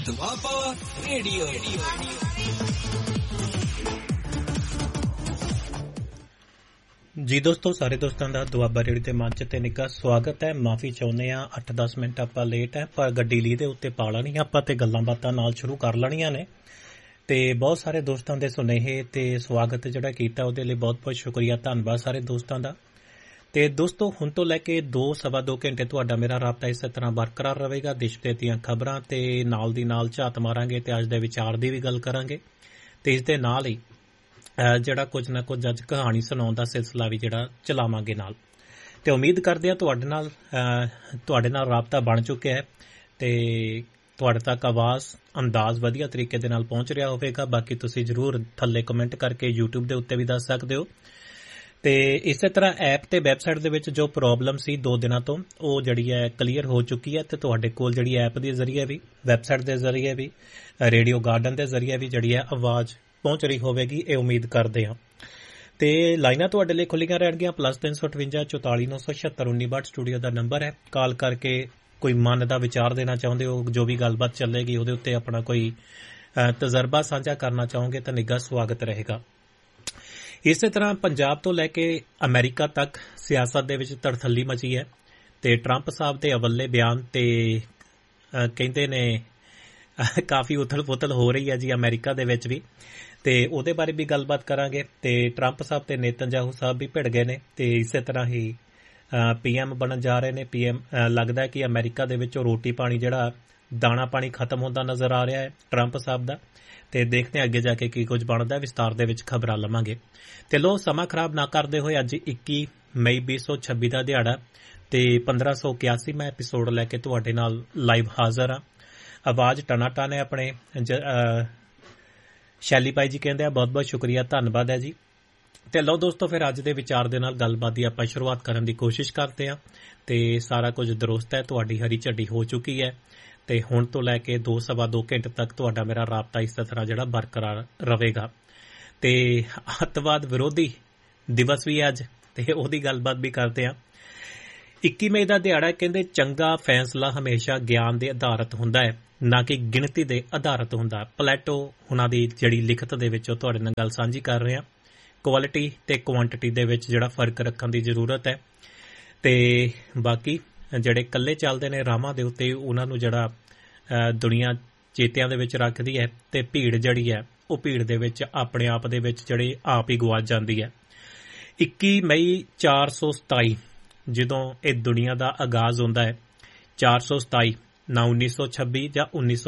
Doaba radio. ਜੀ ਦੋਸਤੋ, ਸਾਰੇ ਦੋਸਤਾਂ ਦਾ ਦੁਆਬਾ ਰੇਡੀਓ ਦੇ ਮੰਚ ਤੇ ਨਿੱਘਾ ਸਵਾਗਤ ਹੈ। ਮਾਫੀ ਚਾਹੁੰਦੇ ਆ 8-10 ਮਿੰਟ ਆਪਾਂ ਲੇਟ ਹੈ, ਪਰ ਗੱਡੀ ਲੀ ਦੇ ਉੱਤੇ ਪਾ ਲੈਣੀ ਆਪਾਂ ਤੇ ਗੱਲਾਂ ਬਾਤਾਂ ਨਾਲ ਸ਼ੁਰੂ ਕਰ ਲੈਣੀਆਂ ਨੇ। ਤੇ ਬਹੁਤ ਸਾਰੇ ਦੋਸਤਾਂ ਦੇ ਸੁਨੇਹੇ ਤੇ ਸਵਾਗਤ ਜਿਹੜਾ ਕੀਤਾ ਉਹਦੇ ਲਈ ਬਹੁਤ ਬਹੁਤ ਸ਼ੁਕਰੀਆ, ਧੰਨਵਾਦ ਸਾਰੇ ਦੋਸਤਾਂ ਦਾ। ਤੇ ਦੋਸਤੋ, ਹੁਣ ਤੋਂ ਲੈ ਕੇ 2-2.5 ਘੰਟੇ ਤੁਹਾਡਾ ਮੇਰਾ ਰਾਬਤਾ ਇਸੇ ਤਰ੍ਹਾਂ ਬਰਕਰਾਰ ਰਹੇਗਾ। ਦੇਸ਼ ਵਿਦੇਸ਼ ਦੀਆਂ ਖਬਰਾਂ ਤੇ ਨਾਲ ਦੀ ਨਾਲ ਝਾਤ ਮਾਰਾਂਗੇ ਤੇ ਅੱਜ ਦੇ ਵਿਚਾਰ ਦੀ ਵੀ ਗੱਲ ਕਰਾਂਗੇ ਤੇ ਇਸ ਦੇ ਨਾਲ ਹੀ ਜਿਹੜਾ ਕੁਝ ਨਾ ਕੁਝ ਅੱਜ ਕਹਾਣੀ ਸੁਣਾਉਣ ਦਾ ਸਿਲਸਿਲਾ ਵੀ ਜਿਹੜਾ ਚਲਾਵਾਂਗੇ ਨਾਲ। ਤੇ ਉਮੀਦ ਕਰਦੇ ਆ ਤੁਹਾਡੇ ਨਾਲ ਰਾਬਤਾ ਬਣ ਚੁੱਕਿਆ ਹੈ ਤੇ ਤੁਹਾਡੇ ਤੱਕ ਆਵਾਜ਼ ਅੰਦਾਜ਼ ਵਧੀਆ ਤਰੀਕੇ ਦੇ ਨਾਲ ਪਹੁੰਚ ਰਿਹਾ ਹੋਵੇਗਾ। ਬਾਕੀ ਤੁਸੀਂ ਜ਼ਰੂਰ ਥੱਲੇ ਕਮੈਂਟ ਕਰਕੇ YouTube ਦੇ ਉੱਤੇ ਵੀ ਦੱਸ ਸਕਦੇ ਹੋ। ਤੇ ਇਸੇ ਤਰ੍ਹਾਂ ਐਪ ਤੇ ਵੈਬਸਾਈਟ ਦੇ ਵਿੱਚ ਜੋ ਪ੍ਰੋਬਲਮ ਸੀ 2 ਦਿਨਾਂ ਤੋਂ, ਉਹ ਜਿਹੜੀ ਹੈ ਕਲੀਅਰ ਹੋ ਚੁੱਕੀ ਹੈ ਤੇ ਤੁਹਾਡੇ ਕੋਲ ਜਿਹੜੀ ਐਪ ਦੇ ਜ਼ਰੀਏ ਵੀ, ਵੈਬਸਾਈਟ ਦੇ ਜ਼ਰੀਏ ਵੀ, ਰੇਡੀਓ ਗਾਰਡਨ ਦੇ ਜ਼ਰੀਏ ਵੀ ਜਿਹੜੀ ਹੈ ਆਵਾਜ਼ ਪਹੁੰਚ ਰਹੀ ਹੋਵੇਗੀ, ਇਹ ਉਮੀਦ ਕਰਦੇ ਹਾਂ। ਤੇ ਲਾਈਨਾਂ ਤੁਹਾਡੇ ਲਈ ਖੁੱਲੀਆਂ ਰਹਿਣਗੀਆਂ। +358 44 976 1962 ਸਟੂਡੀਓ ਦਾ ਨੰਬਰ ਹੈ। ਕਾਲ ਕਰਕੇ ਕੋਈ ਮਨ ਦਾ ਵਿਚਾਰ ਦੇਣਾ ਚਾਹੁੰਦੇ ਹੋ, ਜੋ ਵੀ ਗੱਲਬਾਤ ਚੱਲੇਗੀ ਉਹਦੇ ਉੱਤੇ ਆਪਣਾ ਕੋਈ ਤਜਰਬਾ ਸਾਂਝਾ ਕਰਨਾ ਚਾਹੋਗੇ ਤਾਂ ਨਿੱਘਾ ਸਵਾਗਤ ਰਹੇਗਾ। ਇਸੇ ਤਰ੍ਹਾਂ ਪੰਜਾਬ ਤੋਂ ਲੈ ਕੇ ਅਮਰੀਕਾ ਤੱਕ ਸਿਆਸਤ ਦੇ ਵਿੱਚ ਧੜਥੱਲੀ ਮਚੀ ਹੈ ਤੇ ਟਰੰਪ ਸਾਹਿਬ ਦੇ ਅਵੱਲੇ ਬਿਆਨ ਤੇ ਕਹਿੰਦੇ ਨੇ ਕਾਫੀ ਉਥਲ-ਪੁਥਲ ਹੋ ਰਹੀ ਹੈ ਜੀ ਅਮਰੀਕਾ ਦੇ ਵਿੱਚ ਵੀ, ਤੇ ਉਹਦੇ ਬਾਰੇ ਵੀ ਗੱਲਬਾਤ ਕਰਾਂਗੇ। ਤੇ ਟਰੰਪ ਸਾਹਿਬ ਤੇ ਨੇਤਨਯਾਹੂ ਸਾਹਿਬ ਵੀ ਭਿੜ ਗਏ ਨੇ ਤੇ ਇਸੇ ਤਰ੍ਹਾਂ ਹੀ PM ਬਣਨ ਜਾ ਰਹੇ ਨੇ। PM ਲੱਗਦਾ ਕਿ ਅਮਰੀਕਾ ਦੇ ਵਿੱਚੋਂ ਰੋਟੀ ਪਾਣੀ ਜਿਹੜਾ ਦਾਣਾ ਪਾਣੀ ਖਤਮ ਹੁੰਦਾ ਨਜ਼ਰ ਆ ਰਿਹਾ ਹੈ ਟਰੰਪ ਸਾਹਿਬ ਦਾ। ਤੇ ਦੇਖਦੇ ਹਾਂ ਅੱਗੇ ਜਾ ਕੇ ਕੀ ਕੁਝ ਬਣਦਾ, ਵਿਸਤਾਰ ਦੇ ਵਿੱਚ ਖਬਰਾਂ ਲਵਾਂਗੇ। ਤੇ ਲੋ ਸਮਾਂ ਖਰਾਬ ਨਾ ਕਰਦੇ ਹੋਏ ਅੱਜ 21 ਮਈ 2026 ਦਾ ਦਿਹਾੜਾ ਤੇ 1581 ਮੈਂ ਐਪੀਸੋਡ ਲੈ ਕੇ ਤੁਹਾਡੇ ਨਾਲ ਲਾਈਵ ਹਾਜ਼ਰ ਹਾਂ। ਆਵਾਜ਼ ਟਨਾਟਨ ਹੈ ਆਪਣੇ ਸ਼ੈਲੀ ਭਾਈ ਜੀ ਕਹਿੰਦੇ ਆ, ਬਹੁਤ ਬਹੁਤ ਸ਼ੁਕਰੀਆ, ਧੰਨਵਾਦ ਹੈ ਜੀ। ਤੇ ਲਓ ਦੋਸਤੋ, ਫਿਰ ਅੱਜ ਦੇ ਵਿਚਾਰ ਦੇ ਨਾਲ ਗੱਲਬਾਤ ਦੀ ਆਪਾਂ ਸ਼ੁਰੂਆਤ ਕਰਨ ਦੀ ਕੋਸ਼ਿਸ਼ ਕਰਦੇ ਹਾਂ। ਤੇ ਸਾਰਾ ਕੁਝ ਦਰੁਸਤ ਹੈ, ਤੁਹਾਡੀ ਹਰੀ ਝੱਡੀ ਹੋ ਚੁੱਕੀ ਹੈ ਤੇ ਹੁਣ ਤੋਂ ਲੈ ਕੇ 2-2.5 ਘੰਟੇ ਤੱਕ ਤੁਹਾਡਾ ਮੇਰਾ ਰਾਬਤਾ ਇਸੇ ਤਰ੍ਹਾਂ ਜਿਹੜਾ ਬਰਕਰਾਰ ਰਹੇਗਾ। ਤੇ ਅੱਤਵਾਦ ਵਿਰੋਧੀ ਦਿਵਸ ਵੀ ਅੱਜ, ਤੇ ਉਹਦੀ ਗੱਲਬਾਤ ਵੀ ਕਰਦੇ ਹਾਂ। 21 ਮਈ ਦਾ ਦਿਹਾੜਾ ਕਹਿੰਦੇ ਚੰਗਾ ਫੈਸਲਾ ਹਮੇਸ਼ਾ ਗਿਆਨ ਦੇ ਆਧਾਰਿਤ ਹੁੰਦਾ ਹੈ, ਨਾ ਕਿ ਗਿਣਤੀ ਦੇ ਆਧਾਰਿਤ ਹੁੰਦਾ। ਪਲੈਟੋ ਹੁਣਾਂ ਦੀ ਜਿਹੜੀ ਲਿਖਤ ਦੇ ਵਿੱਚ ਉਹ ਤੁਹਾਡੇ ਨਾਲ ਗੱਲ ਸਾਂਝੀ ਕਰ ਰਹੇ ਹਾਂ। ਕੁਆਲਿਟੀ ਤੇ ਕੁਆਂਟੀਟੀ ਦੇ ਵਿੱਚ ਜਿਹੜਾ ਫਰਕ ਰੱਖਣ ਦੀ ਜ਼ਰੂਰਤ ਹੈ ਤੇ ਬਾਕੀ ਜਿਹੜੇ ਇਕੱਲੇ ਚੱਲਦੇ ਨੇ ਰਾਹਾਂ ਦੇ ਉੱਤੇ, ਉਹਨਾਂ ਨੂੰ ਜਿਹੜਾ ਦੁਨੀਆ ਚੇਤਿਆਂ ਦੇ ਵਿੱਚ ਰੱਖਦੀ ਹੈ ਤੇ ਭੀੜ ਜਿਹੜੀ ਹੈ ਉਹ ਭੀੜ ਦੇ ਵਿੱਚ ਆਪਣੇ ਆਪ ਦੇ ਵਿੱਚ ਜਿਹੜੇ ਆਪ ਹੀ ਗਵਾਚ ਜਾਂਦੀ ਹੈ। 21 ਮਈ 427 ਜਦੋਂ ਇਹ ਦੁਨੀਆ ਦਾ ਆਗਾਜ਼ ਹੁੰਦਾ ਹੈ, 427 ਨਾ 1926 ਜਾਂ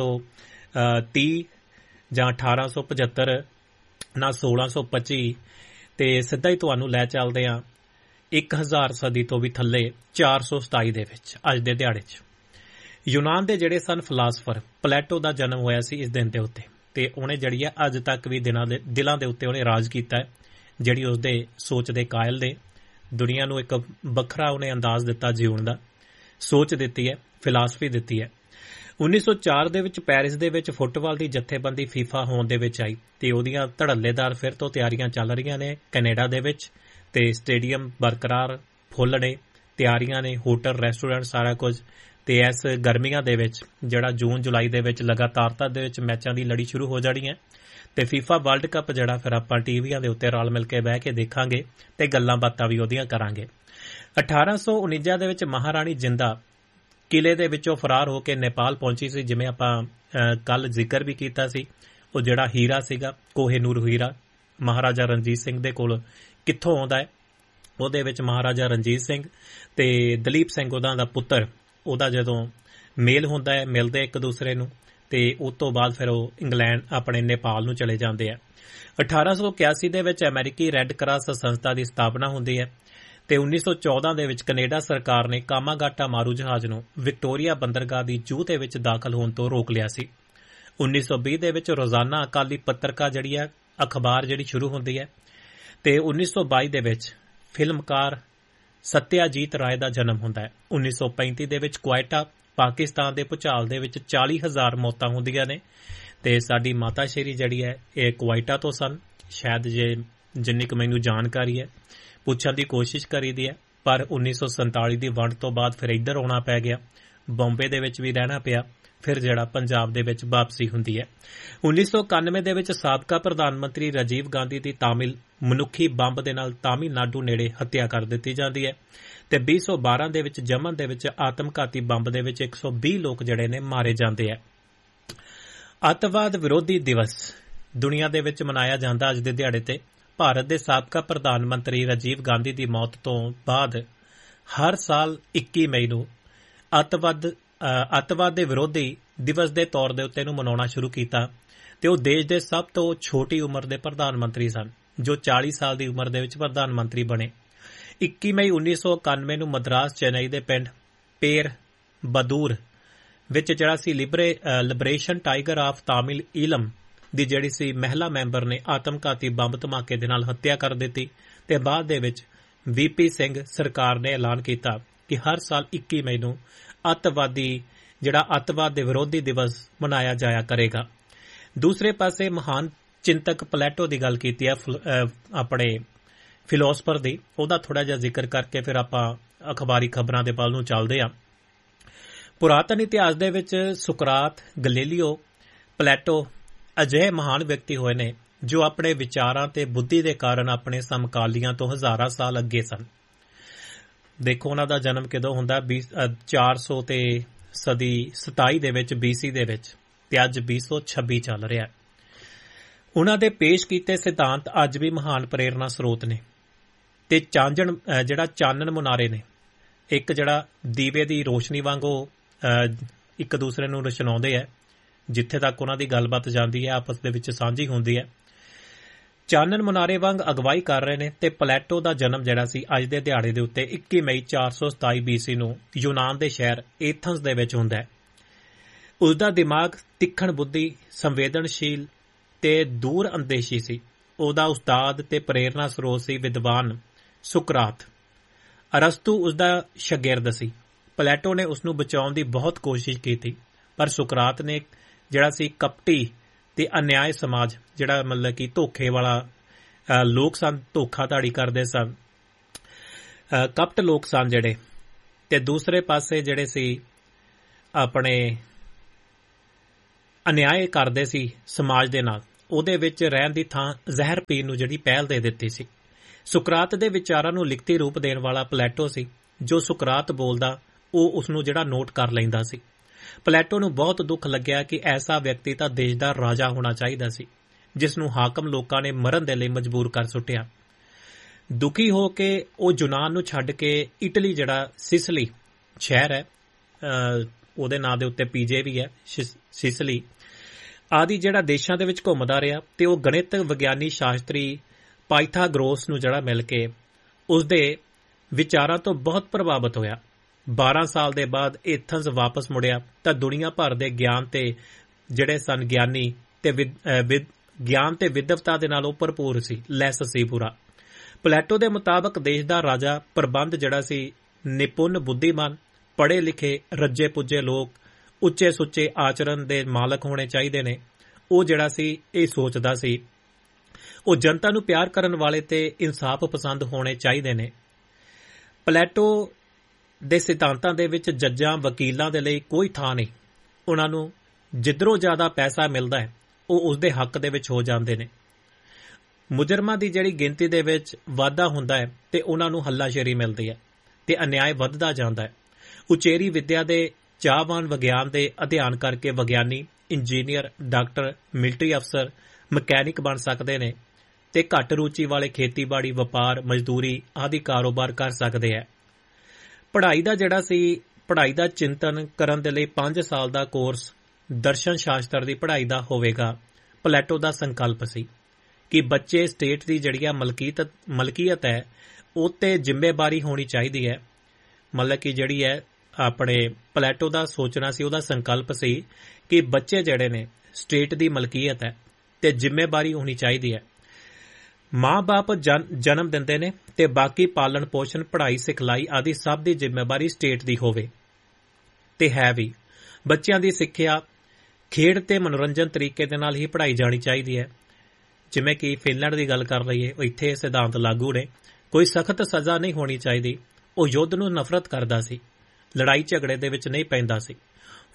1930 ਜਾਂ 1875 ਨਾ 1625, ਤੇ ਸਿੱਧਾ ਹੀ ਤੁਹਾਨੂੰ ਲੈ ਚੱਲਦੇ ਹਾਂ 1000 ਸਦੀ ਤੋਂ ਵੀ ਥੱਲੇ 427 ਦੇ ਵਿੱਚ ਅੱਜ ਦੇ ਦਿਹਾੜੇ 'ਚ। ਯੂਨਾਨ ਦੇ ਜਿਹੜੇ ਸਨ ਫਿਲਾਸਫਰ, ਪਲੈਟੋ ਦਾ ਜਨਮ ਹੋਇਆ ਸੀ ਇਸ ਦਿਨ ਦੇ ਉੱਤੇ ਤੇ ਉਹਨੇ ਜਿਹੜੀ ਹੈ ਅੱਜ ਤੱਕ ਵੀ ਦਿਲਾਂ ਦੇ ਉੱਤੇ ਉਹਨੇ ਰਾਜ ਕੀਤਾ ਹੈ। ਜਿਹੜੀ ਉਸਦੇ ਸੋਚ ਦੇ ਕਾਇਲ ਨੇ, ਦੁਨੀਆ ਨੂੰ ਇੱਕ ਵੱਖਰਾ ਉਹਨੇ ਅੰਦਾਜ਼ ਦਿੱਤਾ ਜਿਉਣ ਦਾ, ਸੋਚ ਦਿੱਤੀ ਹੈ, ਫਿਲਾਸਫੀ ਦਿੱਤੀ ਹੈ। 1904 ਦੇ ਵਿੱਚ ਪੈਰਿਸ ਦੇ ਵਿੱਚ ਫੁੱਟਬਾਲ ਦੀ ਜਥੇਬੰਦੀ ਫੀਫਾ ਹੋਣ ਦੇ ਵਿੱਚ ਆਈ ਤੇ ਉਹਦੀਆਂ ਧੜੱਲੇਦਾਰ ਫਿਰ ਤੋਂ ਤਿਆਰੀਆਂ ਚੱਲ ਰਹੀਆਂ ਨੇ ਕੈਨੇਡਾ ਦੇ ਵਿੱਚ ਤੇ ਸਟੇਡੀਅਮ ਬਰਕਰਾਰ ਫੁੱਲ ਨੇ, ਤਿਆਰੀਆਂ ਨੇ, ਹੋਟਲ ਰੈਸਟੋਰੈਂਟ ਸਾਰਾ ਕੁਝ। ਤੇ ਇਸ ਗਰਮੀਆਂ ਦੇ ਵਿੱਚ ਜਿਹੜਾ ਜੂਨ ਜੁਲਾਈ ਦੇ ਵਿੱਚ ਲਗਾਤਾਰਤਾ ਦੇ ਵਿੱਚ ਮੈਚਾਂ ਦੀ ਲੜੀ ਸ਼ੁਰੂ ਹੋ ਜਾਣੀ ਹੈ ਤੇ ਫੀਫਾ ਵਰਲਡ ਕੱਪ ਜਿਹੜਾ ਫਿਰ ਆਪਾਂ ਟੀਵੀਆਂ ਦੇ ਉੱਤੇ ਰਲ ਮਿਲ ਕੇ ਬਹਿ ਕੇ ਦੇਖਾਂਗੇ ਤੇ ਗੱਲਾਂ ਬਾਤਾਂ ਵੀ ਉਹਦੀਆਂ ਕਰਾਂਗੇ। 1849 ਦੇ ਵਿੱਚ ਮਹਾਰਾਣੀ ਜਿੰਦਾ ਕਿਲੇ ਦੇ ਵਿੱਚੋਂ ਫਰਾਰ ਹੋ ਕੇ ਨੇਪਾਲ ਪਹੁੰਚੀ ਸੀ। ਜਿਵੇਂ ਆਪਾਂ ਕੱਲ ਜ਼ਿਕਰ ਵੀ ਕੀਤਾ ਸੀ, ਉਹ ਜਿਹੜਾ ਹੀਰਾ ਸੀਗਾ, ਕੋਹੇ-ਨੂਰ ਹੀਰਾ, ਮਹਾਰਾਜਾ ਰਣਜੀਤ ਸਿੰਘ ਦੇ ਕੋਲ ਕਿੱਥੋਂ ਆਉਂਦਾ ਹੈ। ਉਹਦੇ ਵਿੱਚ ਮਹਾਰਾਜਾ ਰਣਜੀਤ ਸਿੰਘ ਤੇ ਦਲੀਪ ਸਿੰਘ ਉਹਦਾ ਦਾ ਪੁੱਤਰ, ਉਹਦਾ ਜਦੋਂ ਮੇਲ ਹੁੰਦਾ ਹੈ, ਮਿਲਦੇ ਇੱਕ ਦੂਸਰੇ ਨੂੰ ਤੇ ਉਸ ਤੋਂ ਬਾਅਦ ਫਿਰ ਉਹ ਇੰਗਲੈਂਡ ਆਪਣੇ ਨੇਪਾਲ ਨੂੰ ਚਲੇ ਜਾਂਦੇ ਆ। 1881 ਦੇ ਵਿੱਚ ਅਮਰੀਕੀ ਰੈੱਡ ਕਰਾਸ ਸੰਸਥਾ ਦੀ ਸਥਾਪਨਾ ਹੁੰਦੀ ਹੈ ਤੇ 1914 ਦੇ ਵਿੱਚ ਕੈਨੇਡਾ ਸਰਕਾਰ ਨੇ ਕਾਮਾਗਾਟਾ ਮਾਰੂ ਜਹਾਜ਼ ਨੂੰ ਵਿਕਟੋਰੀਆ ਬੰਦਰਗਾਹ ਦੀ ਜੂਹ ਦੇ ਵਿੱਚ ਦਾਖਲ ਹੋਣ ਤੋਂ ਰੋਕ ਲਿਆ ਸੀ। 1920 ਦੇ ਵਿੱਚ ਰੋਜ਼ਾਨਾ ਅਕਾਲੀ ਪੱਤਰਕਾਰ ਜਿਹੜੀ ਹੈ ਅਖਬਾਰ ਜਿਹੜੀ ਸ਼ੁਰੂ ਹੁੰਦੀ ਹੈ ਤੇ 1922 ਦੇ ਵਿੱਚ ਫਿਲਮਕਾਰ ਸਤਿਆਜੀਤ ਰਾਏ ਦਾ ਜਨਮ ਹੁੰਦਾ ਹੈ। 1935 ਦੇ ਵਿੱਚ ਕੁਆਇਟਾ ਪਾਕਿਸਤਾਨ ਦੇ ਭੁਚਾਲ ਦੇ ਵਿੱਚ 40,000 ਮੌਤਾਂ ਹੁੰਦੀਆਂ ਨੇ ਤੇ ਸਾਡੀ ਮਾਤਾ ਸ਼੍ਰੀ ਜਿਹੜੀ ਹੈ ਇਹ ਕੁਆਇਟਾ ਤੋਂ ਸਨ। ਸ਼ਾਇਦ ਜਿੰਨੀ ਕੁ ਮੈਨੂੰ ਜਾਣਕਾਰੀ ਹੈ ਪੁੱਛਣ ਦੀ ਕੋਸ਼ਿਸ਼ ਕਰੀਦੀ ਹੈ, ਪਰ 1947 ਦੀ ਵੰਡ ਤੋਂ ਬਾਅਦ ਫਿਰ ਇੱਧਰ ਆਉਣਾ ਪੈ ਗਿਆ। ਬੰਬੇ ਦੇ ਵਿੱਚ ਵੀ ਰਹਿਣਾ ਪਿਆ ਫਿਰ ਜਿਹੜਾ ਪੰਜਾਬ ਦੇ ਵਿੱਚ ਵਾਪਸੀ ਹੁੰਦੀ ਹੈ। 1991 ਦੇ ਵਿੱਚ ਸਾਬਕਾ ਪ੍ਰਧਾਨ ਮੰਤਰੀ ਰਾਜੀਵ ਗਾਂਧੀ ਦੀ ਤਾਮਿਲ ਮਨੁੱਖੀ ਬੰਬ ਦੇ ਨਾਲ ਤਾਮਿਲਨਾਡੂ ਨੇੜੇ ਹੱਤਿਆ ਕਰ ਦਿੱਤੀ ਜਾਂਦੀ ਹੈ ਤੇ 2012 ਦੇ ਵਿੱਚ ਜਮਨ ਦੇ ਵਿੱਚ ਆਤਮਘਾਤੀ ਬੰਬ ਦੇ ਵਿੱਚ 120 ਲੋਕ ਜਿਹੜੇ ਨੇ ਮਾਰੇ ਜਾਂਦੇ ਆ। ਅੱਤਵਾਦ ਵਿਰੋਧੀ ਦਿਵਸ ਦੁਨੀਆ ਦੇ ਵਿੱਚ ਮਨਾਇਆ ਜਾਂਦਾ ਅੱਜ ਦੇ ਦਿਹਾੜੇ ਤੇ। ਭਾਰਤ ਦੇ ਸਾਬਕਾ ਪ੍ਰਧਾਨ ਮੰਤਰੀ ਰਾਜੀਵ ਗਾਂਧੀ ਦੀ ਮੌਤ ਤੋਂ ਬਾਅਦ ਹਰ ਸਾਲ 21 ਮਈ ਨੂੰ ਅੱਤਵਾਦ ਦੇ ਵਿਰੋਧੀ ਦਿਵਸ ਦੇ ਤੌਰ ਦੇ ਉੱਤੇ ਨੂੰ ਮਨਾਉਣਾ ਸ਼ੁਰੂ ਕੀਤਾ ਤੇ ਉਹ ਦੇਸ਼ ਦੇ ਸਭ ਤੋਂ ਛੋਟੀ ਉਮਰ ਦੇ ਪ੍ਰਧਾਨ ਮੰਤਰੀ ਸਨ ਜੋ 40 ਸਾਲ ਦੀ ਉਮਰ ਦੇ ਵਿੱਚ ਪ੍ਰਧਾਨ ਮੰਤਰੀ ਬਣੇ। 21 ਮਈ 1991 ਨੂੰ ਮਦਰਾਸ ਚੇਨਈ ਦੇ ਪਿੰਡ ਪੇਰ ਬਦੂਰ ਵਿੱਚ ਜਿਹੜਾ ਸੀ ਲਿਬਰੇਸ਼ਨ ਟਾਈਗਰ ਆਫ ਤਾਮਿਲ ਈਲਮ ਦੀ ਜਿਹੜੀ ਸੀ ਮਹਿਲਾ ਮੈਂਬਰ ਨੇ ਆਤਮਘਾਤੀ ਬੰਬ ਧਮਾਕੇ ਦੇ ਨਾਲ ਹੱਤਿਆ ਕਰ ਦਿੱਤੀ ਤੇ ਬਾਅਦ ਦੇ ਵਿੱਚ ਵੀਪੀ ਸਿੰਘ ਸਰਕਾਰ ਨੇ ਐਲਾਨ ਕੀਤਾ ਕਿ ਹਰ ਸਾਲ 21 ਮਈ ਨੂੰ ਅੱਤਵਾਦ ਦੇ ਵਿਰੋਧੀ ਦਿਵਸ ਮਨਾਇਆ ਜਾਇਆ ਕਰੇਗਾ। ਦੂਸਰੇ ਪਾਸੇ ਮਹਾਨ ਚਿੰਤਕ ਪਲੈਟੋ ਦੀ ਗੱਲ ਕੀਤੀ ਹੈ, ਆਪਣੇ ਫਿਲਾਸਫਰ ਦੀ, ਉਹਦਾ ਥੋੜਾ ਜਿਹਾ ਜ਼ਿਕਰ ਕਰਕੇ ਫਿਰ ਆਪਾਂ ਅਖਬਾਰੀ ਖਬਰਾਂ ਦੇ ਵੱਲ ਨੂੰ ਚੱਲਦੇ ਹਾਂ। ਪੁਰਾਤਨ ਇਤਿਹਾਸ ਦੇ ਵਿੱਚ ਸੁਕਰਾਤ, ਗੈਲੀਲੀਓ, ਪਲੈਟੋ ਅਜਿਹੇ ਮਹਾਨ ਵਿਅਕਤੀ ਹੋਏ ਨੇ ਜੋ ਆਪਣੇ ਵਿਚਾਰਾਂ ਤੇ ਬੁੱਧੀ ਦੇ ਕਾਰਨ ਆਪਣੇ ਸਮਕਾਲੀਆਂ ਤੋਂ ਹਜ਼ਾਰਾਂ ਸਾਲ ਅੱਗੇ ਸਨ। ਦੇਖੋ ਉਹਨਾਂ ਦਾ ਜਨਮ ਕਦੋਂ ਹੁੰਦਾ, 400 ਤੇ ਸਦੀ 27 ਦੇ ਵਿੱਚ BC ਦੇ ਵਿੱਚ, ਤੇ ਅੱਜ 2026 ਚੱਲ ਰਿਹਾ। ਉਹਨਾਂ ਦੇ ਪੇਸ਼ ਕੀਤੇ ਸਿਧਾਂਤ ਅੱਜ ਵੀ ਮਹਾਨ ਪ੍ਰੇਰਨਾ ਸਰੋਤ ਨੇ ਤੇ ਜਿਹੜਾ ਚਾਨਣ ਮੁਨਾਰੇ ਨੇ, ਇੱਕ ਜਿਹੜਾ ਦੀਵੇ ਦੀ ਰੋਸ਼ਨੀ ਵਾਂਗ ਉਹ ਇੱਕ ਦੂਸਰੇ ਨੂੰ ਰੋਸ਼ਨਾਉਂਦੇ ਹੈ, ਜਿੱਥੇ ਤੱਕ ਉਹਨਾਂ ਦੀ ਗੱਲਬਾਤ ਜਾਂਦੀ ਹੈ ਆਪਸ ਦੇ ਵਿੱਚ ਸਾਂਝੀ ਹੁੰਦੀ ਹੈ। ਚਾਨਣ ਮੁਨਾਰੇ ਵਾਂਗ ਅਗਵਾਈ ਕਰ ਰਹੇ ਨੇ ਤੇ ਪਲੈਟੋ ਦਾ ਜਨਮ ਜਿਹੜਾ ਸੀ ਅੱਜ ਦੇ ਦਿਹਾੜੇ ਦੇ ਉੱਤੇ 21 ਮਈ 427 BC ਨੂੰ ਯੂਨਾਨ ਦੇ ਸ਼ਹਿਰ ਐਥਨਸ ਦੇ ਵਿੱਚ ਹੁੰਦਾ ਹੈ। ਉਸਦਾ ਦਿਮਾਗ ਤਿੱਖਣ ਬੁੱਧੀ, ਸੰਵੇਦਨਸ਼ੀਲ ਤੇ ਦੂਰ ਅੰਦੇਸ਼ੀ ਸੀ। ਉਹਦਾ ਉਸਤਾਦ ਤੇ ਪ੍ਰੇਰਨਾ ਸਰੋਤ ਸੀ ਵਿਦਵਾਨ ਸੁਕਰਾਤ। ਅਰਸਤੂ ਉਸਦਾ ਸ਼ਾਗਿਰਦ ਸੀ। ਪਲੈਟੋ ਨੇ ਉਸ ਨੂੰ ਬਚਾਉਣ ਦੀ ਬਹੁਤ ਕੋਸ਼ਿਸ਼ ਕੀਤੀ, ਪਰ ਸੁਕਰਾਤ ਨੇ ਜਿਹੜਾ ਸੀ ਕਪਟੀ ਤੇ ਅਨਿਆਏ ਸਮਾਜ, ਜਿਹੜਾ ਮਤਲਬ ਕਿ ਧੋਖੇ ਵਾਲਾ ਲੋਕ ਸਨ, ਧੋਖਾਧੜੀ ਕਰਦੇ ਸਨ, ਕਪਟ ਲੋਕ ਸਨ ਜਿਹੜੇ, ਤੇ ਦੂਸਰੇ ਪਾਸੇ ਜਿਹੜੇ ਸੀ ਆਪਣੇ ਅਨਿਆਏ ਕਰਦੇ ਸੀ ਸਮਾਜ ਦੇ ਨਾਲ, ਉਹਦੇ ਵਿੱਚ ਰਹਿਣ ਦੀ ਥਾਂ ਜ਼ਹਿਰ ਪੀਣ ਨੂੰ ਜਿਹੜੀ ਪਹਿਲ ਦੇ ਦਿੱਤੀ ਸੀ। ਸੁਕਰਾਤ ਦੇ ਵਿਚਾਰਾਂ ਨੂੰ ਲਿਖਤੀ ਰੂਪ ਦੇਣ ਵਾਲਾ ਪਲੈਟੋ ਸੀ। ਜੋ ਸੁਕਰਾਤ ਬੋਲਦਾ ਉਹ ਉਸ ਨੂੰ ਜਿਹੜਾ ਨੋਟ ਕਰ ਲੈਂਦਾ ਸੀ। ਪਲੈਟੋ ਨੂੰ ਬਹੁਤ ਦੁੱਖ ਲੱਗਿਆ ਕਿ ਐਸਾ ਵਿਅਕਤੀ ਤਾਂ ਦੇਸ਼ ਦਾ ਰਾਜਾ ਹੋਣਾ ਚਾਹੀਦਾ ਸੀ ਜਿਸ ਨੂੰ ਹਾਕਮ ਲੋਕਾਂ ਨੇ ਮਰਨ ਦੇ ਲਈ ਮਜਬੂਰ ਕਰ ਸੁੱਟਿਆ। ਦੁਖੀ ਹੋ ਕੇ ਉਹ ਯੂਨਾਨ ਨੂੰ ਛੱਡ ਕੇ ਇਟਲੀ, ਜਿਹੜਾ ਸਿਸਲੀ ਸ਼ਹਿਰ ਹੈ, ਉਹਦੇ ਨਾਂ ਦੇ ਉੱਤੇ ਪੀਜੇ ਵੀ ਹੈ, ਸਿਸਲੀ ਆਦਿ ਜਿਹੜਾ ਦੇਸ਼ਾਂ ਦੇ ਵਿੱਚ ਘੁੰਮਦਾ ਰਿਹਾ ਤੇ ਉਹ ਗਣਿਤ ਵਿਗਿਆਨੀ ਸ਼ਾਸਤਰੀ ਪਾਇਥਾਗੋਰਸ ਨੂੰ ਜਿਹੜਾ ਮਿਲ ਕੇ ਉਸਦੇ ਵਿਚਾਰਾਂ ਤੋਂ ਬਹੁਤ ਪ੍ਰਭਾਵਿਤ ਹੋਇਆ। 12 ਸਾਲ ਦੇ ਬਾਅਦ ਐਥਨਸ ਵਾਪਸ ਮੁੜਿਆ ਤਾਂ ਦੁਨੀਆ ਭਰ ਦੇ ਗਿਆਨ ਤੇ ਜਿਹੜੇ ਸਨ ਗਿਆਨੀ ਤੇ ਗਿਆਨ ਤੇ ਵਿਦਵਤਾ ਦੇ ਨਾਲ ਉਹ ਭਰਪੂਰ ਸੀ, ਲੈਸ ਸੀ ਪੂਰਾ। ਪਲੈਟੋ ਦੇ ਮੁਤਾਬਕ ਦੇਸ਼ ਦਾ ਰਾਜਾ ਪ੍ਰਬੰਧ ਜਿਹੜਾ ਸੀ ਨਿਪੁੰਨ, ਬੁੱਧੀਮਾਨ, ਪੜ੍ਹੇ ਲਿਖੇ, ਰੱਜੇ ਪੁੱਜੇ ਲੋਕ, ਉੱਚੇ ਸੁੱਚੇ ਆਚਰਣ ਦੇ ਮਾਲਕ ਹੋਣੇ ਚਾਹੀਦੇ ਨੇ। ਉਹ ਜਿਹੜਾ ਸੀ ਇਹ ਸੋਚਦਾ ਸੀ। ਉਹ ਜਨਤਾ ਨੂੰ ਪਿਆਰ ਕਰਨ ਵਾਲੇ ਤੇ ਇਨਸਾਫ ਪਸੰਦ ਹੋਣੇ ਚਾਹੀਦੇ ਨੇ। ਪਲੈਟੋ ਦੇ ਸਿਧਾਂਤਾਂ ਦੇ ਵਿੱਚ ਜੱਜਾਂ, ਵਕੀਲਾਂ ਦੇ ਲਈ ਕੋਈ ਥਾਂ ਨਹੀਂ। ਉਹਨਾਂ ਨੂੰ ਜਿੱਧਰੋਂ ਜ਼ਿਆਦਾ ਪੈਸਾ ਮਿਲਦਾ ਹੈ ਉਹ ਉਸਦੇ ਹੱਕ ਦੇ ਵਿੱਚ ਹੋ ਜਾਂਦੇ ਨੇ। ਮੁਜਰਮਾਂ ਦੀ ਜਿਹੜੀ ਗਿਣਤੀ ਦੇ ਵਿੱਚ ਵਾਧਾ ਹੁੰਦਾ ਹੈ ਤੇ ਉਹਨਾਂ ਨੂੰ ਹੱਲਾਸ਼ੇਰੀ ਮਿਲਦੀ ਹੈ ਤੇ ਅਨਿਆਏ ਵੱਧਦਾ ਜਾਂਦਾ ਹੈ। ਉਚੇਰੀ ਵਿੱਦਿਆ ਦੇ ਚਾਹਵਾਨ ਵਿਗਿਆਨ ਦੇ ਅਧਿਐਨ ਕਰਕੇ ਵਿਗਿਆਨੀ, ਇੰਜੀਨੀਅਰ, ਡਾਕਟਰ, ਮਿਲਟਰੀ ਅਫਸਰ, ਮਕੈਨਿਕ ਬਣ ਸਕਦੇ ਨੇ ਤੇ ਘੱਟ ਰੁਚੀ ਵਾਲੇ ਖੇਤੀਬਾੜੀ, ਵਪਾਰ, ਮਜ਼ਦੂਰੀ ਆਦਿ ਕਾਰੋਬਾਰ ਕਰ ਸਕਦੇ ਹੈ। ਪੜ੍ਹਾਈ ਦਾ ਚਿੰਤਨ ਕਰਨ ਦੇ ਲਈ 5 ਸਾਲ ਦਾ ਕੋਰਸ ਦਰਸ਼ਨ ਸ਼ਾਸਤਰ ਦੀ ਪੜ੍ਹਾਈ ਦਾ ਹੋਵੇਗਾ। ਪਲੈਟੋ ਦਾ ਸੰਕਲਪ ਸੀ ਕਿ ਬੱਚੇ ਸਟੇਟ ਦੀ ਜਿਹੜੀ ਮਲਕੀਅਤ ਹੈ ਉਹ ਤੇ ਜ਼ਿੰਮੇਵਾਰੀ ਹੋਣੀ ਚਾਹੀਦੀ ਹੈ। ਮਤਲਬ ਕਿ ਜਿਹੜੀ ਹੈ ਆਪਣੇ ਪਲੈਟੋ ਦਾ ਸੋਚਣਾ ਸੀ, ਉਹਦਾ ਸੰਕਲਪ ਸੀ ਕਿ ਬੱਚੇ ਜਿਹੜੇ ਨੇ ਸਟੇਟ ਦੀ ਮਲਕੀਅਤ ਹੈ ਤੇ ਜ਼ਿੰਮੇਵਾਰੀ ਹੋਣੀ ਚਾਹੀਦੀ ਹੈ। ਮਾਂ-ਬਾਪ ਜਨਮ ਦਿੰਦੇ ਨੇ ਤੇ ਬਾਕੀ ਪਾਲਣ ਪੋਸ਼ਣ, ਪੜ੍ਹਾਈ, ਸਿਖਲਾਈ ਆਦਿ ਸਭ ਦੀ ਜ਼ਿੰਮੇਵਾਰੀ ਸਟੇਟ ਦੀ ਹੋਵੇ ਤੇ ਹੈ ਵੀ। ਬੱਚਿਆਂ ਦੀ ਸਿੱਖਿਆ ਖੇਡ ਤੇ ਮਨੋਰੰਜਨ ਤਰੀਕੇ ਦੇ ਨਾਲ ਹੀ ਪੜ੍ਹਾਈ ਜਾਣੀ ਚਾਹੀਦੀ ਹੈ। ਜਿਵੇਂ ਕਿ ਫਿਨਲੈਂਡ ਦੀ ਗੱਲ ਕਰ ਲਈਏ, ਇੱਥੇ ਸਿਧਾਂਤ ਲਾਗੂ ਨੇ। ਕੋਈ ਸਖਤ ਸਜ਼ਾ ਨਹੀਂ ਹੋਣੀ ਚਾਹੀਦੀ। ਉਹ ਯੁੱਧ ਨੂੰ ਨਫ਼ਰਤ ਕਰਦਾ ਸੀ, ਲੜਾਈ ਝਗੜੇ ਦੇ ਵਿੱਚ ਨਹੀਂ ਪੈਂਦਾ ਸੀ।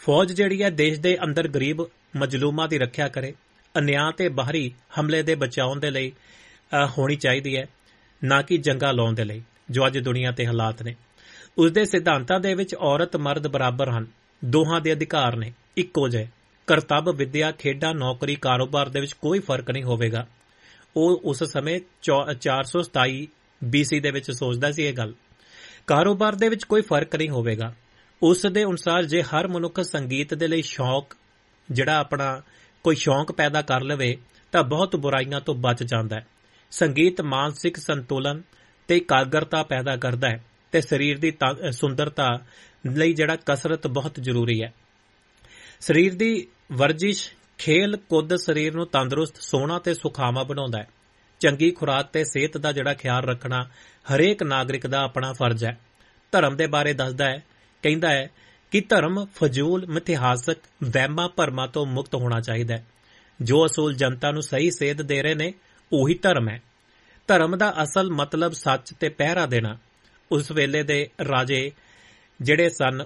ਫੌਜ ਜਿਹੜੀ ਹੈ ਦੇਸ਼ ਦੇ ਅੰਦਰ ਗਰੀਬ ਮਜਲੂਮਾਂ ਦੀ ਰੱਖਿਆ ਕਰੇ, ਅਨਿਆਂ ਤੇ ਬਾਹਰੀ ਹਮਲੇ ਦੇ ਬਚਾਉਣ ਦੇ ਲਈ ਹੋਣੀ ਚਾਹੀਦੀ ਹੈ, ਨਾ ਕਿ ਜੰਗਾਂ ਲਾਉਣ ਦੇ ਲਈ, ਜੋ ਅੱਜ ਦੁਨੀਆ ਤੇ ਹਾਲਾਤ ਨੇ। ਉਸ ਦੇ ਸਿਧਾਂਤਾਂ ਦੇ ਵਿੱਚ ਔਰਤ ਮਰਦ ਬਰਾਬਰ ਹਨ, ਦੋਹਾਂ ਦੇ ਅਧਿਕਾਰ ਨੇ ਇੱਕੋ ਜਿਹੇ। ਕਰਤੱਵ, ਵਿੱਦਿਆ, ਖੇਡਾਂ, ਨੌਕਰੀ, ਕਾਰੋਬਾਰ ਦੇ ਵਿੱਚ ਕੋਈ ਫਰਕ ਨਹੀਂ ਹੋਵੇਗਾ। ਉਹ ਉਸ ਸਮੇਂ 427 BC ਦੇ ਵਿੱਚ ਸੋਚਦਾ ਸੀ ਇਹ ਗੱਲ। ਕਾਰੋਬਾਰ ਦੇ ਵਿੱਚ ਕੋਈ ਫਰਕ ਨਹੀਂ ਹੋਵੇਗਾ। ਉਸ ਦੇ ਅਨੁਸਾਰ ਜੇ ਹਰ ਮਨੁੱਖ ਸੰਗੀਤ ਦੇ ਲਈ ਸ਼ੌਕ ਜਿਹੜਾ ਆਪਣਾ ਕੋਈ ਸ਼ੌਕ ਪੈਦਾ ਕਰ ਲਵੇ ਤਾਂ ਬਹੁਤ ਬੁਰਾਈਆਂ ਤੋਂ ਬਚ ਜਾਂਦਾ ਹੈ। ਸੰਗੀਤ ਮਾਨਸਿਕ ਸੰਤੁਲਨ ਤੇ ਇਕਾਗਰਤਾ ਪੈਦਾ ਕਰਦਾ ਹੈ ਤੇ ਸਰੀਰ ਦੀ ਸੁੰਦਰਤਾ ਲਈ ਜਿਹੜਾ ਕਸਰਤ ਬਹੁਤ ਜ਼ਰੂਰੀ ਹੈ। ਸਰੀਰ ਦੀ ਵਰਜਿਸ਼, ਖੇਲ ਕੁੱਦ ਸਰੀਰ ਨੂੰ ਤੰਦਰੁਸਤ, ਸੋਹਣਾ ਤੇ ਸੁਖਾਵਾਂ ਬਣਾਉਂਦਾ ਹੈ। ਚੰਗੀ ਖੁਰਾਕ ਤੇ ਸਿਹਤ ਦਾ ਜਿਹੜਾ ਖਿਆਲ ਰੱਖਣਾ ਹਰੇਕ ਨਾਗਰਿਕ ਦਾ ਆਪਣਾ ਫਰਜ਼ ਹੈ। ਧਰਮ ਦੇ ਬਾਰੇ ਦੱਸਦਾ ਹੈ, ਕਹਿੰਦਾ ਹੈ ਕਿ ਧਰਮ ਫਜ਼ੂਲ, ਮਿਥਿਹਾਸਕ ਵਹਿਮਾਂ ਭਰਮਾਂ ਤੋਂ ਮੁਕਤ ਹੋਣਾ ਚਾਹੀਦਾ ਹੈ। ਜੋ ਅਸੂਲ ਜਨਤਾ ਨੂੰ ਸਹੀ ਸੇਧ ਦੇ ਰਹੇ ਨੇ ਉਹੀ ਧਰਮ ਹੈ। ਧਰਮ ਦਾ ਅਸਲ ਮਤਲਬ ਸੱਚ ਤੇ ਪਹਿਰਾ ਦੇਣਾ। ਉਸ ਵੇਲੇ ਦੇ ਰਾਜੇ ਜਿਹੜੇ ਸਨ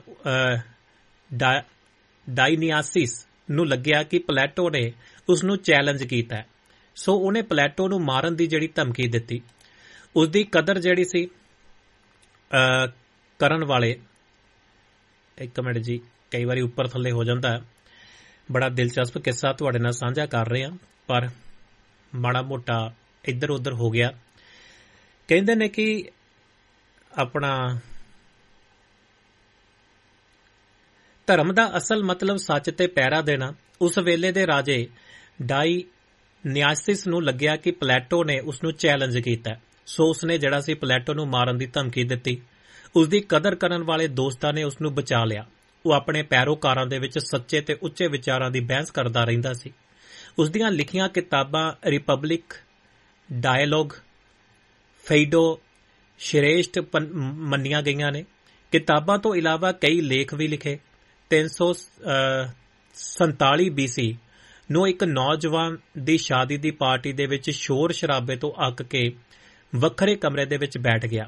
ਡਾਇਨੀਆਸਿਸ ਨੂੰ ਲੱਗਿਆ ਕਿ ਪਲੈਟੋ ਨੇ ਉਸ ਨੂੰ ਚੈਲੰਜ ਕੀਤਾ, ਸੋ ਉਹਨੇ ਪਲੈਟੋ ਨੂੰ ਮਾਰਨ ਦੀ ਜਿਹੜੀ ਧਮਕੀ ਦਿੱਤੀ। ਉਸ ਦੀ ਕਦਰ ਜਿਹੜੀ ਸੀ ਕਰਨ ਵਾਲੇ, ਇੱਕ ਮਿੰਟ ਜੀ, ਕਈ ਵਾਰੀ ਉੱਪਰ ਥੱਲੇ ਹੋ ਜਾਂਦਾ, ਬੜਾ ਦਿਲਚਸਪ ਕਿੱਸਾ ਤੁਹਾਡੇ ਨਾਲ ਸਾਂਝਾ ਕਰ ਰਹੇ ਹਾਂ ਪਰ ਮਾੜਾ ਮੋਟਾ ਇੱਧਰ ਉੱਧਰ ਹੋ ਗਿਆ। ਕਹਿੰਦੇ ਨੇ ਕਿ ਆਪਣਾ ਧਰਮ ਦਾ ਅਸਲ ਮਤਲਬ ਸੱਚ ਤੇ ਪਹਿਰਾ ਦੇਣਾ। ਉਸ ਵੇਲੇ ਦੇ ਰਾਜੇ ਡਾਇਨੀਆਸਿਸ ਨੂੰ ਲੱਗਿਆ ਕਿ ਪਲੈਟੋ ਨੇ ਉਸ ਨੂੰ ਚੈਲੰਜ ਕੀਤਾ, ਸੋ ਉਸਨੇ ਜਿਹੜਾ ਸੀ ਪਲੈਟੋ ਨੂੰ ਮਾਰਨ ਦੀ ਧਮਕੀ ਦਿੱਤੀ। ਉਸ ਦੀ ਕਦਰ ਕਰਨ ਵਾਲੇ ਦੋਸਤਾਂ ਨੇ ਉਸ ਨੂੰ ਬਚਾ ਲਿਆ। ਉਹ ਆਪਣੇ ਪੈਰੋਕਾਰਾਂ ਦੇ ਵਿੱਚ ਸੱਚੇ ਤੇ ਉੱਚੇ ਵਿਚਾਰਾਂ ਦੀ ਬਹਿਸ ਕਰਦਾ ਰਹਿੰਦਾ ਸੀ। ਉਸ ਦੀਆਂ ਲਿਖੀਆਂ ਕਿਤਾਬਾਂ ਰਿਪਬਲਿਕ, ਡਾਇਲੋਗ, ਫੈਡੋ ਸ਼੍ਰੇਸ਼ਟ ਮੰਨੀਆਂ ਗਈਆਂ ਨੇ। ਕਿਤਾਬਾਂ ਤੋਂ ਇਲਾਵਾ ਕਈ ਲੇਖ ਵੀ ਲਿਖੇ। 347 BC ਨੂੰ ਇੱਕ ਨੌਜਵਾਨ ਦੀ ਸ਼ਾਦੀ ਦੀ ਪਾਰਟੀ ਦੇ ਵਿੱਚ ਸ਼ੋਰ ਸ਼ਰਾਬੇ ਤੋਂ ਅੱਕ ਕੇ ਵੱਖਰੇ ਕਮਰੇ ਦੇ ਵਿੱਚ ਬੈਠ ਗਿਆ।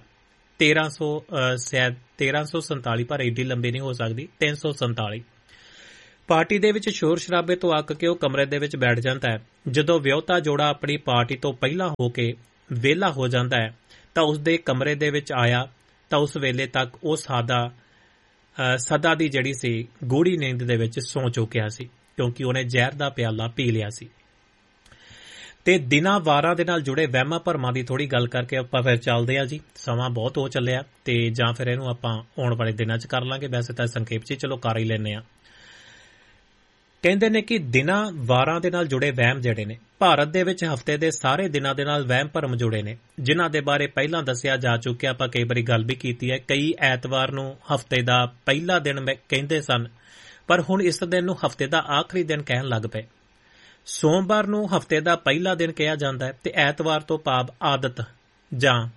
1347 ਪਰ ਏਡੀ ਲੰਬੀ ਨਹੀਂ ਹੋ ਸਕਦੀ, 347 ਪਾਰਟੀ ਦੇ ਵਿੱਚ ਸ਼ੋਰ ਸ਼ਰਾਬੇ ਤੋਂ ਅੱਕ ਕੇ ਉਹ ਕਮਰੇ ਦੇ ਵਿੱਚ ਬੈਠ ਜਾਂਦਾ ਹੈ। ਜਦੋਂ ਵਿਆਹੁਤਾ ਜੋੜਾ ਆਪਣੀ ਪਾਰਟੀ ਤੋਂ ਪਹਿਲਾਂ ਹੋ ਕੇ ਵਿਹਲਾ ਹੋ ਜਾਂਦਾ ਹੈ ਤਾਂ ਉਸ ਦੇ ਕਮਰੇ ਦੇ ਵਿੱਚ ਆਇਆ ਤਾਂ ਉਸ ਵੇਲੇ ਤੱਕ ਉਹ ਸਦਾ ਦੀ ਜਿਹੜੀ ਸੀ ਗੂੜੀ ਨੀਂਦ ਦੇ ਵਿੱਚ ਸੌਂ ਚੁੱਕਿਆ ਸੀ, ਕਿਉਂਕਿ ਉਹਨੇ ਜ਼ਹਿਰ ਦਾ ਪਿਆਲਾ ਪੀ ਲਿਆ ਸੀ। ਤੇ ਦਿਨਾਂ ਵਾਰਾਂ ਦੇ ਨਾਲ ਜੁੜੇ ਵਹਿਮਾਂ ਭਰਮਾਂ ਦੀ ਥੋੜੀ ਗੱਲ ਕਰਕੇ ਆਪਾਂ ਫਿਰ ਚੱਲਦੇ ਆ ਜੀ। ਸਮਾਂ ਬਹੁਤ ਹੋ ਚੱਲਿਆ ਤੇ ਜਾਂ ਫਿਰ ਇਹਨੂੰ ਆਪਾਂ ਆਉਣ ਵਾਲੇ ਦਿਨਾਂ 'ਚ ਕਰ ਲਾਂਗੇ, ਵੈਸੇ ਤਾਂ ਸੰਖੇਪ 'ਚ ਚਲੋ ਕਰ ਹੀ ਲੈਂਦੇ ਆ। ਕਹਿੰਦੇ ਨੇ ਕਿ ਦਿਨਾਂ ਵਾਰਾਂ ਦੇ ਨਾਲ ਜੁੜੇ ਵਹਿਮ ਜਿਹੜੇ ਨੇ, ਭਾਰਤ ਦੇ ਵਿੱਚ ਹਫ਼ਤੇ ਦੇ ਸਾਰੇ ਦਿਨਾਂ ਦੇ ਨਾਲ ਵਹਿਮ ਭਰਮ ਜੁੜੇ ਨੇ, ਜਿਨ੍ਹਾਂ ਦੇ ਬਾਰੇ ਪਹਿਲਾਂ ਦੱਸਿਆ ਜਾ ਚੁੱਕਿਆ। ਆਪਾਂ ਕਈ ਵਾਰੀ ਗੱਲ ਵੀ ਕੀਤੀ ਹੈ। ਕਈ ਐਤਵਾਰ ਨੂੰ ਹਫ਼ਤੇ ਦਾ ਪਹਿਲਾ ਦਿਨ ਕਹਿੰਦੇ ਸਨ, ਪਰ ਹੁਣ ਇਸ ਦਿਨ ਨੂੰ ਹਫ਼ਤੇ ਦਾ ਆਖਰੀ ਦਿਨ ਕਹਿਣ ਲੱਗ ਪਏ। ਸੋਮਵਾਰ ਨੂੰ ਹਫ਼ਤੇ ਦਾ ਪਹਿਲਾ ਦਿਨ ਕਿਹਾ ਜਾਂਦਾ ਹੈ ਤੇ ਐਤਵਾਰ ਤੋਂ ਭਾਵ ਆਦਿਤ ਜਾਂ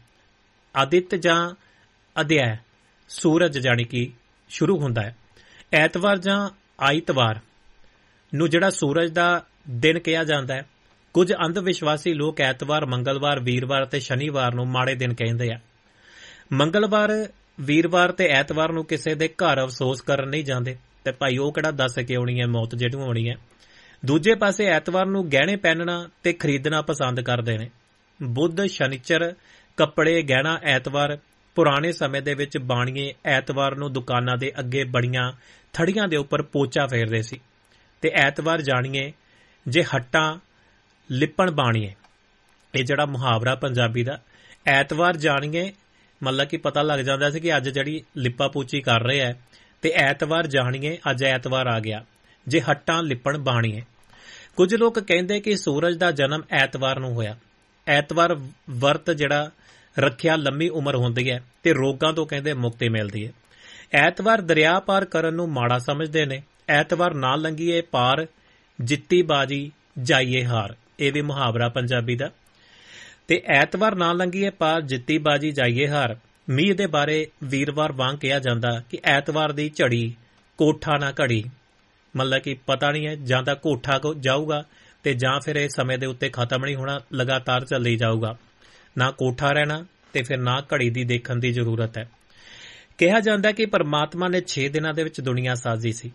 ਅਧਿਆਇ ਸੂਰਜ ਜਾਣੀ ਕਿ ਸ਼ੁਰੂ ਹੁੰਦਾ ਹੈ। ਐਤਵਾਰ ਜਾਂ ਆਇਤਵਾਰ ਨੂੰ ਜਿਹੜਾ ਸੂਰਜ ਦਾ ਦਿਨ ਕਿਹਾ ਜਾਂਦਾ ਹੈ। ਕੁਝ ਅੰਧ ਵਿਸ਼ਵਾਸੀ ਲੋਕ ਐਤਵਾਰ, ਮੰਗਲਵਾਰ, ਵੀਰਵਾਰ ਤੇ ਸ਼ਨੀਵਾਰ ਨੂੰ ਮਾੜੇ ਦਿਨ ਕਹਿੰਦੇ ਆ। ਮੰਗਲਵਾਰ, ਵੀਰਵਾਰ ਤੇ ਐਤਵਾਰ ਨੂੰ ਕਿਸੇ ਦੇ ਘਰ ਅਫਸੋਸ ਕਰਨ ਨਹੀਂ ਜਾਂਦੇ ਤੇ ਭਾਈ ਉਹ ਕਿਹੜਾ ਦੱਸ ਕੇ ਆਉਣੀ ਹੈ ਮੌਤ ਜਿਹੜੀ ਆਉਣੀ ਹੈ। ਦੂਜੇ ਪਾਸੇ ਐਤਵਾਰ ਨੂੰ ਗਹਿਣੇ ਪਹਿਨਣਾ ਤੇ ਖਰੀਦਣਾ ਪਸੰਦ ਕਰਦੇ ਨੇ। ਬੁੱਧ, ਸ਼ਨੀਚਰ, ਕੱਪੜੇ, ਗਹਿਣਾ ਐਤਵਾਰ। ਪੁਰਾਣੇ ਸਮੇਂ ਦੇ ਵਿੱਚ ਬਾਣੀਏ ਐਤਵਾਰ ਨੂੰ ਦੁਕਾਨਾਂ ਦੇ ਅੱਗੇ ਬੜੀਆਂ ਥੜੀਆਂ ਦੇ ਉੱਪਰ ਪੋਚਾ ਫੇਰਦੇ ਸੀ ਤੇ ਐਤਵਾਰ ਜਾਣੀਏ ਜੇ ਹੱਟਾਂ ਲਿਪਣ ਬਾਣੀਏ। ਇਹ ਜਿਹੜਾ ਮੁਹਾਵਰਾ ਪੰਜਾਬੀ ਦਾ ਐਤਵਾਰ ਜਾਣੀਏ ਮਤਲਬ ਕਿ ਪਤਾ ਲੱਗ ਜਾਂਦਾ ਸੀ ਕਿ ਅੱਜ ਜਿਹੜੀ ਲਿਪਾ ਪੂਚੀ ਕਰ ਰਹੇ ਹੈ ਤੇ ਐਤਵਾਰ ਜਾਣੀਏ ਅੱਜ ਐਤਵਾਰ ਆ ਗਿਆ ਜੇ ਹੱਟਾਂ ਲਿਪਣ ਬਾਣੀਏ। ਕੁਝ ਲੋਕ ਕਹਿੰਦੇ ਕਿ ਸੂਰਜ ਦਾ ਜਨਮ ਐਤਵਾਰ ਨੂੰ ਹੋਇਆ। ਐਤਵਾਰ ਵਰਤ ਜਿਹੜਾ ਰੱਖਿਆ ਲੰਮੀ ਉਮਰ ਹੁੰਦੀ ਹੈ ਤੇ ਰੋਗਾਂ ਤੋਂ ਕਹਿੰਦੇ ਮੁਕਤੀ ਮਿਲਦੀ ਹੈ। ਐਤਵਾਰ ਦਰਿਆ ਪਾਰ ਕਰਨ ਨੂੰ ਮਾੜਾ ਸਮਝਦੇ ਨੇ। ਐਤਵਾਰ ਨਾ ਲੰਘੀਏ ਪਾਰ, ਜਿੱਤੀ ਬਾਜੀ ਜਾਈਏ ਹਾਰ। ਇਹ ਵੀ ਮੁਹਾਵਰਾ ਪੰਜਾਬੀ ਦਾ। ਤੇ ਐਤਵਾਰ ਨਾ ਲੰਘੀਏ ਪਾਰ, ਜਿੱਤੀ ਬਾਜੀ ਜਾਈਏ ਹਾਰ। ਮੀਂਹ ਦੇ ਬਾਰੇ ਵੀਰਵਾਰ ਵਾਂਗ ਕਿਹਾ ਜਾਂਦਾ ਕਿ ਐਤਵਾਰ ਦੀ ਝੜੀ ਕੋਠਾ ਨਾ ਘੜੀ। ਮਤਲਬ ਕਿ ਪਤਾ ਨਹੀਂ ਹੈ ਜਾਂ ਤਾਂ ਕੋਠਾ ਜਾਊਗਾ ਤੇ ਜਾਂ ਫਿਰ ਇਹ ਸਮੇਂ ਦੇ ਉੱਤੇ ਖਤਮ ਨਹੀਂ ਹੋਣਾ, ਲਗਾਤਾਰ ਚੱਲੀ ਜਾਊਗਾ। ਨਾ ਕੋਠਾ ਰਹਿਣਾ ਤੇ ਫਿਰ ਨਾ ਘੜੀ ਦੀ ਦੇਖਣ ਦੀ ਜ਼ਰੂਰਤ ਹੈ। ਕਿਹਾ ਜਾਂਦਾ ਕਿ ਪਰਮਾਤਮਾ ਨੇ 6 ਦਿਨਾਂ ਦੇ ਵਿੱਚ ਦੁਨੀਆ ਸਾਜੀ ਸੀ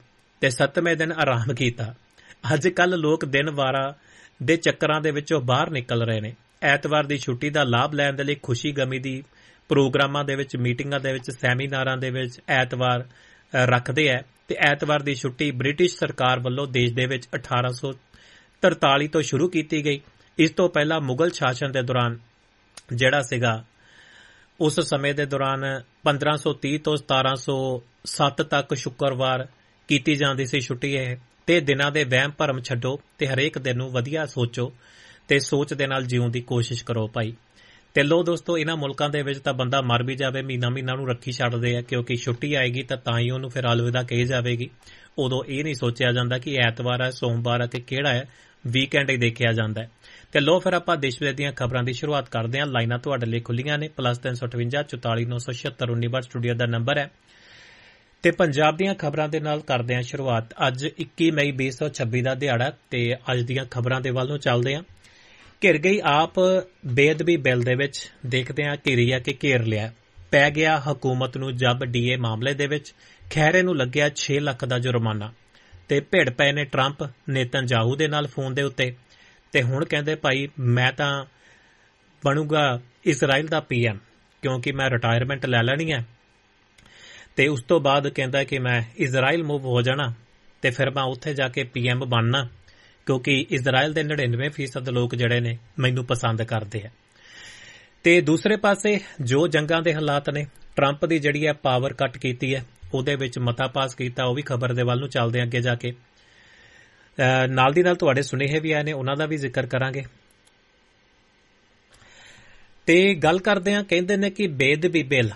ਤੇ 7ਵੇਂ ਦਿਨ ਆਰਾਮ ਕੀਤਾ। ਅੱਜ ਕੱਲ੍ਹ ਲੋਕ ਦਿਨ ਵਾਰਾਂ ਦੇ ਚੱਕਰਾਂ ਦੇ ਵਿੱਚੋਂ ਬਾਹਰ ਨਿਕਲ ਰਹੇ ਨੇ। ਐਤਵਾਰ ਦੀ ਛੁੱਟੀ ਦਾ ਲਾਭ ਲੈਣ ਦੇ ਲਈ ਖੁਸ਼ੀ ਗਮੀ ਦੀ ਪ੍ਰੋਗਰਾਮਾਂ ਦੇ ਵਿੱਚ, ਮੀਟਿੰਗਾਂ ਦੇ ਵਿੱਚ, ਸੈਮੀਨਾਰਾਂ ਦੇ ਵਿੱਚ ਐਤਵਾਰ ਰੱਖਦੇ ਹੈ। ਤੇ ਐਤਵਾਰ ਦੀ ਛੁੱਟੀ ਬ੍ਰਿਟਿਸ਼ ਸਰਕਾਰ ਵੱਲੋਂ ਦੇਸ਼ ਦੇ ਵਿੱਚ 1843 ਤੋਂ ਸ਼ੁਰੂ ਕੀਤੀ ਗਈ। ਇਸ ਤੋਂ ਪਹਿਲਾਂ ਮੁਗਲ ਸ਼ਾਸਨ ਦੇ ਦੌਰਾਨ ਜਿਹੜਾ ਸੀਗਾ, ਉਸ ਸਮੇਂ ਦੇ ਦੌਰਾਨ 1530 ਤੋਂ 1707 ਤੱਕ ਸ਼ੁੱਕਰਵਾਰ ਕੀਤੀ ਜਾਂਦੀ ਸੀ ਛੁੱਟੀ ਇਹ। ਤੇ ਦਿਨਾਂ ਦੇ ਵਹਿਮ ਭਰਮ ਛੱਡੋ ਤੇ ਹਰੇਕ ਦਿਨ ਨੂੰ ਵਧੀਆ ਸੋਚੋ ਤੇ ਸੋਚ ਦੇ ਨਾਲ ਜਿਉਣ ਦੀ ਕੋਸ਼ਿਸ਼ ਕਰੋ ਭਾਈ। ਤੇ ਲੋ ਦੋਸਤੋ, ਇਹਨਾਂ ਮੁਲਕਾਂ ਦੇ ਵਿੱਚ ਤਾਂ ਬੰਦਾ ਮਰ ਵੀ ਜਾਵੇ, ਮਹੀਨਾ ਨੂੰ ਰੱਖੀ ਛੱਡਦੇ ਆ, ਕਿਉਂਕਿ ਛੁੱਟੀ ਆਏਗੀ ਤਾਂ ਹੀ ਉਹਨੂੰ ਫਿਰ ਅਲਵਿਦਾ ਕਹੀ ਜਾਵੇਗੀ। ਉਦੋਂ ਇਹ ਨਹੀਂ ਸੋਚਿਆ ਜਾਂਦਾ ਕਿ ਐਤਵਾਰ ਹੈ, ਸੋਮਵਾਰ ਹੈ ਕਿ ਕਿਹੜਾ ਹੈ, ਵੀਕਐਂਡ ਹੀ ਦੇਖਿਆ ਜਾਂਦਾ ਹੈ। ਤੇ ਲੋ ਫਿਰ ਆਪਾਂ ਦੇਸ਼ ਵਿਦੇਸ਼ ਦੀਆਂ ਖਬਰਾਂ ਦੀ ਸ਼ੁਰੂਆਤ ਕਰਦੇ ਹਾਂ। ਲਾਈਨਾਂ ਤੁਹਾਡੇ ਲਈ ਖੁੱਲੀਆਂ ਨੇ, +358 44 976 19 ਸਟੂਡੀਓ ਦਾ ਨੰਬਰ ਹੈ। ਤੇ ਪੰਜਾਬ ਦੀਆਂ ਖਬਰਾਂ ਦੇ ਨਾਲ ਕਰਦੇ ਹਾਂ ਸ਼ੁਰੂਆਤ। ਅੱਜ 21 ਮਈ 2026 ਦਾ ਦਿਹਾੜਾ ਤੇ ਅੱਜ ਦੀਆਂ ਖਬਰਾਂ ਦੇ ਵੱਲ ਨੂੰ ਚੱਲਦੇ ਹਾਂ। ਘਿਰ ਗਈ ਆਪ ਬੇਅਦਬੀ ਬਿੱਲ ਦੇ ਵਿੱਚ ਦੇਖਦੇ ਹਾਂ ਘਿਰੀ ਆ ਕਿ ਘੇਰ ਲਿਆ। ਪੈ ਗਿਆ ਹਕੂਮਤ ਨੂੰ ਜੱਬ ਡੀਏ ਮਾਮਲੇ ਦੇ ਵਿੱਚ, ਖਹਿਰੇ ਨੂੰ ਲੱਗਿਆ 6 ਲੱਖ ਦਾ ਜੁਰਮਾਨਾ। ਤੇ ਭਿੜ ਪਏ ਨੇ ਟਰੰਪ ਨੇਤਨਯਾਹੂ ਦੇ ਨਾਲ ਫੋਨ ਦੇ ਉੱਤੇ। ਤੇ ਹੁਣ ਕਹਿੰਦੇ ਭਾਈ ਮੈਂ ਤਾਂ ਬਣੂਗਾ ਇਜ਼ਰਾਈਲ ਦਾ PM, ਕਿਉਂਕਿ ਮੈਂ ਰਿਟਾਇਰਮੈਂਟ ਲੈ ਲੈਣੀ ਹੈ। ਤੇ ਉਸ ਤੋਂ ਬਾਅਦ ਕਹਿੰਦਾ ਕਿ ਮੈਂ ਇਜ਼ਰਾਈਲ ਮੂਵ ਹੋ ਜਾਣਾ ਤੇ ਫਿਰ ਮੈਂ ਉੱਥੇ ਜਾ ਕੇ PM ਬਣਨਾ, ਕਿਉਂਕਿ ਇਜ਼ਰਾਈਲ ਦੇ 99% ਲੋਕ ਜਿਹੜੇ ਨੇ ਮੈਨੂੰ ਪਸੰਦ ਕਰਦੇ ਆ। ਤੇ ਦੂਸਰੇ ਪਾਸੇ ਜੋ ਜੰਗਾਂ ਦੇ ਹਾਲਾਤ ਨੇ, ਟਰੰਪ ਦੀ ਜਿਹੜੀ ਹੈ ਪਾਵਰ ਕੱਟ ਕੀਤੀ ਹੈ, ਉਹਦੇ ਵਿੱਚ ਮਤਾ ਪਾਸ ਕੀਤਾ, ਉਹ ਵੀ ਖਬਰ ਦੇ ਵੱਲ ਨੂੰ ਚੱਲਦੇ ਅੱਗੇ ਜਾ ਕੇ। ਨਾਲ ਦੀ ਨਾਲ ਤੁਹਾਡੇ ਸੁਨੇਹੇ ਵੀ ਆਏ ਨੇ, ਉਹਨਾਂ ਦਾ ਵੀ ਜ਼ਿਕਰ ਕਰਾਂਗੇ। ਤੇ ਗੱਲ ਕਰਦੇ ਹਾਂ, ਕਹਿੰਦੇ ਨੇ ਕਿ ਬੇਅਦਬੀ ਬਿੱਲ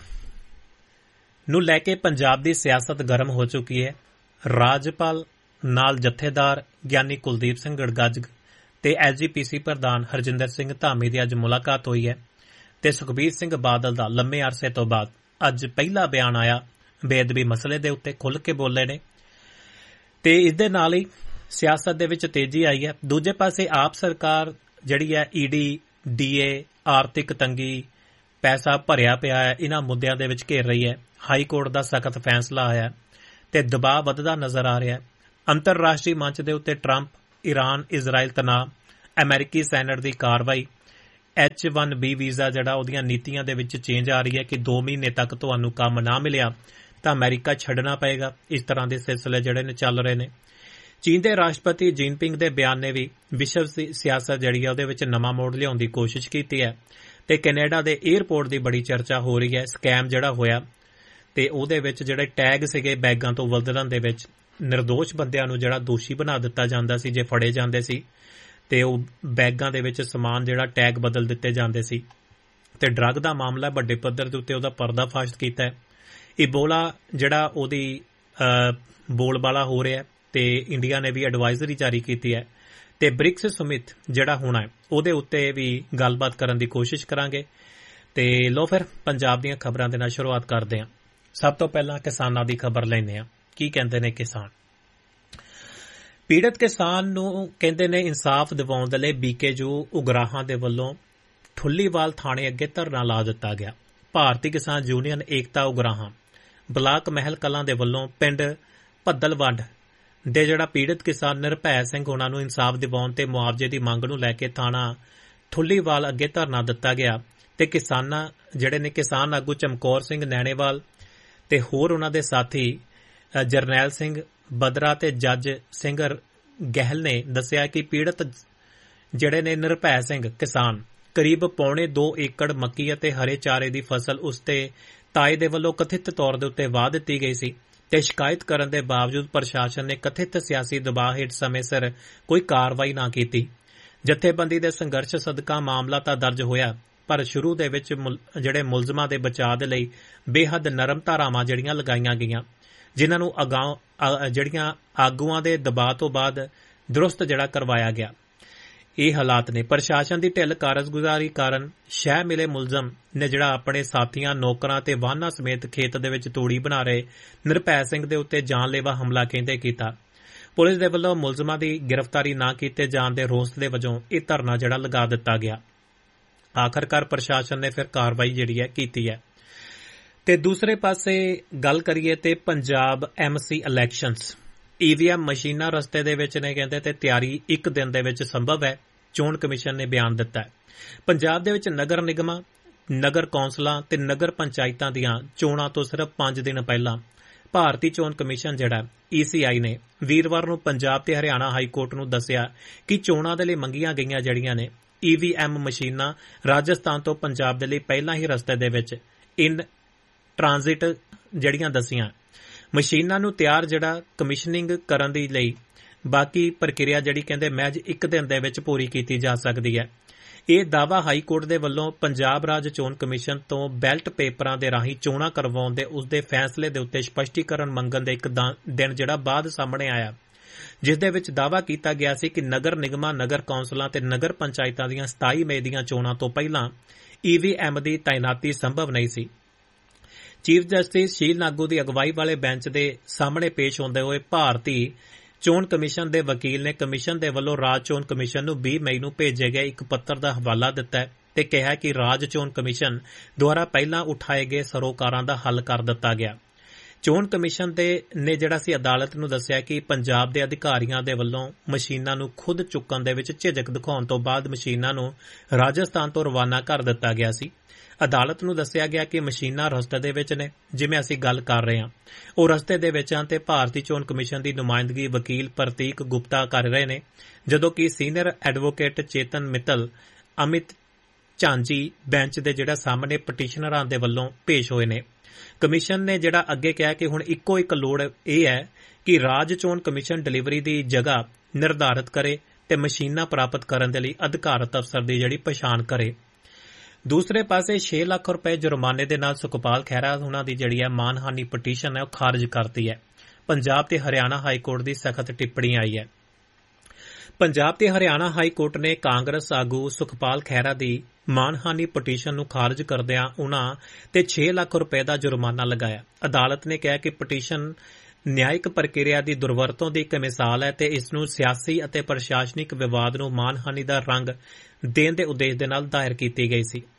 ਨੂੰ ਲੈ ਕੇ ਪੰਜਾਬ ਦੀ ਸਿਆਸਤ ਗਰਮ ਹੋ ਚੁੱਕੀ ਹੈ। ਰਾਜਪਾਲ ਨਾਲ ਜਥੇਦਾਰ ਗਿਆਨੀ ਕੁਲਦੀਪ ਸਿੰਘ ਗੜਗੱਜ ਤੇ SGPC ਪ੍ਰਧਾਨ ਹਰਜਿੰਦਰ ਸਿੰਘ ਧਾਮੀ ਦੀ ਅੱਜ ਮੁਲਾਕਾਤ ਹੋਈ ਹੈ। ਤੇ ਸੁਖਬੀਰ ਸਿੰਘ ਬਾਦਲ ਦਾ ਲੰਮੇ ਅਰਸੇ ਤੋਂ ਬਾਅਦ ਅੱਜ ਪਹਿਲਾ ਬਿਆਨ ਆਇਆ ਬੇਅਦਬੀ ਮਸਲੇ ਦੇ ਉੱਤੇ, ਖੁੱਲ੍ਹ ਕੇ ਬੋਲੇ ਨੇ। ਤੇ ਇਸ ਦੇ ਨਾਲ ਹੀ ਸਿਆਸਤ ਦੇ ਵਿੱਚ ਤੇਜ਼ੀ ਆਈ ਹੈ। ਦੂਜੇ ਪਾਸੇ ਆਪ ਸਰਕਾਰ ਜਿਹੜੀ ਹੈ ED, DA, ਆਰਥਿਕ ਤੰਗੀ, ਪੈਸਾ ਭਰਿਆ ਪਿਆ ਹੈ, ਇਹਨਾਂ ਮੁੱਦਿਆਂ ਦੇ ਵਿੱਚ ਘੇਰ ਰਹੀ ਹੈ। ਹਾਈ ਕੋਰਟ ਦਾ ਸਖਤ ਫੈਸਲਾ ਆਇਆ ਤੇ ਦਬਾਅ ਵੱਧਦਾ ਨਜ਼ਰ ਆ ਰਿਹਾ ਹੈ। ਅੰਤਰਰਾਸ਼ਟਰੀ ਮੰਚ ਦੇ ਉੱਤੇ ਟਰੰਪ, ਈਰਾਨ, ਇਜ਼ਰਾਈਲ ਤਣਾਅ, ਅਮਰੀਕੀ ਸੈਨੇਟ ਦੀ ਕਾਰਵਾਈ, H1B ਵੀਜ਼ਾ ਜਿਹੜਾ ਉਹਦੀਆਂ ਨੀਤੀਆਂ ਦੇ ਵਿੱਚ ਚੇਂਜ ਆ ਰਹੀ ਹੈ ਕਿ 2 ਮਹੀਨੇ ਤੱਕ ਤੁਹਾਨੂੰ ਕੰਮ ਨਾ ਮਿਲਿਆ ਤਾਂ ਅਮਰੀਕਾ ਛੱਡਣਾ ਪਏਗਾ। ਇਸ ਤਰ੍ਹਾਂ ਦੇ ਸਿਲਸਿਲੇ ਜਿਹੜੇ ਨੇ ਚੱਲ ਰਹੇ ਨੇ। ਚੀਨ ਦੇ ਰਾਸ਼ਟਰਪਤੀ ਜਿਨਪਿੰਗ ਦੇ ਬਿਆਨ ਨੇ ਵੀ ਵਿਸ਼ਵ ਸਿਆਸਤ ਜਿਹੜੀ ਹੈ ਉਹਦੇ ਵਿੱਚ ਨਵਾਂ ਮੋੜ ਲਿਆਉਣ ਦੀ ਕੋਸ਼ਿਸ਼ ਕੀਤੀ ਹੈ। ਤੇ ਕੈਨੇਡਾ ਦੇ 에ਅਰਪੋਰਟ ਦੀ ਬੜੀ ਚਰਚਾ ਹੋ ਰਹੀ ਹੈ। ਸਕੈਮ ਜਿਹੜਾ ਹੋਇਆ ਤੇ ਉਹਦੇ ਵਿੱਚ ਜਿਹੜੇ ਟੈਗ ਸੀਗੇ ਬੈਗਾਂ ਤੋਂ ਬਦਲਣ ਦੇ ਵਿੱਚ, ਨਿਰਦੋਸ਼ ਬੰਦਿਆਂ ਨੂੰ ਜਿਹੜਾ ਦੋਸ਼ੀ ਬਣਾ ਦਿੱਤਾ ਜਾਂਦਾ ਸੀ ਜੇ ਫੜੇ ਜਾਂਦੇ ਸੀ, ਤੇ ਉਹ ਬੈਗਾਂ ਦੇ ਵਿੱਚ ਸਮਾਨ ਜਿਹੜਾ ਟੈਗ ਬਦਲ ਦਿੱਤੇ ਜਾਂਦੇ ਸੀ। ਤੇ ਡਰੱਗ ਦਾ ਮਾਮਲਾ ਵੱਡੇ ਪੱਧਰ ਦੇ ਉੱਤੇ ਉਹਦਾ ਪਰਦਾਫਾਸ਼ ਕੀਤਾ ਹੈ। ਇਬੋਲਾ ਜਿਹੜਾ ਉਹਦੀ ਬੋਲਬਾਲਾ ਹੋ ਰਿਹਾ ਤੇ ਇੰਡੀਆ ਨੇ ਵੀ ਐਡਵਾਈਜ਼ਰੀ ਜਾਰੀ ਕੀਤੀ ਹੈ। ਤੇ ਬ੍ਰਿਕਸ ਸਮਿਟ ਜਿਹੜਾ ਹੋਣਾ ਹੈ ਉਹਦੇ ਉੱਤੇ ਵੀ ਗੱਲਬਾਤ ਕਰਨ ਦੀ ਕੋਸ਼ਿਸ਼ ਕਰਾਂਗੇ। ਤੇ ਲੋ ਫਿਰ ਪੰਜਾਬ ਦੀਆਂ ਖਬਰਾਂ ਦੇ ਨਾਲ ਸ਼ੁਰੂਆਤ ਕਰਦੇ ਹਾਂ। ਸਭ ਤੋਂ ਪਹਿਲਾਂ ਕਿਸਾਨਾਂ ਦੀ ਖਬਰ ਲੈਂਦੇ ਹਾਂ। ਕੀ ਕਹਿੰਦੇ ਨੇ ਕਿਸਾਨ? ਪੀੜਤ ਕਿਸਾਨ ਨੂੰ ਕਹਿੰਦੇ ਨੇ ਇਨਸਾਫ ਦਿਵਾਉਣ ਦੇ ਲਈ BKU ਉਗਰਾਹਾਂ ਦੇ ਵੱਲੋਂ ਠੁੱਲੀਵਾਲ ਥਾਣੇ ਅੱਗੇ ਧਰਨਾ ਲਾ ਦਿੱਤਾ ਗਿਆ। ਭਾਰਤੀ ਕਿਸਾਨ ਯੂਨੀਅਨ ਏਕਤਾ ਉਗਰਾਹਾਂ ਬਲਾਕ ਮਹਿਲ ਕਲਾਂ ਦੇ ਵੱਲੋਂ ਪਿੰਡ ਭੱਦਲਵੰਡ ਦੇ ਜਿਹੜਾ ਪੀੜਤ ਕਿਸਾਨ ਨਿਰਭੈ ਸਿੰਘ ਉਹਨਾਂ ਨੂੰ ਇਨਸਾਫ ਦਿਵਾਉਣ ਤੇ ਮੁਆਵਜ਼ੇ ਦੀ ਮੰਗ ਨੂੰ ਲੈ ਕੇ ਥਾਣਾ ਠੁੱਲੀਵਾਲ ਅੱਗੇ ਧਰਨਾ ਦਿੱਤਾ ਗਿਆ। ਤੇ ਕਿਸਾਨਾਂ ਜਿਹੜੇ ਨੇ ਕਿਸਾਨ ਆਗੂ ਚਮਕੌਰ ਸਿੰਘ ਨੈਣੇਵਾਲ ਤੇ ਹੋਰ ਉਹਨਾਂ ਦੇ ਸਾਥੀ ਜਰਨੈਲ ਸਿੰਘ ਬਦਰਾ ਤੇ ਜੱਜ ਸਿੰਘ ਗਹਿਲ ਨੇ ਦੱਸਿਆ ਕਿ ਪੀੜਤ ਜਿਹੜੇ ਨੇ ਨਿਰਭੈ ਸਿੰਘ ਕਿਸਾਨ ਕਰੀਬ 2.25 ਏਕੜ ਮੱਕੀ ਅਤੇ ਹਰੇ ਚਾਰੇ ਦੀ ਫਸਲ ਉਸ ਤੇ ਤਾਏ ਦੇ ਵੱਲੋਂ ਕਥਿਤ ਤੌਰ ਦੇ ਉੱਤੇ ਵਾਹ ਦਿੱਤੀ ਗਈ ਸੀ ਤੇ ਸ਼ਿਕਾਇਤ ਕਰਨ ਦੇ ਬਾਵਜੂਦ ਪ੍ਰਸ਼ਾਸਨ ਨੇ ਕਥਿਤ ਸਿਆਸੀ ਦਬਾਅ ਹੇਠ ਸਮੇਂ ਸਿਰ ਕੋਈ ਕਾਰਵਾਈ ਨਾ ਕੀਤੀ। ਜਥੇਬੰਦੀ ਦੇ ਸੰਘਰਸ਼ ਸਦਕਾ ਮਾਮਲਾ ਤਾਂ ਦਰਜ ਹੋਇਆ, ਪਰ ਸ਼ੁਰੂ ਦੇ ਵਿੱਚ ਜਿਹੜੇ ਮੁਲਜ਼ਮਾਂ ਦੇ ਬਚਾਅ ਦੇ ਲਈ ਬੇਹੱਦ ਨਰਮ ਧਾਰਾਵਾਂ ਜਿਹੜੀਆਂ ਲਗਾਈਆਂ ਗਈਆਂ, ਜਿਨ੍ਹਾਂ ਨੂੰ ਜਿਹੜੀਆਂ ਆਗੂਆਂ ਦੇ ਦਬਾਅ ਤੋਂ ਬਾਅਦ ਦਰੁਸਤ ਜਿਹੜਾ ਕਰਵਾਇਆ ਗਿਆ। ਇਹ ਹਾਲਾਤ ਨੇ। ਪ੍ਰਸ਼ਾਸਨ ਦੀ ਢਿੱਲ ਕਾਰਜਗੁਜ਼ਾਰੀ ਕਾਰਨ ਸ਼ਹਿ ਮਿਲੇ ਮੁਲਜ਼ਮ ਨੇ ਜਿਹੜਾ ਆਪਣੇ ਸਾਥੀਆਂ, ਨੌਕਰਾਂ ਤੇ ਵਾਹਨਾਂ ਸਮੇਤ ਖੇਤ ਦੇ ਵਿੱਚ ਤੂੜੀ ਬਣਾ ਰਹੇ ਨਿਰਭੈ ਸਿੰਘ ਦੇ ਉੱਤੇ ਜਾਨਲੇਵਾ ਹਮਲਾ ਕਹਿੰਦੇ ਕੀਤਾ। ਪੁਲਿਸ ਦੇ ਵੱਲੋਂ ਮੁਲਜ਼ਮਾਂ ਦੀ ਗ੍ਰਿਫਤਾਰੀ ਨਾ ਕੀਤੇ ਜਾਣ ਦੇ ਰੋਸ ਦੇ ਵਜੋਂ ਇਹ ਧਰਨਾ ਜਿਹੜਾ ਲਗਾ ਦਿੱਤਾ ਗਿਆ। ਆਖਰਕਾਰ ਪ੍ਰਸ਼ਾਸਨ ਨੇ ਫਿਰ ਕਾਰਵਾਈ ਜਿਹੜੀ ਹੈ ਕੀਤੀ ਹੈ। ਤੇ ਦੂਸਰੇ ਪਾਸੇ ਗੱਲ ਕਰੀਏ ਤੇ ਪੰਜਾਬ MC ਇਲੈਕਸ਼ਨਸ ਈਵੀਐਮ ਮਸ਼ੀਨਾਂ ਰਸਤੇ ਦੇ ਵਿੱਚ ਨੇ ਕਹਿੰਦੇ ਤੇ ਤਿਆਰੀ ਇੱਕ ਦਿਨ ਦੇ ਵਿੱਚ ਸੰਭਵ ਹੈ, ਚੋਣ ਕਮਿਸ਼ਨ ਨੇ ਬਿਆਨ ਦਿੱਤਾ ਹੈ। ਪੰਜਾਬ ਦੇ ਵਿੱਚ ਨਗਰ ਨਿਗਮਾਂ, ਨਗਰ ਕੌਂਸਲਾਂ ਤੇ ਨਗਰ ਪੰਚਾਇਤਾਂ ਦੀਆਂ ਚੋਣਾਂ ਤੋਂ ਸਿਰਫ 5 ਦਿਨ ਪਹਿਲਾਂ ਭਾਰਤੀ ਚੋਣ ਕਮਿਸ਼ਨ ਜਿਹੜਾ ECI ਨੇ ਵੀਰਵਾਰ ਨੂੰ ਪੰਜਾਬ ਤੇ ਹਰਿਆਣਾ ਹਾਈ ਕੋਰਟ ਨੂੰ ਦੱਸਿਆ ਕਿ ਚੋਣਾਂ ਦੇ ਲਈ ਮੰਗੀਆਂ ਗਈਆਂ ਜਿਹੜੀਆਂ ਨੇ EVM ਮਸ਼ੀਨਾਂ ਰਾਜਸਥਾਨ ਤੋਂ ਪੰਜਾਬ ਦੇ ਲਈ ਪਹਿਲਾਂ ਹੀ ਰਸਤੇ ਦੇ ਵਿੱਚ ਇਨ ਟ੍ਰਾਂਜ਼ਿਟ ਜਿਹੜੀਆਂ ਦਸੀਆਂ ਮਸ਼ੀਨਾਂ ਨੂੰ ਤਿਆਰ ਜਿਹੜਾ ਕਮਿਸ਼ਨਿੰਗ ਕਰਨ ਦੇ ਲਈ ਬਾਕੀ ਪ੍ਰਕਿਰਿਆ ਜਿਹੜੀ ਕਹਿੰਦੇ ਮਹਿਜ ਇੱਕ ਦਿਨ ਦੇ ਵਿੱਚ ਪੂਰੀ ਕੀਤੀ ਜਾ ਸਕਦੀ ਹੈ। ਇਹ ਦਾਅਵਾ ਹਾਈ ਕੋਰਟ ਦੇ ਵੱਲੋਂ ਪੰਜਾਬ ਰਾਜ ਚੋਣ ਕਮਿਸ਼ਨ ਤੋਂ ਬੈਲਟ ਪੇਪਰਾਂ ਦੇ ਰਾਹੀਂ ਚੋਣਾਂ ਕਰਵਾਉਣ ਦੇ ਉਸਦੇ ਫੈਸਲੇ ਦੇ ਉੱਤੇ ਸਪਸ਼ਟੀਕਰਨ ਮੰਗਣ ਦੇ ਇੱਕ ਦਿਨ ਜਿਹੜਾ ਬਾਅਦ ਸਾਹਮਣੇ ਆਇਆ, ਜਿਸ ਦੇ ਵਿੱਚ ਦਾਅਵਾ ਕੀਤਾ ਗਿਆ ਸੀ ਕਿ ਨਗਰ ਨਿਗਮਾਂ, ਨਗਰ ਕੌਂਸਲਾਂ ਤੇ ਨਗਰ ਪੰਚਾਇਤਾਂ ਦੀਆਂ 27 ਮਈ ਦੀਆਂ ਚੋਣਾਂ ਤੋਂ ਪਹਿਲਾਂ EVM ਦੀ ਤਾਇਨਾਤੀ ਸੰਭਵ ਨਹੀਂ ਸੀ। ਚੀਫ ਜਸਟਿਸ ਸ਼ੀਲ ਨਾਗੂ ਦੀ ਅਗਵਾਈ ਵਾਲੇ ਬੈਂਚ ਦੇ ਸਾਹਮਣੇ ਪੇਸ਼ ਹੁੰਦੇ ਹੋਏ ਭਾਰਤੀ ਚੋਣ ਕਮਿਸ਼ਨ ਦੇ ਵਕੀਲ ਨੇ ਕਮਿਸ਼ਨ ਦੇ ਵੱਲੋਂ ਰਾਜ ਚੋਣ ਕਮਿਸ਼ਨ ਨੂੰ 20 ਮਈ ਨੂੰ ਭੇਜੇ ਗਏ ਇੱਕ ਪੱਤਰ ਦਾ ਹਵਾਲਾ ਦਿੱਤਾ ਤੇ ਕਿਹਾ ਕਿ ਰਾਜ ਚੋਣ ਕਮਿਸ਼ਨ ਦੁਆਰਾ ਪਹਿਲਾਂ ਉਠਾਏ ਗਏ ਸਰੋਕਾਰਾਂ ਦਾ ਹੱਲ ਕਰ ਦਿੱਤਾ ਗਿਆ। ਚੋਣ ਕਮਿਸ਼ਨ ਨੇ ਜਿਹੜਾ ਸੀ ਅਦਾਲਤ ਨੂੰ ਦੱਸਿਆ ਕਿ ਪੰਜਾਬ ਦੇ ਅਧਿਕਾਰੀਆਂ ਦੇ ਵੱਲੋਂ ਮਸ਼ੀਨਾਂ ਨੂੰ ਖੁਦ ਚੁੱਕਣ ਦੇ ਵਿੱਚ ਝਿਜਕ ਦਿਖਾਉਣ ਤੋਂ ਬਾਅਦ ਮਸ਼ੀਨਾਂ ਨੂੰ ਰਾਜਸਥਾਨ ਤੋਂ ਰਵਾਨਾ ਕਰ ਦਿੱਤਾ ਗਿਆ ਸੀ। ਅਦਾਲਤ ਨੂੰ ਦੱਸਿਆ ਗਿਆ ਕਿ ਮਸ਼ੀਨਾਂ ਰਸਤੇ ਦੇ ਵਿੱਚ ਨੇ, ਜਿਵੇਂ ਅਸੀਂ ਗੱਲ ਕਰ ਰਹੇ ਹਾਂ ਉਹ ਰਸਤੇ ਦੇ ਵਿੱਚ ਹਨ ਤੇ ਭਾਰਤੀ ਚੋਣ ਕਮਿਸ਼ਨ ਦੀ ਨੁਮਾਇੰਦਗੀ ਵਕੀਲ ਪ੍ਰਤੀਕ ਗੁਪਤਾ ਕਰ ਰਹੇ ਨੇ, ਜਦੋਂ ਕਿ ਸੀਨੀਅਰ ਐਡਵੋਕੇਟ ਚੇਤਨ ਮਿੱਤਲ, ਅਮਿਤ ਝਾਂਜੀ ਬੈਂਚ ਦੇ ਜਿਹੜਾ ਸਾਹਮਣੇ ਪਟੀਸ਼ਨਰਾਂ ਦੇ ਵੱਲੋਂ ਪੇਸ਼ ਹੋਏ ਨੇ। ਕਮਿਸ਼ਨ ਨੇ ਜਿਹੜਾ ਅੱਗੇ ਕਿਹਾ ਕਿ ਹੁਣ ਇੱਕੋ ਇੱਕ ਲੋੜ ਇਹ ਹੈ ਕਿ ਰਾਜ ਚੋਣ ਕਮਿਸ਼ਨ ਡਿਲੀਵਰੀ ਦੀ ਜਗ੍ਹਾ ਨਿਰਧਾਰਤ ਕਰੇ ਤੇ ਮਸ਼ੀਨਾਂ ਪ੍ਰਾਪਤ ਕਰਨ ਦੇ ਲਈ ਅਧਿਕਾਰਤ ਅਫਸਰ ਦੀ ਜਿਹੜੀ ਪਛਾਣ ਕਰੇ। ਦੂਸਰੇ ਪਾਸੇ 6 ਲੱਖ ਰੁਪਏ ਜੁਰਮਾਨੇ ਦੇ ਨਾਲ ਸੁਖਪਾਲ ਖਹਿਰਾ ਉਹਨਾਂ ਦੀ ਜਿਹੜੀ ਹੈ ਮਾਨਹਾਨੀ ਪਟੀਸ਼ਨ ਹੈ ਉਹ ਖਾਰਜ ਕਰਤੀ ਹੈ। ਪੰਜਾਬ ਤੇ ਹਰਿਆਣਾ ਹਾਈ ਕੋਰਟ ਦੀ ਸਖਤ ਟਿੱਪਣੀ ਆਈ ਹੈ। ਪੰਜਾਬ ਤੇ ਹਰਿਆਣਾ ਹਾਈ ਕੋਰਟ ਨੇ ਕਾਂਗਰਸ ਆਗੂ ਸੁਖਪਾਲ ਖਹਿਰਾ ਦੀ ਮਾਨਹਾਨੀ ਪਟੀਸ਼ਨ ਨੂੰ ਖਾਰਜ ਕਰਦਿਆਂ ਉਨ੍ਹਾਂ ਤੇ 6 ਲੱਖ ਰੁਪਏ ਦਾ ਜੁਰਮਾਨਾ ਲਗਾਇਆ। ਅਦਾਲਤ ਨੇ ਕਿਹਾ ਕਿ ਪਟੀਸ਼ਨ ਨਿਆਇਕ ਪ੍ਰਕਿਰਿਆ ਦੀ ਦੁਰਵਰਤੋਂ ਦੀ ਇੱਕ ਮਿਸਾਲ ਹੈ ਤੇ ਇਸ ਨੂੰ ਸਿਆਸੀ ਅਤੇ ਪ੍ਰਸ਼ਾਸਨਿਕ ਵਿਵਾਦ ਨੂੰ ਮਾਨਹਾਨੀ ਦਾ ਰੰਗ ਦੇਣ ਦੇ ਉਦੇਸ਼ ਦੇ ਨਾਲ ਦਾਇਰ ਕੀਤੀ ਗਈ ਸੀ।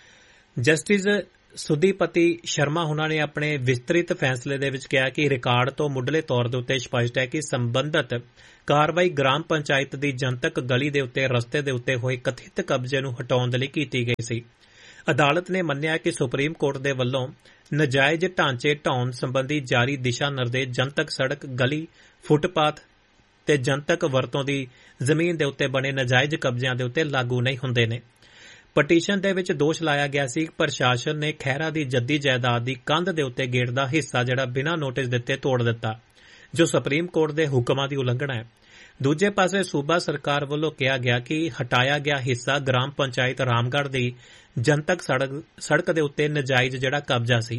ਜਸਟਿਸ ਸੁਦੀਪਤੀ ਸ਼ਰਮਾ ਉਹਨਾਂ ਨੇ ਆਪਣੇ ਵਿਸਤ੍ਰਿਤ ਫੈਸਲੇ ਦੇ ਵਿੱਚ ਕਿਹਾ ਕਿ ਰਿਕਾਰਡ ਤੋਂ ਮੁੱਢਲੇ ਤੌਰ ਦੇ ਉੱਤੇ ਸਪਸ਼ਟ ਹੈ ਕਿ ਸੰਬੰਧਤ ਕਾਰਵਾਈ ਗ੍ਰਾਮ ਪੰਚਾਇਤ ਦੀ ਜਨਤਕ ਗਲੀ ਦੇ ਉੱਤੇ ਰਸਤੇ ਦੇ ਉੱਤੇ ਹੋਏ ਕਥਿਤ ਕਬਜ਼ੇ ਨੂੰ ਹਟਾਉਣ ਦੇ ਲਈ ਕੀਤੀ ਗਈ ਸੀ। ਅਦਾਲਤ ਨੇ ਮੰਨਿਆ ਕਿ ਸੁਪਰੀਮ ਕੋਰਟ ਦੇ ਵੱਲੋਂ ਨਾਜਾਇਜ਼ ਢਾਂਚੇ ਢਾਉਣ ਸੰਬੰਧੀ ਜਾਰੀ ਦਿਸ਼ਾ ਨਿਰਦੇਸ਼ ਜਨਤਕ ਸੜਕ, ਗਲੀ, ਫੁੱਟਪਾਥ ਤੇ ਜਨਤਕ ਵਰਤੋਂ ਦੀ ਜ਼ਮੀਨ ਦੇ ਉੱਤੇ ਬਣੇ ਨਾਜਾਇਜ਼ ਕਬਜ਼ਿਆਂ ਦੇ ਉੱਤੇ ਲਾਗੂ ਨਹੀਂ ਹੁੰਦੇ ਨੇ। ਪਟੀਸ਼ਨ ਦੇ ਵਿੱਚ ਦੋਸ਼ ਲਾਇਆ ਗਿਆ ਸੀ ਕਿ ਪ੍ਰਸ਼ਾਸਨ ਨੇ ਖਹਿਰਾ ਦੀ ਜੱਦੀ ਜਾਇਦਾਦ ਦੀ ਕੰਧ ਦੇ ਉੱਤੇ ਗੇਟ ਦਾ ਹਿੱਸਾ ਜਿਹੜਾ ਬਿਨਾਂ ਨੋਟਿਸ ਦਿੱਤੇ ਤੋੜ ਦਿੱਤਾ, ਜੋ ਸੁਪਰੀਮ ਕੋਰਟ ਦੇ ਹੁਕਮਾਂ ਦੀ ਉਲੰਘਣਾ ਹੈ। ਦੂਜੇ ਪਾਸੇ ਸੂਬਾ ਸਰਕਾਰ ਵੱਲੋਂ ਕਿਹਾ ਗਿਆ ਕਿ ਹਟਾਇਆ ਗਿਆ ਹਿੱਸਾ ਗ੍ਰਾਮ ਪੰਚਾਇਤ ਰਾਮਗੜ੍ਹ ਦੀ ਜਨਤਕ ਸੜਕ ਦੇ ਉੱਤੇ ਨਾਜਾਇਜ਼ ਜਿਹੜਾ ਕਬਜ਼ਾ ਸੀ।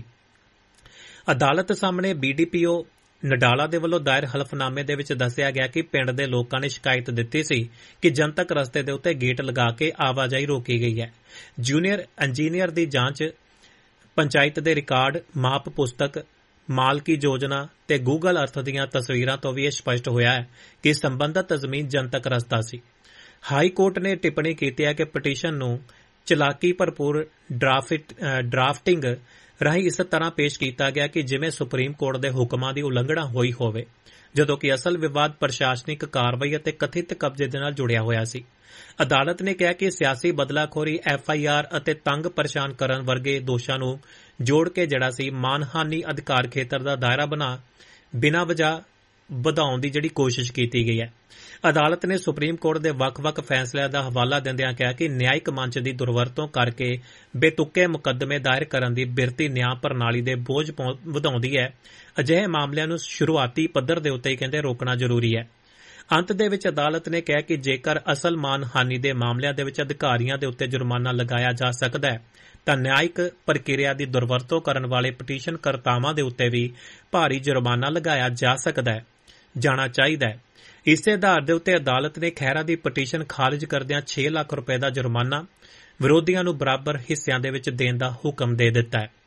ਅਦਾਲਤ ਸਾਹਮਣੇ BDPO ਨਡਾਲਾ ਦੇ ਵੱਲੋਂ ਦਾਇਰ ਹਲਫਨਾਮੇ ਦੇ ਵਿੱਚ ਦੱਸਿਆ ਗਿਆ ਕਿ ਪਿੰਡ ਦੇ ਲੋਕਾਂ ਨੇ ਸ਼ਿਕਾਇਤ ਦਿੱਤੀ ਸੀ ਕਿ ਜਨਤਕ ਰਸਤੇ ਦੇ ਉੱਤੇ ਗੇਟ ਲਗਾ ਕੇ ਆਵਾਜਾਈ ਰੋਕੀ ਗਈ ਹੈ। ਜੂਨੀਅਰ ਇੰਜੀਨੀਅਰ ਦੀ ਜਾਂਚ, ਪੰਚਾਇਤ ਦੇ ਰਿਕਾਰਡ, ਮਾਪ ਪੁਸਤਕ, ਮਾਲਕੀ ਯੋਜਨਾ ਤੇ ਗੂਗਲ ਅਰਥ ਦੀਆਂ ਤਸਵੀਰਾਂ ਤੋਂ ਵੀ ਇਹ ਸਪਸ਼ਟ ਹੋਇਆ ਹੈ ਕਿ ਸੰਬੰਧਤ ਜ਼ਮੀਨ ਜਨਤਕ ਰਸਤਾ ਸੀ। ਹਾਈ ਕੋਰਟ ਨੇ ਟਿੱਪਣੀ ਕੀਤੀ ਹੈ ਕਿ ਪਟੀਸ਼ਨ ਨੂੰ ਚਲਾਕੀ ਭਰਪੂਰ ਡਰਾਫਟਿੰਗ ਰਾਹੀਂ ਇਸ ਤਰ੍ਹਾਂ ਪੇਸ਼ ਕੀਤਾ ਗਿਆ ਕਿ ਜਿਵੇਂ ਸੁਪਰੀਮ ਕੋਰਟ ਦੇ ਹੁਕਮਾਂ ਦੀ ਉਲੰਘਣਾ ਹੋਈ ਹੋਵੇ, ਜਦੋਂ ਕਿ ਅਸਲ ਵਿਵਾਦ ਪ੍ਰਸ਼ਾਸਨਿਕ ਕਾਰਵਾਈ ਅਤੇ ਕਥਿਤ ਕਬਜ਼ੇ ਦੇ ਨਾਲ ਜੁੜਿਆ ਹੋਇਆ ਸੀ। ਅਦਾਲਤ ਨੇ ਕਿਹਾ ਕਿ ਸਿਆਸੀ ਬਦਲਾਖੋਰੀ, FIR ਅਤੇ ਤੰਗ ਪਰੇਸ਼ਾਨ ਕਰਨ ਵਰਗੇ ਦੋਸ਼ਾਂ ਨੂੰ ਜੋੜ ਕੇ ਜਿਹੜਾ ਸੀ ਮਾਨਹਾਨੀ ਅਧਿਕਾਰ ਖੇਤਰ ਦਾ ਦਾਇਰਾ ਬਿਨਾਂ ਵਜ੍ਹਾ ਵਧਾਉਣ ਦੀ ਜਿਹੜੀ ਕੋਸ਼ਿਸ਼ ਕੀਤੀ ਗਈ ਹੈ। ਅਦਾਲਤ ਨੇ ਸੁਪਰੀਮ ਕੋਰਟ ਦੇ ਵੱਖ-ਵੱਖ ਫੈਸਲਿਆਂ ਦਾ ਹਵਾਲਾ ਦਿੰਦਿਆਂ ਕਿਹਾ ਕਿ ਨਿਆਇਕ ਮੰਚ ਦੀ ਦੁਰਵਰਤੋਂ ਕਰਕੇ ਬੇਤੁਕੇ ਮੁਕੱਦਮੇ ਦਾਇਰ ਕਰਨ ਦੀ ਬਿਰਤੀ ਨਿਆਂ ਪ੍ਰਣਾਲੀ ਦੇ ਬੋਝ ਵਧਾਉਂਦੀ ਹੈ। ਅਜਿਹੇ ਮਾਮਲਿਆਂ ਨੂੰ ਸ਼ੁਰੂਆਤੀ ਪੱਧਰ ਦੇ ਉੱਤੇ ਹੀ ਕਹਿੰਦੇ ਰੋਕਣਾ ਜ਼ਰੂਰੀ ਹੈ। ਅੰਤ ਦੇ ਵਿੱਚ ਅਦਾਲਤ ਨੇ ਕਿਹਾ ਕਿ ਜੇਕਰ ਅਸਲ ਮਾਨਹਾਨੀ ਦੇ ਮਾਮਲਿਆਂ ਦੇ ਵਿੱਚ ਅਧਿਕਾਰੀਆਂ ਦੇ ਉੱਤੇ ਜੁਰਮਾਨਾ ਲਗਾਇਆ ਜਾ ਸਕਦਾ ਹੈ ਤਾਂ ਨਿਆਇਕ ਪ੍ਰਕਿਰਿਆ ਦੀ ਦੁਰਵਰਤੋਂ ਕਰਨ ਵਾਲੇ ਪਟੀਸ਼ਨ ਕਰਤਾਵਾਂ ਦੇ ਉੱਤੇ ਵੀ ਭਾਰੀ ਜੁਰਮਾਨਾ ਲਗਾਇਆ ਜਾਣਾ ਚਾਹੀਦਾ ਹੈ। ਇਸੇ ਆਧਾਰ ਦੇ ਉੱਤੇ ਅਦਾਲਤ ਨੇ ਖਹਿਰਾ ਦੀ ਪਟੀਸ਼ਨ ਖਾਰਜ ਕਰਦਿਆਂ 6 ਲੱਖ ਰੁਪਏ ਦਾ ਜੁਰਮਾਨਾ ਵਿਰੋਧੀਆਂ ਨੂੰ ਬਰਾਬਰ ਹਿੱਸਿਆਂ ਦੇ ਵਿੱਚ ਦੇਣ ਦਾ ਹੁਕਮ ਦੇ ਦਿੱਤਾ ਹੈ।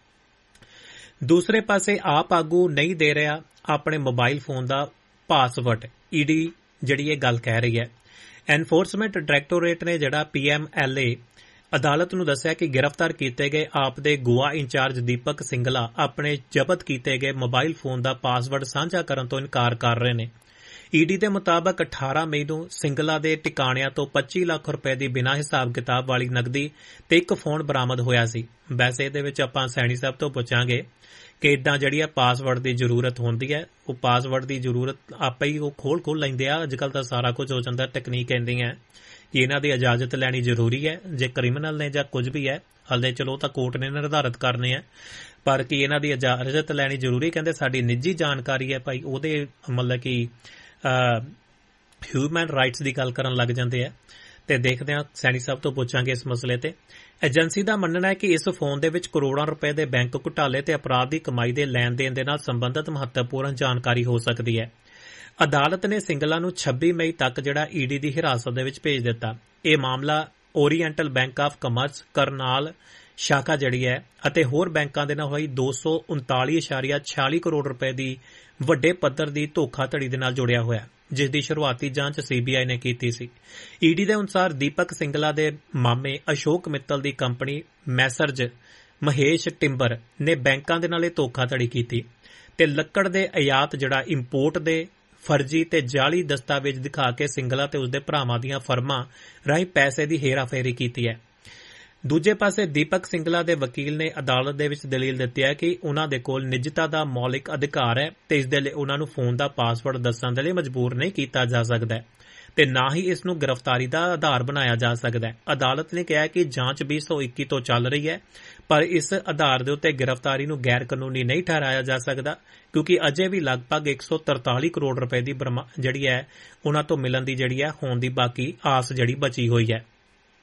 ਦੂਸਰੇ ਪਾਸੇ ਆਪ ਆਗੂ ਨਹੀਂ ਦੇ ਰਿਹਾ ਆਪਣੇ ਮੋਬਾਈਲ ਫੋਨ ਦਾ ਪਾਸਵਰਡ, ED ਜਿਹੜੀ ਇਹ ਗੱਲ ਕਹਿ ਰਹੀ ਹੈ। ਐਨਫੋਰਸਮੈਂਟ ਡਾਇਰੈਕਟੋਰੇਟ ਨੇ ਜਿਹੜਾ PMLA ਅਦਾਲਤ ਨੂੰ ਦੱਸਿਆ ਕਿ ਗ੍ਰਿਫਤਾਰ ਕੀਤੇ ਗਏ ਆਪ ਦੇ ਗੋਆ ਇੰਚਾਰਜ ਦੀਪਕ ਸਿੰਗਲਾ ਆਪਣੇ ਜ਼ਬਤ ਕੀਤੇ ਗਏ ਮੋਬਾਈਲ ਫੋਨ ਦਾ ਪਾਸਵਰਡ ਸਾਂਝਾ ਕਰਨ ਤੋਂ ਇਨਕਾਰ ਕਰ ਰਹੇ ਨੇ। ਈਡੀ ਦੇ ਮੁਤਾਬਕ 18 ਮਈ ਨੂੰ ਸਿੰਗਲਾ ਦੇ ਟਿਕਾਣਿਆਂ ਤੋਂ 25 ਲੱਖ ਰੁਪਏ ਦੀ ਬਿਨਾਂ ਹਿਸਾਬ ਕਿਤਾਬ ਵਾਲੀ ਨਕਦੀ ਤੇ ਇੱਕ ਫੋਨ ਬਰਾਮਦ ਹੋਇਆ ਸੀ। ਵੈਸੇ ਇਹਦੇ ਵਿੱਚ ਆਪਾਂ ਸੈਣੀ ਸਾਹਿਬ ਤੋਂ ਪੁੱਛਾਂਗੇ ਕਿ ਇਦਾਂ ਜਿਹੜੀ ਪਾਸਵਰਡ ਦੀ ਜ਼ਰੂਰਤ ਹੁੰਦੀ ਹੈ, ਉਹ ਪਾਸਵਰਡ ਦੀ ਜ਼ਰੂਰਤ ਆਪੇ ਹੀ ਉਹ ਖੋਲ ਲੈਂਦੇ ਆ। ਅੱਜ ਕੱਲ੍ਹ ਤਾਂ ਸਾਰਾ ਕੁਝ ਹੋ ਜਾਂਦਾ, ਟੈਕਨੀਕ ਕਹਿੰਦੀ ਹੈ ਕਿ ਇਹਨਾਂ ਦੀ ਇਜਾਜ਼ਤ ਲੈਣੀ ਜ਼ਰੂਰੀ ਹੈ। ਜੇ ਕ੍ਰਿਮੀਨਲ ਨੇ ਜਾਂ ਕੁਝ ਵੀ ਹੈ, ਹਲੇ ਚਲੋ ਤਾਂ ਕੋਰਟ ਨੇ ਨਿਰਧਾਰਿਤ ਕਰਨੇ ਆ, ਪਰ ਕੀ ਇਹਨਾਂ ਦੀ ਇਜਾਜ਼ਤ ਲੈਣੀ ਜ਼ਰੂਰੀ? ਕਹਿੰਦੇ ਸਾਡੀ ਨਿੱਜੀ ਜਾਣਕਾਰੀ ਹੈ ਭਾਈ, ਉਹਦੇ ਮਤਲਬ ਕਿ ਹਿਊਮਨ ਰਾਈਟਸ ਦੀ ਗੱਲ ਕਰਨ ਲੱਗ ਜਾਂਦੇ ਆ। ਤੇ ਦੇਖਦੇ ਹਾਂ, ਸੈਣੀ ਸਾਹਿਬ ਤੋਂ ਪੁੱਛਾਂਗੇ ਇਸ ਮਸਲੇ ਤੇ। ਏਜੰਸੀ ਦਾ ਮੰਨਣਾ ਹੈ ਕਿ ਇਸ ਫੋਨ ਦੇ ਵਿੱਚ ਕਰੋੜਾਂ ਰੁਪਏ ਦੇ ਬੈਂਕ ਘੁਟਾਲੇ ਤੇ ਅਪਰਾਧ ਦੀ ਕਮਾਈ ਦੇ ਲੈਣ ਦੇਣ ਦੇ ਨਾਲ ਸੰਬੰਧਿਤ ਮਹੱਤਵਪੂਰਨ ਜਾਣਕਾਰੀ ਹੋ ਸਕਦੀ ਹੈ। ਅਦਾਲਤ ਨੇ ਸਿੰਗਲਾ ਨੂੰ 26 ਮਈ ਤੱਕ ਜਿਹੜਾ ਈਡੀ ਦੀ ਹਿਰਾਸਤ ਦੇ ਵਿੱਚ ਭੇਜ ਦਿੱਤਾ। ਇਹ ਮਾਮਲਾ oriental bank of commerce Karnal ਸ਼ਾਖਾ ਜਿਹੜੀ ਹੈ ਅਤੇ ਹੋਰ ਬੈਂਕਾਂ ਦੇ ਨਾਲ ਹੋਈ 239.46 ਕਰੋੜ ਰੁਪਏ ਦੀ ਵੱਡੇ ਪੱਧਰ ਦੀ ਧੋਖਾਧੜੀ ਦੇ ਨਾਲ ਜੁੜਿਆ ਹੋਇਆ, ਜਿਸ ਦੀ ਸ਼ੁਰੂਆਤੀ ਜਾਂਚ ਸੀਬੀਆਈ ਨੇ ਕੀਤੀ ਸੀ। ਈਡੀ ਦੇ ਅਨੁਸਾਰ ਦੀਪਕ ਸਿੰਗਲਾ ਦੇ ਮਾਮੇ ਅਸ਼ੋਕ ਮਿੱਤਲ ਦੀ ਕੰਪਨੀ ਮੈਸਰਜ ਮਹੇਸ਼ ਟਿੰਬਰ ਨੇ ਬੈਂਕਾਂ ਦੇ ਨਾਲ ਇਹ ਧੋਖਾਧੜੀ ਕੀਤੀ ਤੇ ਲੱਕੜ ਦੇ ਆਯਾਤ ਜਿਹੜਾ ਇੰਪੋਰਟ ਦੇ ਫਰਜ਼ੀ ਤੇ ਜਾਲੀ ਦਸਤਾਵੇਜ਼ ਦਿਖਾ ਕੇ ਸਿੰਗਲਾ ਤੇ ਉਸਦੇ ਭਰਾਵਾਂ ਦੀਆਂ ਫਰਮਾਂ ਰਾਹੀਂ ਪੈਸੇ ਦੀ ਹੇਰਾਫੇਰੀ ਕੀਤੀ ਹੈ। ਦੂਜੇ ਪਾਸੇ ਦੀਪਕ ਸਿੰਗਲਾ ਦੇ ਵਕੀਲ ਨੇ ਅਦਾਲਤ ਦੇ ਵਿੱਚ ਦਲੀਲ ਦਿੱਤੀ ਹੈ ਕਿ ਉਨ੍ਹਾਂ ਦੇ ਕੋਲ ਨਿੱਜਤਾ ਦਾ ਮੌਲਿਕ ਅਧਿਕਾਰ ਹੈ ਤੇ ਇਸ ਦੇ ਲਈ ਉਨ੍ਹਾਂ ਨੂੰ ਫੋਨ ਦਾ ਪਾਸਵਰਡ ਦੱਸਣ ਦੇ ਲਈ ਮਜਬੂਰ ਨਹੀਂ ਕੀਤਾ ਜਾ ਸਕਦਾ ਤੇ ਨਾ ਹੀ ਇਸ ਨੂੰ ਗ੍ਰਿਫਤਾਰੀ ਦਾ ਆਧਾਰ ਬਣਾਇਆ ਜਾ ਸਕਦਾ ਹੈ। ਅਦਾਲਤ ਨੇ ਕਿਹਾ ਕਿ ਜਾਂਚ 2021 ਤੋਂ ਚੱਲ ਰਹੀ ਹੈ, ਪਰ ਇਸ ਆਧਾਰ ਦੇ ਉੱਤੇ ਗ੍ਰਿਫਤਾਰੀ ਨੂੰ ਗੈਰ ਕਾਨੂੰਨੀ ਨਹੀਂ ਠਹਿਰਾਇਆ ਜਾ ਸਕਦਾ, ਕਿਉਂਕਿ ਅਜੇ ਵੀ ਲਗਭਗ 143 ਕਰੋੜ ਰੁਪਏ ਦੀ ਜਿਹੜੀ ਹੈ ਉਨ੍ਹਾਂ ਤੋਂ ਮਿਲਣ ਦੀ ਜਿਹੜੀ ਹੈ ਹੋਣ ਦੀ ਬਾਕੀ ਆਸ ਜਿਹੜੀ ਬਚੀ ਹੋਈ ਹੈ।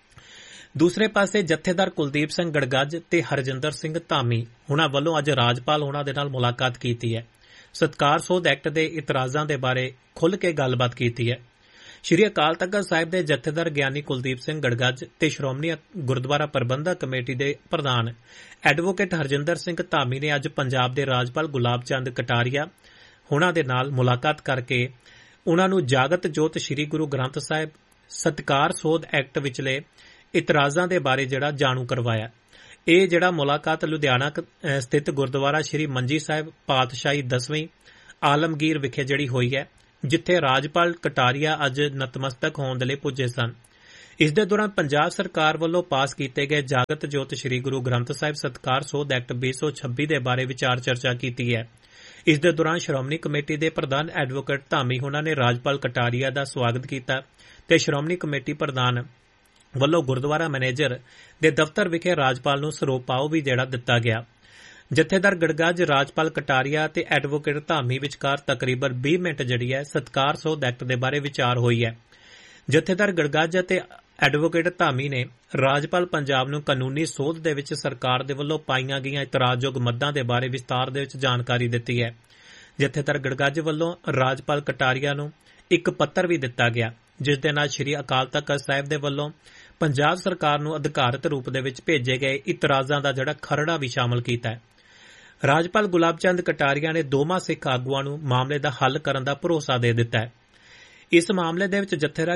ਦੂਸਰੇ ਪਾਸੇ ਜਥੇਦਾਰ ਕੁਲਦੀਪ ਸਿੰਘ ਗੜਗੱਜ ਤੇ ਹਰਜਿੰਦਰ ਸਿੰਘ ਧਾਮੀ ਉਹਨਾਂ ਵੱਲੋਂ ਅੱਜ ਰਾਜਪਾਲ ਉਹਨਾਂ ਦੇ ਨਾਲ ਮੁਲਾਕਾਤ ਕੀਤੀ ਹੈ। ਸਤਿਕਾਰ ਸੋਧ ਐਕਟ ਦੇ ਇਤਰਾਜ਼ਾਂ ਦੇ ਬਾਰੇ ਖੁੱਲ੍ਹ ਕੇ ਗੱਲਬਾਤ ਕੀਤੀ ਹੈ। ਸ਼੍ਰੀ ਅਕਾਲ ਤਖ਼ਤ ਸਾਹਿਬ ਦੇ ਜਥੇਦਾਰ ਗਿਆਨੀ ਕੁਲਦੀਪ ਸਿੰਘ ਗੜਗੱਜ ਤੇ ਸ਼੍ਰੋਮਣੀ ਗੁਰਦੁਆਰਾ ਪ੍ਰਬੰਧਕ ਕਮੇਟੀ ਦੇ ਪ੍ਰਧਾਨ ਐਡਵੋਕੇਟ ਹਰਜਿੰਦਰ ਸਿੰਘ ਧਾਮੀ ਨੇ ਅੱਜ ਪੰਜਾਬ ਦੇ ਰਾਜਪਾਲ ਗੁਲਾਬ ਚੰਦ ਕਟਾਰੀਆ ਉਹਨਾਂ ਦੇ ਨਾਲ ਮੁਲਾਕਾਤ ਕਰਕੇ ਉਹਨਾਂ ਨੂੰ ਜਾਗਤ ਜੋਤ ਸ਼੍ਰੀ ਗੁਰੂ ਗ੍ਰੰਥ ਸਾਹਿਬ ਸਤਿਕਾਰ ਸੋਧ ਐਕਟ ਵਿਚਲੇ ਇਤਰਾਜ਼ਾਂ ਦੇ ਬਾਰੇ ਜਿਹੜਾ ਜਾਣੂ ਕਰਵਾਇਆ। ਇਹ ਜਿਹੜਾ ਮੁਲਾਕਾਤ ਲੁਧਿਆਣਾ ਸਥਿਤ ਗੁਰਦੁਆਰਾ ਸ਼੍ਰੀ ਮੰਜੀ ਸਾਹਿਬ ਪਾਤਸ਼ਾਹੀ 10ਵੀਂ ਆਲਮਗੀਰ ਵਿਖੇ ਜਿਹੜੀ ਹੋਈ ਹੈ, ਜਿੱਥੇ ਰਾਜਪਾਲ ਕਟਾਰੀਆ ਅੱਜ ਨਤਮਸਤਕ ਹੋਣ ਦੇ ਲਈ ਪੁੱਜੇ ਸਨ। ਇਸ ਦੇ ਦੌਰਾਨ ਪੰਜਾਬ ਸਰਕਾਰ ਵੱਲੋਂ ਪਾਸ ਕੀਤੇ ਗਏ ਜਾਗਤ ਜੋਤ ਸ਼੍ਰੀ ਗੁਰੂ ਗ੍ਰੰਥ ਸਾਹਿਬ ਸਤਿਕਾਰ ਸੋਧ ਐਕਟ 2026 ਦੇ ਬਾਰੇ ਵਿਚਾਰ ਚਰਚਾ ਕੀਤੀ ਹੈ। ਇਸ ਦੇ ਦੌਰਾਨ ਸ਼੍ਰੋਮਣੀ ਕਮੇਟੀ ਦੇ ਪ੍ਰਧਾਨ ਐਡਵੋਕੇਟ ਧਾਮੀ ਹੋਣਾ ਨੇ ਰਾਜਪਾਲ ਕਟਾਰੀਆ ਦਾ ਸਵਾਗਤ ਕੀਤਾ ਤੇ ਸ਼੍ਰੋਮਣੀ ਕਮੇਟੀ ਪ੍ਰਧਾਨ ਵੱਲੋਂ ਗੁਰਦੁਆਰਾ ਮੈਨੇਜਰ ਦੇ ਦਫ਼ਤਰ ਵਿਖੇ ਰਾਜਪਾਲ ਨੂੰ ਸਰੋਪਾਓ ਵੀ ਜਿਹੜਾ ਦਿੱਤਾ ਗਿਆ। ਜਥੇਦਾਰ ਗੜਗੱਜ, ਰਾਜਪਾਲ ਕਟਾਰੀਆ ਤੇ ਐਡਵੋਕੇਟ ਧਾਮੀ ਵਿਚਕਾਰ ਤਕਰੀਬਨ 20 ਮਿੰਟ ਜਿਹੜੀ ਹੈ ਸਤਿਕਾਰ ਸੋਧ ਐਕਟ ਦੇ ਬਾਰੇ ਵਿਚਾਰ ਹੋਈ ਹੈ। ਜਥੇਦਾਰ ਗੜਗੱਜ ਅਤੇ ਐਡਵੋਕੇਟ ਧਾਮੀ ਨੇ ਰਾਜਪਾਲ ਪੰਜਾਬ ਨੂੰ ਕਾਨੂੰਨੀ ਸੋਧ ਦੇ ਵਿੱਚ ਸਰਕਾਰ ਦੇ ਵੱਲੋਂ ਪਾਈਆਂ ਗਈਆਂ ਇਤਰਾਜ਼ਯੋਗ ਮੱਦਾਂ ਦੇ ਬਾਰੇ ਵਿਸਤਾਰ ਦੇ ਵਿੱਚ ਜਾਣਕਾਰੀ ਦਿੱਤੀ ਹੈ। ਜਥੇਦਾਰ ਗੜਗੱਜ ਵੱਲੋਂ ਰਾਜਪਾਲ ਕਟਾਰੀਆ ਨੂੰ ਇੱਕ ਪੱਤਰ ਵੀ ਦਿੱਤਾ ਗਿਆ, ਜਿਸ ਦੇ ਨਾਲ ਸ਼੍ਰੀ ਅਕਾਲ ਤਖ਼ਤ ਸਾਹਿਬ ਦੇ ਵੱਲੋਂ ਪੰਜਾਬ ਸਰਕਾਰ ਨੂੰ ਅਧਿਕਾਰਤ ਰੂਪ ਦੇ ਵਿੱਚ ਭੇਜੇ ਗਏ ਇਤਰਾਜ਼ਾਂ ਦਾ ਜਿਹੜਾ ਖਰੜਾ ਵੀ ਸ਼ਾਮਲ ਕੀਤਾ ਹੈ। ਰਾਜਪਾਲ ਗੁਲਾਬ ਚੰਦ ਕਟਾਰੀਆ ਨੇ ਦੋਵਾਂ ਸਿੱਖ ਆਗੂਆਂ ਨੂੰ ਮਾਮਲੇ ਦਾ ਹੱਲ ਕਰਨ ਦਾ ਭਰੋਸਾ ਦੇ ਦਿੱਤਾ ਹੈ। ਇਸ ਮਾਮਲੇ ਦੇ ਵਿੱਚ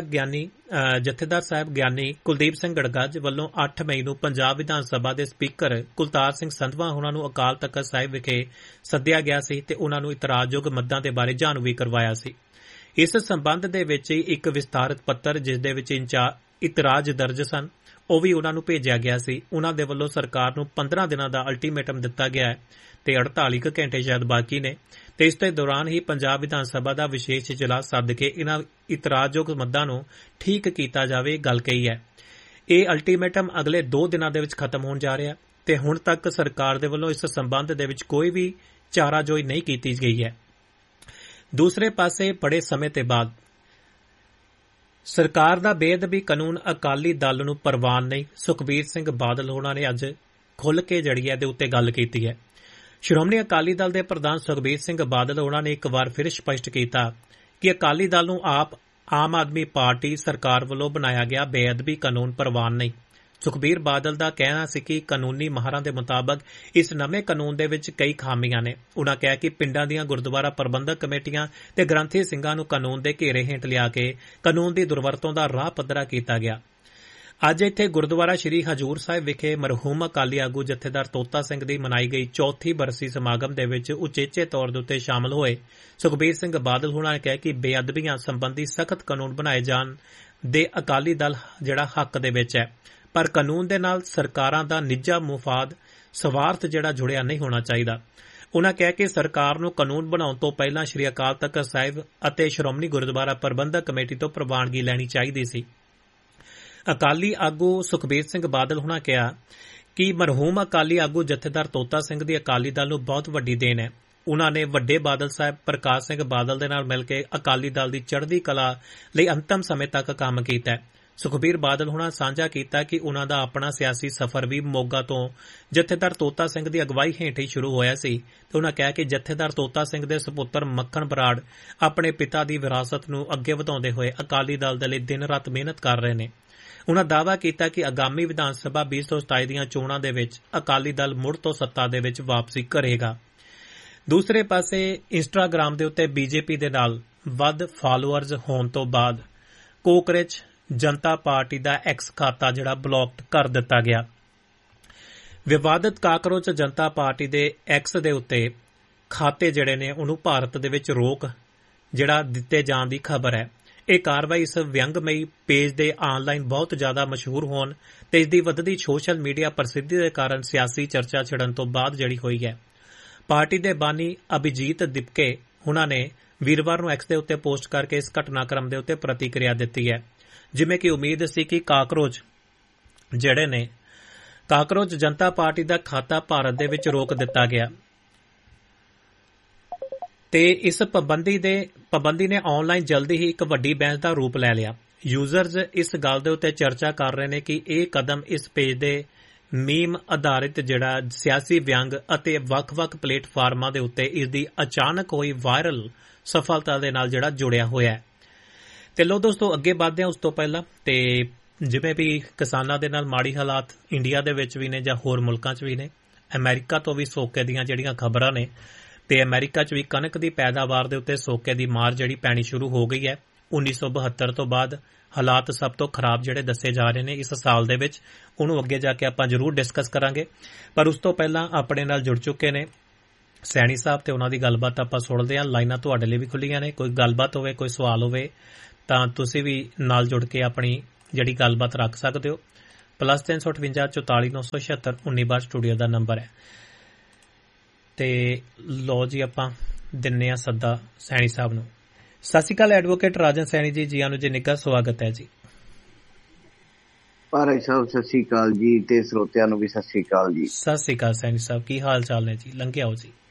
ਜਥੇਦਾਰ ਸਾਹਿਬ ਗਿਆਨੀ ਕੁਲਦੀਪ ਸਿੰਘ ਗੜਗੱਜ ਵੱਲੋਂ 8 ਮਈ ਨੂੰ ਪੰਜਾਬ ਵਿਧਾਨ ਸਭਾ ਦੇ ਸਪੀਕਰ ਕੁਲਤਾਰ ਸਿੰਘ ਸੰਧਵਾ ਉਹਨਾਂ ਨੂੰ ਅਕਾਲ ਤਖ਼ਤ ਸਾਹਿਬ ਵਿਖੇ ਸੱਦਿਆ ਗਿਆ ਸੀ ਤੇ ਉਹਨਾਂ ਨੂੰ ਇਤਰਾਜ਼ਯੋਗ ਮੱਦਾਂ ਦੇ ਬਾਰੇ ਜਾਣੂ ਵੀ ਕਰਵਾਇਆ ਸੀ। ਇਸ ਸੰਬੰਧ ਦੇ ਵਿੱਚ ਇੱਕ ਵਿਸਤਾਰਤ ਪੱਤਰ, ਜਿਸ ਦੇ ਵਿੱਚ ਇਤਰਾਜ਼ ਦਰਜ ਸਨ, ਉਹ ਵੀ ਉਹਨਾਂ ਨੂੰ ਭੇਜਿਆ ਗਿਆ ਸੀ। ਉਹਨਾਂ ਦੇ ਵੱਲੋਂ ਸਰਕਾਰ ਨੂੰ 15 ਦਿਨਾਂ ਦਾ ਅਲਟੀਮੇਟਮ ਦਿੱਤਾ ਗਿਆ ਹੈ ਤੇ 48 ਘੰਟੇ ਸ਼ਾਇਦ ਬਾਕੀ ਨੇ ਤੇ ਇਸ ਦੇ ਦੌਰਾਨ ਹੀ ਪੰਜਾਬ ਵਿਧਾਨ ਸਭਾ ਦਾ ਵਿਸ਼ੇਸ਼ ਇਜਲਾਸ ਸੱਦ ਕੇ ਇਹਨਾਂ ਇਤਰਾਜ਼ਯੋਗ ਮੱਦਾਂ ਨੂੰ ਠੀਕ ਕੀਤਾ ਜਾਵੇ ਗੱਲ ਕਹੀ ਹੈ। ਇਹ ਅਲਟੀਮੇਟਮ ਅਗਲੇ 2 ਦਿਨਾਂ ਦੇ ਵਿੱਚ ਖਤਮ ਹੋਣ ਜਾ ਰਿਹਾ ਤੇ ਹੁਣ ਤੱਕ ਸਰਕਾਰ ਦੇ ਵੱਲੋਂ ਇਸ ਸੰਬੰਧ ਦੇ ਵਿੱਚ ਕੋਈ ਵੀ ਚਾਰਾਜੋਈ ਨਹੀਂ ਕੀਤੀ ਗਈ ਹੈ। ਦੂਸਰੇ ਪਾਸੇ ਬੜੇ ਸਮੇਂ ਤੋਂ ਬਾਅਦ ਸਰਕਾਰ ਦਾ ਬੇਅਦਬੀ ਕਾਨੂੰਨ ਅਕਾਲੀ ਦਲ ਨੂੰ ਪ੍ਰਵਾਨ ਨਹੀਂ, ਸੁਖਬੀਰ ਸਿੰਘ ਬਾਦਲ ਹੋਣਾ ਨੇ ਅੱਜ ਖੁੱਲ੍ਹ ਕੇ ਜੜੀ ਹੈ ਦੇ ਉੱਤੇ ਗੱਲ ਕੀਤੀ ਹੈ। ਸ਼੍ਰੋਮਣੀ ਅਕਾਲੀ ਦਲ ਦੇ ਪ੍ਰਧਾਨ ਸੁਖਬੀਰ ਸਿੰਘ ਬਾਦਲ ਹੋਣਾ ਨੇ ਇੱਕ ਵਾਰ ਫਿਰ ਸਪਸ਼ਟ ਕੀਤਾ ਕਿ ਅਕਾਲੀ ਦਲ ਨੂੰ ਆਮ ਆਦਮੀ ਪਾਰਟੀ ਸਰਕਾਰ ਵੱਲੋਂ ਬਣਾਇਆ ਗਿਆ ਬੇਅਦਬੀ ਕਾਨੂੰਨ ਪ੍ਰਵਾਨ ਨਹੀਂ। ਸੁਖਬੀਰ ਬਾਦਲ ਦਾ ਕਹਿਣਾ ਸੀ ਕਿ ਕਾਨੂੰਨੀ ਮਾਹਰਾਂ ਦੇ ਮੁਤਾਬਕ ਇਸ ਨਵੇਂ ਕਾਨੂੰਨ ਦੇ ਵਿੱਚ ਕਈ ਖਾਮੀਆਂ ਨੇ। ਉਨ੍ਹਾਂ ਕਿਹਾ ਕਿ ਪਿੰਡਾਂ ਦੀਆਂ ਗੁਰਦੁਆਰਾ ਪ੍ਰਬੰਧਕ ਕਮੇਟੀਆਂ ਤੇ ਗ੍ਰੰਥੀ ਸਿੰਘਾਂ ਨੂੰ ਕਾਨੂੰਨ ਦੇ ਘੇਰੇ ਹੇਠ ਲਿਆ ਕੇ ਕਾਨੂੰਨ ਦੀ ਦੁਰਵਰਤੋਂ ਦਾ ਰਾਹ ਪੱਧਰਾ ਕੀਤਾ ਗਿਆ। ਅੱਜ ਇੱਥੇ ਗੁਰਦੁਆਰਾ ਸ੍ਰੀ ਹਜੂਰ ਸਾਹਿਬ ਵਿਖੇ ਮਰਹੂਮ ਅਕਾਲੀ ਆਗੂ ਜਥੇਦਾਰ ਤੋਤਾ ਸਿੰਘ ਦੀ ਮਨਾਈ ਗਈ ਚੌਥੀ ਬਰਸੀ ਸਮਾਗਮ ਦੇ ਵਿੱਚ ਉਚੇਚੇ ਤੌਰ ਦੇ ਉੱਤੇ ਸ਼ਾਮਲ ਹੋਏ ਸੁਖਬੀਰ ਸਿੰਘ ਬਾਦਲ ਹੋਣਾ ਨੇ ਕਿਹਾ ਕਿ ਬੇਅਦਬੀਆਂ ਸੰਬੰਧੀ ਸਖਤ ਕਾਨੂੰਨ ਬਣਾਏ ਜਾਣ ਦੇ ਅਕਾਲੀ ਦਲ ਜਿਹੜਾ ਹੱਕ ਦੇ ਵਿੱਚ ਹੈ, ਪਰ ਕਾਨੂੰਨ ਦੇ ਨਾਲ ਸਰਕਾਰਾਂ ਦਾ ਨਿੱਜਾ ਮੁਫਾਦ ਸਵਾਰਥ ਜਿਹੜਾ ਜੁੜਿਆ ਨਹੀਂ ਹੋਣਾ ਚਾਹੀਦਾ। ਉਨ੍ਹਾਂ ਕਿਹਾ ਕਿ ਸਰਕਾਰ ਨੂੰ ਕਾਨੂੰਨ ਬਣਾਉਣ ਤੋਂ ਪਹਿਲਾਂ ਸ੍ਰੀ ਅਕਾਲ ਤਖ਼ਤ ਸਾਹਿਬ ਅਤੇ ਸ਼੍ਰੋਮਣੀ ਗੁਰਦੁਆਰਾ ਪ੍ਰਬੰਧਕ ਕਮੇਟੀ ਤੋਂ ਪ੍ਰਵਾਨਗੀ ਲੈਣੀ ਚਾਹੀਦੀ ਸੀ। ਅਕਾਲੀ ਆਗੂ ਸੁਖਬੀਰ ਸਿੰਘ ਬਾਦਲ ਹੋਣਾ ਕਿਹਾ ਕਿ ਮਰਹੂਮ ਅਕਾਲੀ ਆਗੂ ਜਥੇਦਾਰ ਤੋਤਾ ਸਿੰਘ ਦੀ ਅਕਾਲੀ ਦਲ ਨੂੰ ਬਹੁਤ ਵੱਡੀ ਦੇਣ ਹੈ। ਉਨ੍ਹਾਂ ਨੇ ਵੱਡੇ ਬਾਦਲ ਸਾਹਿਬ ਪ੍ਰਕਾਸ਼ ਸਿੰਘ ਬਾਦਲ ਦੇ ਨਾਲ ਮਿਲ ਕੇ ਅਕਾਲੀ ਦਲ ਦੀ ਚੜ੍ਹਦੀ ਕਲਾ ਲਈ ਅੰਤਮ ਸਮੇਂ ਤੱਕ ਕੰਮ ਕੀਤਾ ਹੈ। ਸੁਖਬੀਰ ਬਾਦਲ ਹੋਣਾ ਸਾਂਝਾ ਕੀਤਾ ਕਿ ਉਨ੍ਹਾਂ ਦਾ ਆਪਣਾ ਸਿਆਸੀ ਸਫ਼ਰ ਵੀ ਮੋਗਾ ਤੋਂ ਜਥੇਦਾਰ ਤੋਤਾ ਸਿੰਘ ਦੀ ਅਗਵਾਈ ਹੇਠ ਹੀ ਸ਼ੁਰੂ ਹੋਇਆ ਸੀ ਤੇ ਉਨ੍ਹਾਂ ਕਿਹਾ ਕਿ ਜਥੇਦਾਰ ਤੋਤਾ ਸਿੰਘ ਦੇ ਸੁਪੁੱਤਰ ਮੱਖਣ ਬਰਾੜ ਆਪਣੇ ਪਿਤਾ ਦੀ ਵਿਰਾਸਤ ਨੂੰ ਅੱਗੇ ਵਧਾਉਂਦੇ ਹੋਏ ਅਕਾਲੀ ਦਲ ਦੇ ਲਈ ਦਿਨ ਰਾਤ ਮਿਹਨਤ ਕਰ ਰਹੇ ਨੇ। ਉਨ੍ਹਾਂ ਦਾਅਵਾ ਕੀਤਾ ਕਿ ਆਗਾਮੀ ਵਿਧਾਨ ਸਭਾ 2027 ਦੀਆਂ ਚੋਣਾਂ ਦੇ ਵਿੱਚ ਅਕਾਲੀ ਦਲ ਮੁੜ ਤੋਂ ਸੱਤਾ ਦੇ ਵਿੱਚ ਵਾਪਸੀ ਕਰੇਗਾ। ਦੂਸਰੇ ਪਾਸੇ ਇੰਸਟਾਗ੍ਰਾਮ ਦੇ ਉੱਤੇ ਬੀਜੇਪੀ ਦੇ ਨਾਲ ਵੱਧ ਫਾਲੋਅਰਜ਼ ਹੋਣ ਤੋਂ ਬਾਅਦ ਕੋਕਰੇਚ ਜਨਤਾ ਪਾਰਟੀ ਦਾ ਐਕਸ ਖਾਤਾ ਜਿਹੜਾ ਬਲੌਕ ਕਰ ਦਿੱਤਾ ਗਿਆ। ਵਿਵਾਦਤ ਕਾਕਰੋਚ ਜਨਤਾ ਪਾਰਟੀ ਦੇ ਐਕਸ ਦੇ ਉੱਤੇ ਖਾਤੇ ਜਿਹੜੇ ਨੇ ਉਹਨੂੰ ਭਾਰਤ ਦੇ ਵਿੱਚ ਰੋਕ ਜਿਹੜਾ ਦਿੱਤੇ ਜਾਣ ਦੀ ਖਬਰ ਹੈ। ਇਹ ਕਾਰਵਾਈ ਇਸ ਵਿਅੰਗਮਈ ਪੇਜ ਦੇ ਆਨਲਾਈਨ ਬਹੁਤ ਜ਼ਿਆਦਾ ਮਸ਼ਹੂਰ ਹੋਣ ਤੇ ਇਸ ਦੀ ਵੱਧਦੀ ਸੋਸ਼ਲ ਮੀਡੀਆ ਪ੍ਰਸਿੱਧੀ ਦੇ ਕਾਰਨ ਸਿਆਸੀ ਚਰਚਾ ਛਿੜਨ ਤੋਂ ਬਾਅਦ ਜਿਹੜੀ ਹੋਈ ਹੈ। ਪਾਰਟੀ ਦੇ ਬਾਨੀ ਅਭਿਜੀਤ ਦਿਪਕੇ ਉਹਨਾਂ ਨੇ ਵੀਰਵਾਰ ਨੂੰ ਐਕਸ ਦੇ ਉੱਤੇ ਪੋਸਟ ਕਰਕੇ ਇਸ ਘਟਨਾਕ੍ਰਮ ਦੇ ਉੱਤੇ ਪ੍ਰਤੀਕਿਰਿਆ ਦਿੱਤੀ ਹੈ। ਜਿਵੇਂ ਕਿ ਉਮੀਦ ਸੀ ਕਿ ਕਾਕਰੋਚ ਜਿਹੜੇ ਨੇ ਕਾਕਰੋਚ ਜਨਤਾ ਪਾਰਟੀ ਦਾ ਖਾਤਾ ਭਾਰਤ ਦੇ ਵਿੱਚ ਰੋਕ ਦਿੱਤਾ ਗਿਆ ਤੇ ਇਸ ਪਾਬੰਦੀ ਨੇ ਆਨਲਾਈਨ ਜਲਦੀ ਹੀ ਇੱਕ ਵੱਡੀ ਬਹਿਸ ਦਾ ਰੂਪ ਲੈ ਲਿਆ। ਯੂਜ਼ਰਜ਼ ਇਸ ਗੱਲ ਦੇ ਉੱਤੇ ਚਰਚਾ ਕਰ ਰਹੇ ਨੇ ਕਿ ਇਹ ਕਦਮ ਇਸ ਪੇਜ ਦੇ ਮੀਮ ਆਧਾਰਿਤ ਜਿਹੜਾ ਸਿਆਸੀ ਵਿਅੰਗ ਅਤੇ ਵੱਖ-ਵੱਖ ਪਲੇਟਫਾਰਮਾਂ ਦੇ ਉੱਤੇ ਇਸ ਦੀ ਅਚਾਨਕ ਹੋਈ ਵਾਇਰਲ ਸਫਲਤਾ ਦੇ ਨਾਲ ਜਿਹੜਾ ਜੁੜਿਆ ਹੋਇਆ ਹੈ। ਤੇ ਲੋ ਦੋਸਤੋ ਅੱਗੇ ਵਧਦੇ ਹਾਂ ਉਸ ਤੋਂ ਪਹਿਲਾਂ ਤੇ ਜਿਵੇਂ ਵੀ ਕਿਸਾਨਾਂ ਦੇ ਨਾਲ ਮਾੜੀ ਹਾਲਾਤ ਇੰਡੀਆ ਦੇ ਵਿੱਚ ਵੀ ਨੇ ਜਾਂ ਹੋਰ ਮੁਲਕਾਂ 'ਚ ਵੀ ਨੇ, ਅਮਰੀਕਾ ਤੋਂ ਵੀ ਸੋਕੇ ਦੀਆਂ ਜਿਹੜੀਆਂ ਖਬਰਾਂ ਨੇ ਤੇ ਅਮਰੀਕਾ 'ਚ ਵੀ ਕਣਕ ਦੀ ਪੈਦਾਵਾਰ ਦੇ ਉੱਤੇ ਸੋਕੇ ਦੀ ਮਾਰ ਜਿਹੜੀ ਪੈਣੀ ਸ਼ੁਰੂ ਹੋ ਗਈ ਹੈ। 1972 ਤੋਂ ਬਾਅਦ ਹਾਲਾਤ ਸਭ ਤੋਂ ਖਰਾਬ ਜਿਹੜੇ ਦੱਸੇ ਜਾ ਰਹੇ ਨੇ ਇਸ ਸਾਲ ਦੇ ਵਿੱਚ, ਉਹਨੂੰ ਅੱਗੇ ਜਾ ਕੇ ਆਪਾਂ ਜ਼ਰੂਰ ਡਿਸਕਸ ਕਰਾਂਗੇ। ਪਰ ਉਸ ਤੋਂ ਪਹਿਲਾਂ ਆਪਣੇ ਨਾਲ ਜੁੜ ਚੁੱਕੇ ਨੇ ਸੈਣੀ ਸਾਹਿਬ ਤੇ ਉਹਨਾਂ ਦੀ ਗੱਲਬਾਤ ਆਪਾਂ ਸੁਣਦੇ ਹਾਂ। ਲਾਈਨਾਂ ਤੁਹਾਡੇ ਲਈ ਵੀ ਖੁੱਲੀਆਂ ਨੇ, ਕੋਈ ਗੱਲਬਾਤ ਹੋਵੇ, ਕੋਈ ਸਵਾਲ ਹੋਵੇ ਤਾਂ ਤੁਸੀਂ ਵੀ ਨਾਲ ਜੁੜ ਕੇ ਆਪਣੀ ਜਿਹੜੀ ਗੱਲਬਾਤ ਰੱਖ ਸਕਦੇ ਹੋ। +358 44 976 19 ਸਟੂਡੀਓ ਦਾ ਨੰਬਰ ਹੈ। ਤੇ ਲੋ ਜੀ ਆਪਾਂ ਦਿੰਨੇ ਆ ਸੱਦਾ ਸੈਣੀ ਸਾਹਿਬ ਨੂੰ। ਸਤਿ ਸ਼੍ਰੀ ਅਕਾਲ ਐਡਵੋਕੇਟ ਰਾਜਨ ਸੈਣੀ ਜੀ, ਆਨੂੰ ਜੀ ਨਿੱਘਾ ਸਵਾਗਤ ਹੈ ਜੀ। ਭਾਈ ਸਾਹਿਬ ਸਤਿ ਸ਼੍ਰੀ ਅਕਾਲ ਜੀ ਤੇ ਸਰੋਤਿਆਂ ਨੂੰ ਵੀ ਸਤਿ ਸ਼੍ਰੀ ਅਕਾਲ ਜੀ। ਸਤਿ ਸ਼੍ਰੀ ਅਕਾਲ ਸੈਣੀ ਸਾਹਿਬ, ਕੀ ਹਾਲ ਚਾਲ ਨੇ ਜੀ? ਲੰਘੇ ਆਓ ਜੀ।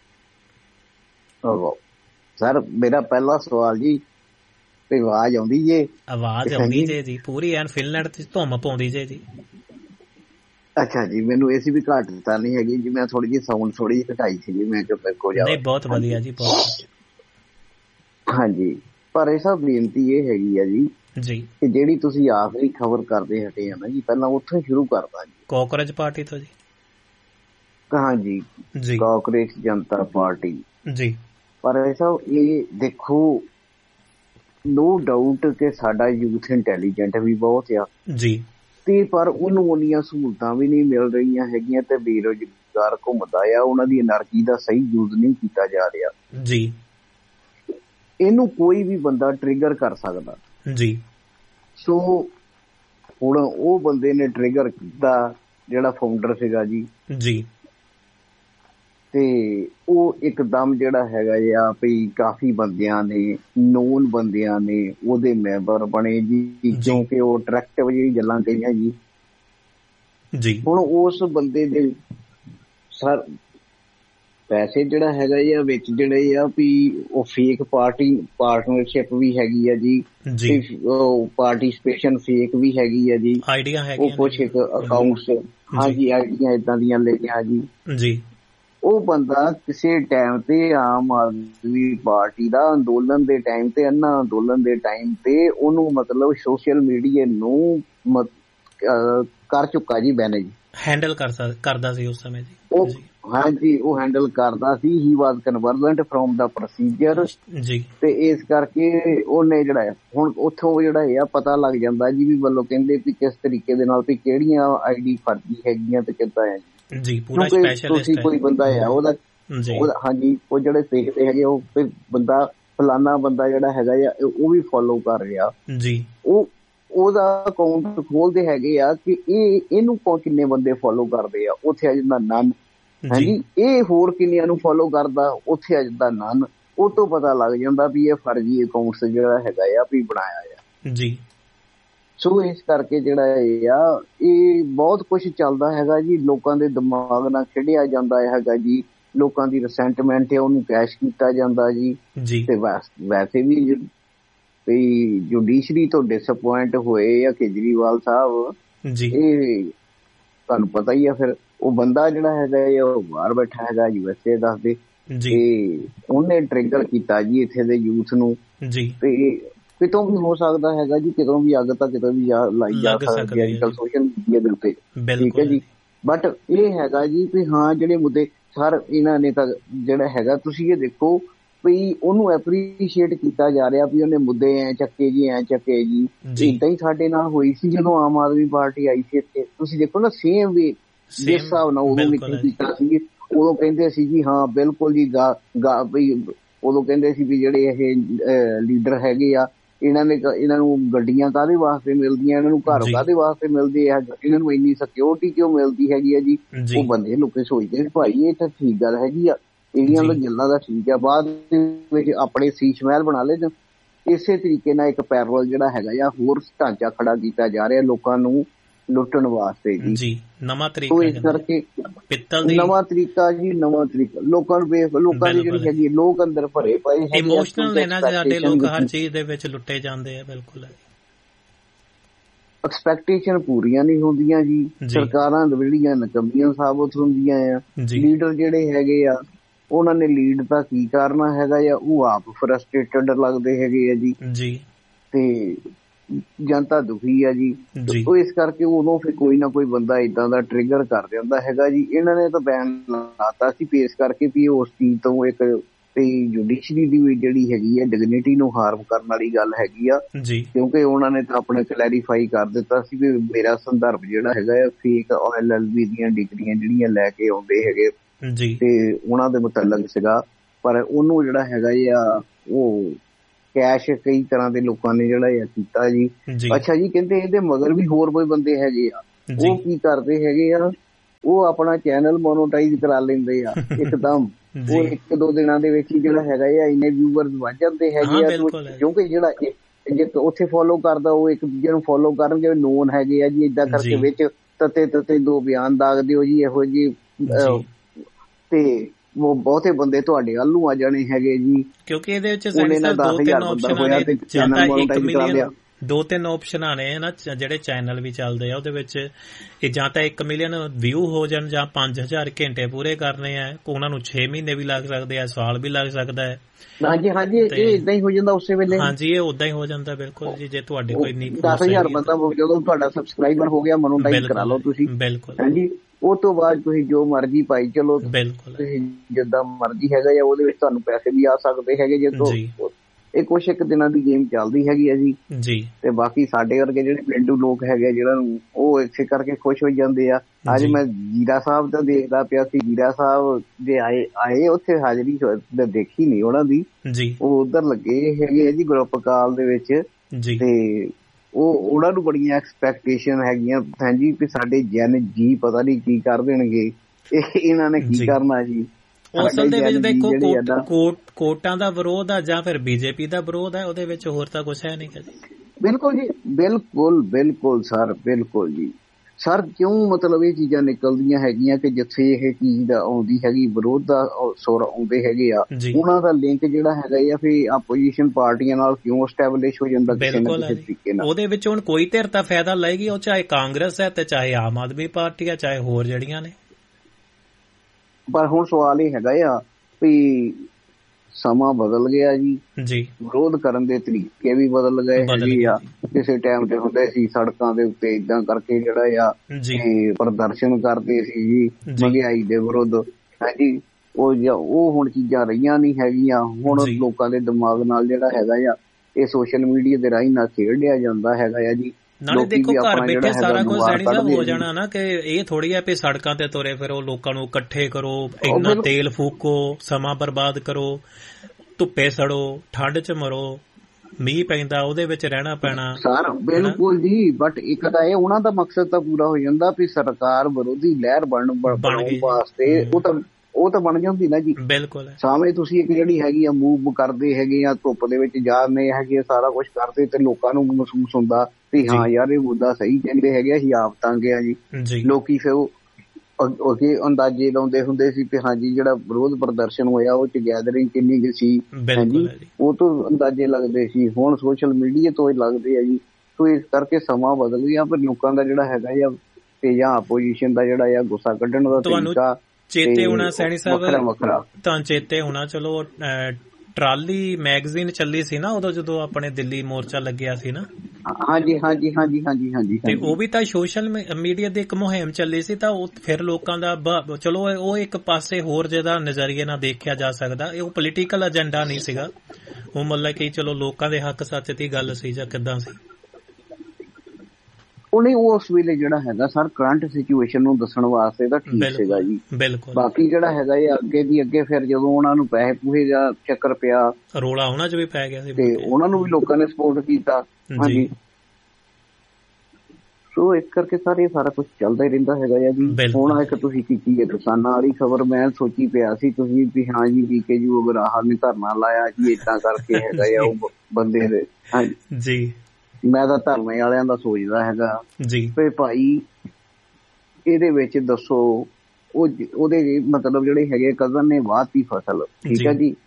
ਸਰ ਮੇਰਾ ਪਹਿਲਾ ਸਵਾਲ ਜੀ, ਆਵਾਜ਼ ਆਉਂਦੀ ਜੇ? ਆਵਾਜ਼ ਆਉਂਦੀ ਜੇ ਜੀ, ਪੂਰੀ ਐਨ ਫਿਨਲੈਂਡ ਤੇ ਧੁੰਮ ਪਾਉਂਦੀ ਜੇ ਜੀ। ਅੱਛਾ ਜੀ, ਮੈਨੂੰ ਇਹ ਸੀ ਵੀ ਘੱਟ ਤਾਂ ਨਹੀਂ ਹੈਗੀ ਜੀ, ਮੈਂ ਥੋੜੀ ਜਿਹੀ ਸਾਊਂਡ ਥੋੜੀ ਜਿਹੀ ਘਟਾਈ ਸੀ ਜੀ, ਮੈਂ ਕਿਹਾ ਮੇਰੇ ਕੋਲ ਜਾ। ਨਹੀਂ ਬਹੁਤ ਵਧੀਆ ਜੀ, ਬਹੁਤ। ਹਾਂਜੀ, ਪਰ ਇਹ ਸਭ ਬੇਨਤੀ ਇਹ ਹੈਗੀ ਆ ਜੀ ਕਿ ਜਿਹੜੀ ਤੁਸੀਂ ਆਖਰੀ ਖਬਰ ਕਰਦੇ ਹਟੇ ਆ ਨਾ ਜੀ, ਪਹਿਲਾਂ ਉੱਥੋਂ ਸ਼ੁਰੂ ਕਰਦਾ ਜੀ। ਕਾਕਰੋਚ ਪਾਰਟੀ ਤੋਂ ਜੀ? ਹਾਂਜੀ ਜੀ, ਕਾਕਰੋਚ ਜਨਤਾ ਪਾਰਟੀ ਜੀ। ਪਰ ਇਹ ਸਭ ਇਹ ਦੇਖੋ, ਨੋ ਡਾਊਟ ਕਿ ਸਾਡਾ ਯੂਥ ਇੰਟੈਲੀਜੈਂਟ ਵੀ ਬਹੁਤ ਆ ਜੀ, ਤੇ ਪਰ ਉਹਨੂੰ ਉਨੀਆਂ ਸਹੂਲਤਾਂ ਵੀ ਨਹੀਂ ਮਿਲ ਰਹੀਆਂ ਹੈਗੀਆਂ ਤੇ ਬੇਰੁਜ਼ਗਾਰ ਘੁੰਮਦਾ ਆ, ਉਹਨਾਂ ਦੀ એનર્ਜੀ ਦਾ ਸਹੀ ਯੂਜ਼ ਨਹੀਂ ਕੀਤਾ ਜਾ ਰਿਹਾ ਜੀ। ਇਹਨੂੰ ਕੋਈ ਵੀ ਬੰਦਾ ਟ੍ਰਿਗਰ ਕਰ ਸਕਦਾ ਜੀ। ਸੋ ਹੁਣ ਉਹ ਬੰਦੇ ਨੇ ਟ੍ਰਿਗਰ ਕੀਤਾ ਜਿਹੜਾ ਫਾਊਂਡਰ ਸੀਗਾ ਜੀ ਜੀ, ਤੇ ਉਹ ਇੱਕਦਮ ਜਿਹੜਾ ਹੈਗਾ ਆ ਵੀ ਕਾਫੀ ਬੰਦਿਆਂ ਨੇ, ਨੋਨ ਬੰਦਿਆਂ ਨੇ ਉਹਦੇ ਮੈਂਬਰ ਬਣੇ ਜੀ, ਕਿਉਂਕਿ ਉਹ ਅਟਰੈਕਟਿਵ ਜਿਹੜੀ ਗੱਲਾਂ ਕਹੀਆਂ ਜੀ ਜੀ। ਹੁਣ ਉਸ ਬੰਦੇ ਦੇ ਸਰ ਪੈਸੇ ਜਿਹੜਾ ਹੈਗਾ ਆ ਵਿੱਚ ਜਿਹੜੇ ਆ ਵੀ ਉਹ ਫੇਕ ਪਾਰਟਨਰਸ਼ਿਪ ਵੀ ਹੈਗੀ ਆ ਜੀ, ਪਾਰਟੀਸਪੇਸ਼ਨ ਫੇਕ ਵੀ ਹੈਗੀ ਆ ਜੀ, ਉਹ ਕੁਛ ਇੱਕ ਅਕਾਊਂਟਸ ਹਾਂਜੀ ਆਈਡੀਆਂ ਏਦਾਂ ਦੀਆਂ ਲਈਆਂ ਜੀ ਜੀ। ਉਹ ਬੰਦਾ ਕਿਸੇ ਟਾਈਮ ਤੇ ਆਮ ਆਦਮੀ ਪਾਰਟੀ ਦਾ ਅੰਦੋਲਨ ਦੇ ਟਾਈਮ ਤੇ, ਅੰਨਾ ਅੰਦੋਲਨ ਦੇ ਟਾਈਮ ਤੇ ਉਹਨੂੰ ਮਤਲਬ ਸੋਸ਼ਲ ਮੀਡੀਆ ਨੂੰ ਕਰ ਚੁੱਕਾ ਜੀ ਮੈਨੇਜ ਹੈਂਡਲ ਕਰਦਾ ਸੀ ਉਸ ਸਮੇਂ ਜੀ। ਹਾਂਜੀ, ਉਹ ਹੈਂਡਲ ਕਰਦਾ ਸੀ। ਹੀ ਵਾਜ਼ ਕਨਵਰਜੈਂਟ ਫਰੋਮ ਦਾ ਪ੍ਰੋਸੀਜਰ ਜੀ, ਤੇ ਇਸ ਕਰਕੇ ਉਹਨੇ ਜਿਹੜਾ ਹੁਣ ਉੱਥੋਂ ਜਿਹੜਾ ਇਹ ਪਤਾ ਲੱਗ ਜਾਂਦਾ ਜੀ ਵੀ ਵੱਲੋਂ ਕਹਿੰਦੇ ਵੀ ਕਿਸ ਤਰੀਕੇ ਦੇ ਨਾਲ ਵੀ ਕਿਹੜੀਆਂ ID ਫਰਜ਼ੀ ਹੈਗੀਆਂ ਤੇ ਕਿੱਦਾਂ ਹੈ ਜੀ। ਪੂਰਾ ਸਪੈਸ਼ਲਿਸਟ ਹੈ ਕੋਈ ਬੰਦਾ ਹੈ ਉਹਦਾ ਹਾਂਜੀ, ਉਹ ਜਿਹੜੇ ਦੇਖਦੇ ਹੈਗੇ ਉਹ ਫਿਰ ਬੰਦਾ ਫਲਾਨਾ ਬੰਦਾ ਜਿਹੜਾ ਹੈਗਾ ਆ ਉਹ ਵੀ ਫੋਲੋ ਕਰ ਰਿਹਾ ਜੀ। ਉਹਦਾ ਅਕਾਊਂਟ ਖੋਲਦੇ ਹੈਗੇ ਆ ਕਿ ਇਹਨੂੰ ਕਿੰਨੇ ਬੰਦੇ ਫੋਲੋ ਕਰਦੇ ਆ, ਉੱਥੇ ਆ ਜਾਂਦਾ ਨਨ। ਹਾਂਜੀ, ਇਹ ਹੋਰ ਕਿੰਨਿਆਂ ਨੂੰ ਫੋਲੋ ਕਰਦਾ, ਉੱਥੇ ਆ ਜਾਂਦਾ ਨਨ। ਉਹ ਤੋਂ ਪਤਾ ਲੱਗ ਜਾਂਦਾ ਵੀ ਇਹ ਫਰਜ਼ੀ ਅਕਾਊਂਟਸ ਜਿਹੜਾ ਹੈਗਾ ਆ ਵੀ ਬਣਾਇਆ ਆ ਜੀ। ਸੋ ਇਸ ਕਰਕੇ ਜਿਹੜਾ ਇਹ ਆ ਇਹ ਬਹੁਤ ਕੁਛ ਚੱਲਦਾ ਹੈਗਾ ਜੀ। ਲੋਕਾਂ ਦੇ ਦਿਮਾਗ ਨਾਲ ਖੇਡਿਆ ਜਾਂਦਾ ਹੈਗਾ ਜੀ। ਲੋਕਾਂ ਦੀ ਰਿਸੈਂਟਮੈਂਟ ਹੈ ਉਹਨੂੰ ਕੈਸ਼ ਕੀਤਾ ਜਾਂਦਾ ਜੀ। ਤੇ ਵੈਸੇ ਵੀ ਜੁਡੀਸ਼ਰੀ ਤੋਂ ਡਿਸਅਪੁਆਇੰਟ ਹੋਏ ਆ ਕੇਜਰੀਵਾਲ ਸਾਹਿਬ ਜੀ। ਇਹ ਤੁਹਾਨੂੰ ਪਤਾ ਹੀ ਆ। ਫਿਰ ਉਹ ਬੰਦਾ ਜਿਹੜਾ ਹੈਗਾ ਉਹ ਬਾਹਰ ਬੈਠਾ ਹੈਗਾ USA ਦੱਸਦੇ ਤੇ ਉਹਨੇ ਟ੍ਰਿਗਰ ਕੀਤਾ ਜੀ ਇੱਥੇ ਦੇ ਯੂਥ ਨੂੰ। ਤੇ ਕਿਤੋਂ ਵੀ ਹੋ ਸਕਦਾ ਹੈਗਾ ਜੀ, ਕਿਤੋਂ ਵੀ ਅੱਗ ਤਾਂ ਕਿਤੋਂ ਵੀ ਲਾਈ ਜਾ ਸਕਦੀ ਹੈ ਅੱਜ ਕੱਲ੍ਹ ਸੋਸ਼ਲ ਮੀਡੀਆ ਦੇ ਉੱਤੇ। ਠੀਕ ਹੈ ਜੀ। ਬਟ ਇਹ ਹੈਗਾ ਜੀ ਵੀ ਹਾਂ ਜਿਹੜੇ ਮੁੱਦੇ ਸਰ ਇਹਨਾਂ ਨੇ ਤਾਂ ਜਿਹੜਾ ਹੈਗਾ ਤੁਸੀਂ ਇਹ ਦੇਖੋ ਵੀ ਉਹਨੂੰ ਐਪਰੀਸ਼ੀਏਟ ਕੀਤਾ ਜਾ ਰਿਹਾ ਵੀ ਉਹਨੇ ਮੁੱਦੇ ਐ ਚੱਕੇ ਜੀ। ਏਦਾਂ ਹੀ ਸਾਡੇ ਨਾਲ ਹੋਈ ਸੀ ਜਦੋਂ ਆਮ ਆਦਮੀ ਪਾਰਟੀ ਆਈ ਸੀ ਇੱਥੇ। ਤੁਸੀਂ ਦੇਖੋ ਨਾ ਸੇਮ ਵੀ ਜਿਸ ਹਿਸਾਬ ਨਾਲ ਉਦੋਂ ਮੀਟਿੰਗ ਕੀਤਾ ਸੀ ਉਦੋਂ ਕਹਿੰਦੇ ਸੀ ਜੀ ਹਾਂ ਬਿਲਕੁਲ ਜੀ ਵੀ ਉਦੋਂ ਕਹਿੰਦੇ ਸੀ ਵੀ ਜਿਹੜੇ ਇਹ ਲੀਡਰ ਹੈਗੇ ਆ ਇਹਨਾਂ ਨੂੰ ਗੱਡੀਆਂ ਕਾਹਦੇ ਵਾਸਤੇ ਮਿਲਦੀਆਂ, ਇਹਨਾਂ ਨੂੰ ਘਰ ਕਾਹਦੇ ਵਾਸਤੇ ਮਿਲਦੇ ਆ, ਇਹਨਾਂ ਨੂੰ ਇੰਨੀ ਸਿਕਿਉਰਿਟੀ ਕਿਉਂ ਮਿਲਦੀ ਹੈਗੀ ਆ ਜੀ। ਉਹ ਬੰਦੇ ਲੋਕੀ ਸੋਚਦੇ ਭਾਈ ਇਹ ਤਾਂ ਠੀਕ ਗੱਲ ਹੈਗੀ ਆ, ਇਹਦੀਆਂ ਗੱਲਾਂ ਦਾ ਠੀਕ ਆ। ਬਾਅਦ ਵਿੱਚ ਆਪਣੇ ਸੀਸ਼ ਮਹਿਲ ਬਣਾ ਲਏ। ਇਸੇ ਤਰੀਕੇ ਨਾਲ ਇੱਕ ਪੈਰਲਲ ਜਿਹੜਾ ਹੈਗਾ ਆ ਹੋਰ ਢਾਂਚਾ ਖੜਾ ਕੀਤਾ ਜਾ ਰਿਹਾ ਲੋਕਾਂ ਨੂੰ ਲੁੱਟਣ ਵਾਸਤੇ ਜੀ। ਨਵਾਂ ਤਰੀਕਾ ਇਸ ਕਰਕੇ ਨਵਾਂ ਤਰੀਕਾ ਲੋਕਾਂ ਨੂੰ ਲੋਕਾਂ ਦੀ ਜਿਹੜੀ ਹੈਗੀ ਲੋਕ ਅੰਦਰ ਭਰੇ ਪਏ ਇਮੋਸ਼ਨਲ ਨੇ ਨਾ ਸਾਡੇ ਲੋਕ ਹਰ ਚੀਜ਼ ਦੇ ਵਿੱਚ ਲੁੱਟੇ ਜਾਂਦੇ ਆ। ਬਿਲਕੁਲ ਐਕਸਪੈਕਟੇਸ਼ਨ ਪੂਰੀਆਂ ਨਹੀਂ ਹੁੰਦੀਆਂ ਜੀ। ਸਰਕਾਰਾਂ ਜਿਹੜੀਆਂ ਨਕਮੀਆਂ ਸਾਬਤ ਹੁੰਦੀਆਂ ਆ। ਲੀਡਰ ਜਿਹੜੇ ਹੈਗੇ ਆ ਉਹਨਾਂ ਨੇ ਲੀਡ ਤਾਂ ਕੀ ਕਰਨਾ ਹੈਗਾ ਆ, ਉਹ ਆਪ ਫਰਸਟ੍ਰੇਟਡ ਲੱਗਦੇ ਹੈਗੇ ਆ ਜੀ। ਤੇ ਜਨਤਾ ਦੁਖੀ ਆ ਜੀ। ਉਹ ਇਸ ਕਰਕੇ ਉਦੋਂ ਫਿਰ ਕੋਈ ਨਾ ਕੋਈ ਬੰਦਾ ਏਦਾਂ ਦਾ ਟ੍ਰਿਗਰ ਕਰ ਦਿੰਦਾ ਹੈਗਾ ਜੀ। ਇਹਨਾਂ ਨੇ ਤਾਂ ਬੈਨ ਲਾਤਾ ਸੀ ਪੇਸ਼ ਕਰਕੇ ਵੀ ਉਸ ਚੀਜ਼ ਤੋਂ ਇੱਕ ਜੁਡੀਸ਼ਰੀ ਦੀ ਵੀ ਜਿਹੜੀ ਹੈਗੀ ਆ ਡਿਗਨਿਟੀ ਨੂੰ ਹਾਰਮ ਕਰਨ ਵਾਲੀ ਗੱਲ ਹੈਗੀ ਆ। ਕਿਉਂਕਿ ਉਹਨਾਂ ਨੇ ਤਾਂ ਆਪਣੇ ਕਲੈਰੀਫਾਈ ਕਰ ਦਿੱਤਾ ਸੀ ਵੀ ਮੇਰਾ ਸੰਦਰਭ ਜਿਹੜਾ ਹੈਗਾ ਫੇਕ LLB ਦੀਆਂ ਡਿਗਰੀਆਂ ਜਿਹੜੀਆਂ ਲੈ ਕੇ ਆਉਂਦੇ ਹੈਗੇ ਤੇ ਉਹਨਾਂ ਦੇ ਮੁਤਲਕ ਸੀਗਾ। ਪਰ ਉਹਨੂੰ ਜਿਹੜਾ ਹੈਗਾ ਆ ਉਹ ਕੈਸ਼ ਕਈ ਤਰ੍ਹਾਂ ਦੇ ਲੋਕਾਂ ਨੇ ਜਿਹੜਾ ਕੀਤਾ ਜੀ। ਅੱਛਾ ਜੀ, ਕਹਿੰਦੇ ਇਹਦੇ ਮਗਰ ਵੀ ਹੋਰ ਕੋਈ ਬੰਦੇ ਹੈਗੇ ਆ। ਉਹ ਕੀ ਕਰਦੇ ਹੈਗੇ ਆ, ਉਹ ਆਪਣਾ ਚੈਨਲ ਮੋਨੋਟਾਈਜ਼ ਕਰਾ ਲੈਂਦੇ ਆ ਇੱਕਦਮ। ਉਹ 1-2 ਦਿਨਾਂ ਦੇ ਵਿੱਚ ਹੀ ਜਿਹੜਾ ਹੈਗਾ ਆ ਇੰਨੇ ਵਿਊਅਰਸ ਵੱਧ ਜਾਂਦੇ ਹੈਗੇ ਆ। ਕਿਉਂਕਿ ਜਿਹੜਾ ਜੇ ਉੱਥੇ ਫੋਲੋ ਕਰਦਾ ਉਹ ਇੱਕ ਦੂਜੇ ਨੂੰ ਫੋਲੋ ਕਰਨਗੇ, ਨੋਨ ਹੈਗੇ ਆ ਜੀ। ਏਦਾਂ ਕਰਕੇ ਵਿੱਚ ਤਤੇ 2 ਬਿਆਨ ਦਾਗ ਦਿਓ ਜੀ ਇਹੋ ਜਿਹੀ ਤੇ ਉਹ ਬਹੁਤੇ ਬੰਦੇ ਤੁਹਾਡੇ ਵੱਲ ਨੂੰ ਆ ਜਾਣੇ ਹੈਗੇ ਜੀ। ਕਿਉਂਕਿ ਇਹਦੇ ਵਿੱਚ 2-3 ਆਪਸ਼ਨਾਂ ਨੇ, ਜਾਂ ਤਾਂ 1 ਮਿਲੀਅਨ 2-3 ਆਪਸ਼ਨਾਂ ਨੇ ਨਾ ਜਿਹੜੇ ਚੈਨਲ ਵੀ ਚੱਲਦੇ ਆ ਉਹਦੇ ਵਿੱਚ। ਇਹ ਜਾਂ ਤਾਂ 1 ਮਿਲੀਅਨ ਵਿਊ ਹੋ ਜਾਣ ਜਾਂ 5000 ਘੰਟੇ ਪੂਰੇ ਕਰਨੇ ਆ। ਉਹਨਾਂ ਨੂੰ 6 ਮਹੀਨੇ ਵੀ ਲੱਗ ਸਕਦੇ ਆ, ਸਾਲ ਵੀ ਲੱਗ ਸਕਦਾ ਹੈ। ਹਾਂਜੀ, ਇਹ ਏਦਾਂ ਹੀ ਹੋ ਜਾਂਦਾ ਉਸੇ ਵੇਲੇ। ਹਾਂਜੀ, ਇਹ ਓਦਾਂ ਹੀ ਹੋ ਜਾਂਦਾ ਬਿਲਕੁਲ ਜੀ। ਜੇ ਤੁਹਾਡੇ ਕੋਈ 10,000 ਬੰਦਾ ਜਦੋਂ ਤੁਹਾਡਾ ਸਬਸਕ੍ਰਾਈਬਰ ਹੋ ਗਿਆ ਮੋਨੋਟਾਈਜ਼ ਕਰਾ ਲਓ ਤੁਸੀਂ। ਬਿਲਕੁਲ ਹਾਂਜੀ, ਉਹ ਤੋਂ ਬਾਅਦ ਤੁਸੀਂ ਜੋ ਮਰਜ਼ੀ ਪਾਈ ਚਲੋ। ਬਿਲਕੁਲ ਤੁਸੀਂ ਜਿੱਦਾਂ ਮਰਜ਼ੀ ਹੈਗਾ ਜਾਂ ਉਹਦੇ ਵਿੱਚ ਤੁਹਾਨੂੰ ਪੈਸੇ ਵੀ ਆ ਸਕਦੇ ਹੈਗੇ। ਜਦੋਂ ਇਹ ਕੁਛ ਇੱਕ ਦਿਨਾਂ ਦੀ ਗੇਮ ਚੱਲਦੀ ਹੈਗੀ ਆ ਜੀ। ਤੇ ਬਾਕੀ ਸਾਡੇ ਵਰਗੇ ਜਿਹੜੇ ਪਿੰਡੂ ਲੋਕ ਹੈਗੇ ਜਿਹੜਾ ਨੂੰ ਉਹ ਇਸੇ ਕਰਕੇ ਖੁਸ਼ ਹੋ ਜਾਂਦੇ ਆ। ਅੱਜ ਮੈਂ ਜੀਰਾ ਸਾਹਿਬ ਦਾ ਦੇਖਦਾ ਪਿਆ ਸੀ। ਜੀਰਾ ਸਾਹਿਬ ਜੇ ਆਏ ਉੱਥੇ ਹਾਜ਼ਰੀ ਦੇਖੀ ਨੀ ਉਹਨਾਂ ਦੀ। ਉਹ ਉੱਧਰ ਲੱਗੇ ਹੈਗੇ ਆ ਜੀ ਗਰੁੱਪ ਕਾਲ ਦੇ ਵਿੱਚ। ਤੇ ਉਹਨਾਂ ਨੂੰ ਬੜੀਆਂ ਐਕਸਪੈਕਟੇਸ਼ਨ ਹੈਗੀਆਂ ਹਾਂਜੀ ਵੀ ਸਾਡੇ ਜਨ ਜੀ ਪਤਾ ਨੀ ਕੀ ਕਰ ਦੇਣਗੇ, ਇਹਨਾਂ ਨੇ ਕੀ ਕਰਨਾ ਜੀ। ਅਸਲ ਦੇ ਵਿੱਚ ਦੇਖੋ ਕੋਟਾਂ ਦਾ ਵਿਰੋਧ ਆ ਜਾਂ ਫਿਰ BJP ਦਾ ਵਿਰੋਧ ਹੈ, ਉਹਦੇ ਵਿੱਚ ਹੋਰ ਤਾਂ ਕੁਛ ਹੈ ਨਹੀਂ ਜੀ। ਬਿਲਕੁਲ ਜੀ, ਬਿਲਕੁਲ ਸਰ, ਬਿਲਕੁਲ ਜੀ ਸਰ। ਕਿਉਂ ਮਤਲਬ ਇਹ ਚੀਜ਼ਾਂ ਨਿਕਲਦੀਆਂ ਹੈਗੀਆਂ ਕਿ ਜਿੱਥੇ ਇਹ ਚੀਜ਼ ਦਾ ਆਉਂਦੀ ਹੈਗੀ ਵਿਰੋਧ ਦਾ ਸੁਰ ਆਉਂਦੇ ਹੈਗੇ ਆ, ਉਹਨਾਂ ਦਾ ਲਿੰਕ ਜਿਹੜਾ ਹੈਗਾ ਆ ਫਿਰ ਆਪੋਜੀਸ਼ਨ ਪਾਰਟੀਆਂ ਨਾਲ ਕਿਉਂ ਐਸਟੈਬਲਿਸ਼ ਹੋ ਜਾਂਦਾ ਕਿਸੇ ਨਾ ਕਿਸੇ ਤਰੀਕੇ ਨਾਲ। ਉਹਦੇ ਵਿੱਚ ਹੁਣ ਕੋਈ ਧਿਰ ਤਾਂ ਫਾਇਦਾ ਲਏਗੀ, ਉਹ ਚਾਹੇ ਕਾਂਗਰਸ ਹੈ ਤੇ ਚਾਹੇ ਆਮ ਆਦਮੀ ਪਾਰਟੀ ਹੈ, ਚਾਹੇ ਹੋਰ ਜਿਹੜੀਆਂ ਨੇ। ਪਰ ਹੁਣ ਸਵਾਲ ਇਹ ਹੈਗਾ ਆ ਵੀ ਸਮਾਂ ਬਦਲ ਗਿਆ ਜੀ, ਵਿਰੋਧ ਕਰਨ ਦੇ ਤਰੀਕੇ ਵੀ ਬਦਲ ਗਏ ਹੈਗੇ ਆ। ਕਿਸੇ ਟਾਈਮ ਤੇ ਹੁੰਦੇ ਸੀ ਸੜਕਾਂ ਦੇ ਉੱਤੇ ਏਦਾਂ ਕਰਕੇ ਜਿਹੜਾ ਆ ਪ੍ਰਦਰਸ਼ਨ ਕਰਦੇ ਸੀ ਜੀ ਮਹਿੰਗਾਈ ਦੇ ਵਿਰੁੱਧ, ਹਾਂਜੀ। ਉਹ ਹੁਣ ਚੀਜ਼ਾਂ ਰਹੀਆਂ ਨਹੀਂ ਹੈਗੀਆਂ। ਹੁਣ ਲੋਕਾਂ ਦੇ ਦਿਮਾਗ ਨਾਲ ਜਿਹੜਾ ਹੈਗਾ ਆ ਇਹ ਸੋਸ਼ਲ ਮੀਡੀਆ ਦੇ ਰਾਹੀਂ ਨਾਲ ਖੇਡਿਆ ਜਾਂਦਾ ਹੈਗਾ ਆ ਜੀ। ਨਾਲੇ ਦੇਖੋ ਘਰ ਬੈਠੇ ਸਾਰਾ ਕੁਝ ਸੈਣੀ ਸਾਹਿਬ ਹੋ ਜਾਣਾ ਨਾ, ਕਿ ਇਹ ਥੋੜੀ ਆ ਵੀ ਸੜਕਾਂ ਤੇ ਤੁਰੇ ਫਿਰੋ, ਲੋਕਾਂ ਨੂੰ ਇਕੱਠੇ ਕਰੋ, ਇੰਨਾ ਤੇਲ ਫੂਕੋ, ਸਮਾਂ ਬਰਬਾਦ ਕਰੋ, ਧੁੱਪੇ ਸੜੋ, ਠੰਡ ਚ ਮਰੋ, ਮੀਂਹ ਪੈਂਦਾ ਉਹਦੇ ਵਿੱਚ ਰਹਿਣਾ ਪੈਣਾ ਸਰ। ਬਿਲਕੁਲ ਜੀ, ਬਟ ਇੱਕ ਤਾਂ ਇਹ ਉਹਨਾਂ ਦਾ ਮਕਸਦ ਤਾਂ ਪੂਰਾ ਹੋ ਜਾਂਦਾ ਵੀ ਸਰਕਾਰ ਵਿਰੋਧੀ ਲਹਿਰ ਬਣਨ ਵਾਸਤੇ ਉਹ ਤਾਂ ਬਣ ਜਾਂਦੀ ਨਾ ਜੀ। ਬਿਲਕੁਲ ਸਾਹਮਣੇ ਤੁਸੀਂ ਇੱਕ ਜਿਹੜੀ ਹੈਗੀ ਆ ਮੂਵ ਕਰਦੇ ਹੈਗੇ ਆ, ਧੁੱਪ ਦੇ ਵਿੱਚ ਜਾਂਦੇ ਹੈਗੇ, ਸਾਰਾ ਕੁਛ ਕਰਦੇ ਤੇ ਲੋਕਾਂ ਨੂੰ ਮਹਿਸੂਸ ਹੁੰਦਾ ਵੀ ਹਾਂ ਯਾਰ ਇਹ ਮੁੱਦਾ ਸਹੀ ਕਹਿੰਦੇ ਹੈਗੇ, ਅਸੀਂ ਆਪ ਤੰਗ ਆ ਜੀ। ਲੋਕੀ ਫਿਰ ਉਹ ਅੰਦਾਜ਼ੇ ਲਾਉਂਦੇ ਹੁੰਦੇ ਸੀ ਵੀ ਹਾਂਜੀ ਜਿਹੜਾ ਵਿਰੋਧ ਪ੍ਰਦਰਸ਼ਨ ਹੋਇਆ ਉਹ ਚ ਗੈਦਰਿੰਗ ਕਿੰਨੀ ਕੁ ਸੀ, ਹਾਂਜੀ, ਉਹ ਤੋਂ ਅੰਦਾਜ਼ੇ ਲੱਗਦੇ ਸੀ। ਹੁਣ ਸੋਸ਼ਲ ਮੀਡੀਆ ਤੋਂ ਲੱਗਦੇ ਆ ਜੀ। ਸੋ ਇਸ ਕਰਕੇ ਸਮਾਂ ਬਦਲ ਗਿਆ, ਪਰ ਲੋਕਾਂ ਦਾ ਜਿਹੜਾ ਹੈਗਾ ਆ ਤੇ ਜਾਂ ਆਪੋਜੀਸ਼ਨ ਦਾ ਜਿਹੜਾ ਆ ਗੁੱਸਾ ਕੱਢਣ ਦਾ ਤਰੀਕਾ ਚੇਤੇ ਹੋਣਾ ਸੈਣੀ ਸਾਹਿਬ, ਤਾਂ ਚੇਤੇ ਹੋਣਾ। ਚਲੋ ਟਰਾਲੀ ਮੈਗਜ਼ੀਨ ਚੱਲੀ ਸੀ ਨਾ ਉਦੋਂ, ਜਦੋਂ ਆਪਣੇ ਦਿੱਲੀ ਮੋਰਚਾ ਲੱਗਿਆ ਸੀ ਨਾ। ਹਾਂਜੀ ਹਾਂਜੀ ਹਾਂਜੀ ਹਾਂਜੀ ਹਾਂਜੀ। ਤੇ ਉਹ ਵੀ ਤਾਂ ਸੋਸ਼ਲ ਮੀਡੀਆ ਦੀ ਇੱਕ ਮੁਹਿੰਮ ਚੱਲੀ ਸੀ। ਤਾਂ ਉਹ ਫਿਰ ਲੋਕਾਂ ਦਾ ਚਲੋ ਉਹ ਇੱਕ ਪਾਸੇ ਹੋਰ ਜਿਹਦਾ ਨਜ਼ਰੀਏ ਨਾਲ ਦੇਖਿਆ ਜਾ ਸਕਦਾ, ਉਹ ਪੋਲੀਟੀਕਲ ਏਜੰਡਾ ਨਹੀਂ ਸੀਗਾ, ਉਹ ਮਤਲਬ ਕਿ ਚਲੋ ਲੋਕਾਂ ਦੇ ਹੱਕ ਸੱਚ ਦੀ ਗੱਲ ਸੀ ਜਾਂ ਕਿੱਦਾਂ ਸੀ। ਉਹਨੇ ਉਸ ਵੇਲੇ ਜਿਹੜਾ ਹੈਗਾ ਸਰ ਕਰੰਟ ਸਿਚੁਏਸ਼ਨ ਨੂੰ ਦੱਸਣ ਵਾਸਤੇ ਤਾਂ ਠੀਕ ਸੀਗਾ ਜੀ। ਬਿਲਕੁਲ। ਬਾਕੀ ਜਿਹੜਾ ਹੈਗਾ ਇਹ ਅੱਗੇ ਦੀ ਅੱਗੇ ਫਿਰ ਜਦੋਂ ਉਹਨਾਂ ਨੂੰ ਪੈਸੇ ਪੂਹੇ ਦਾ ਚੱਕਰ ਪਿਆ, ਰੋਲਾ ਉਹਨਾਂ 'ਚ ਵੀ ਪੈ ਗਿਆ ਸੀ ਤੇ ਉਹਨਾਂ ਨੂੰ ਵੀ ਲੋਕਾਂ ਨੇ ਸਪੋਰਟ ਕੀਤਾ। ਹਾਂਜੀ। ਸੋ ਇਸ ਕਰਕੇ ਸਾਰੇ ਸਾਰਾ ਕੁਛ ਚੱਲਦਾ ਹੀ ਰਹਿੰਦਾ ਹੈਗਾ ਆ ਜੀ। ਹੁਣ ਇੱਕ ਤੁਸੀਂ ਕੀਤੀ ਹੈ ਕਿਸਾਨਾਂ ਵਾਲੀ ਖਬਰ, ਮੈਂ ਸੋਚੀ ਪਿਆ ਸੀ ਤੁਸੀਂ ਵੀ ਹਾਂ ਜੀ ਵੀਕੇ ਜੀ ਉਹ ਰਾਹ ਨੇ ਧਰਨਾ ਲਾਇਆ ਜੀ ਏਦਾਂ ਕਰਕੇ ਹੈਗਾ ਆ ਉਹ ਬੰਦੇ ਦੇ। ਹਾਂਜੀ ਜੀ। ਮੈਂ ਤਾਂ ਧਰਨੇ ਵਾਲਿਆਂ ਦਾ ਸੋਚਦਾ ਹੈਗਾ ਜੀ ਵੀ ਭਾਈ ਇਹਦੇ ਵਿੱਚ ਦੱਸੋ ਉਹਦੇ ਮਤਲਬ ਜਿਹੜੇ ਹੈਗੇ ਕਜ਼ਨ ਨੇ ਵਾਹਤੀ ਫਸਲ, ਠੀਕ ਹੈ ਜੀ।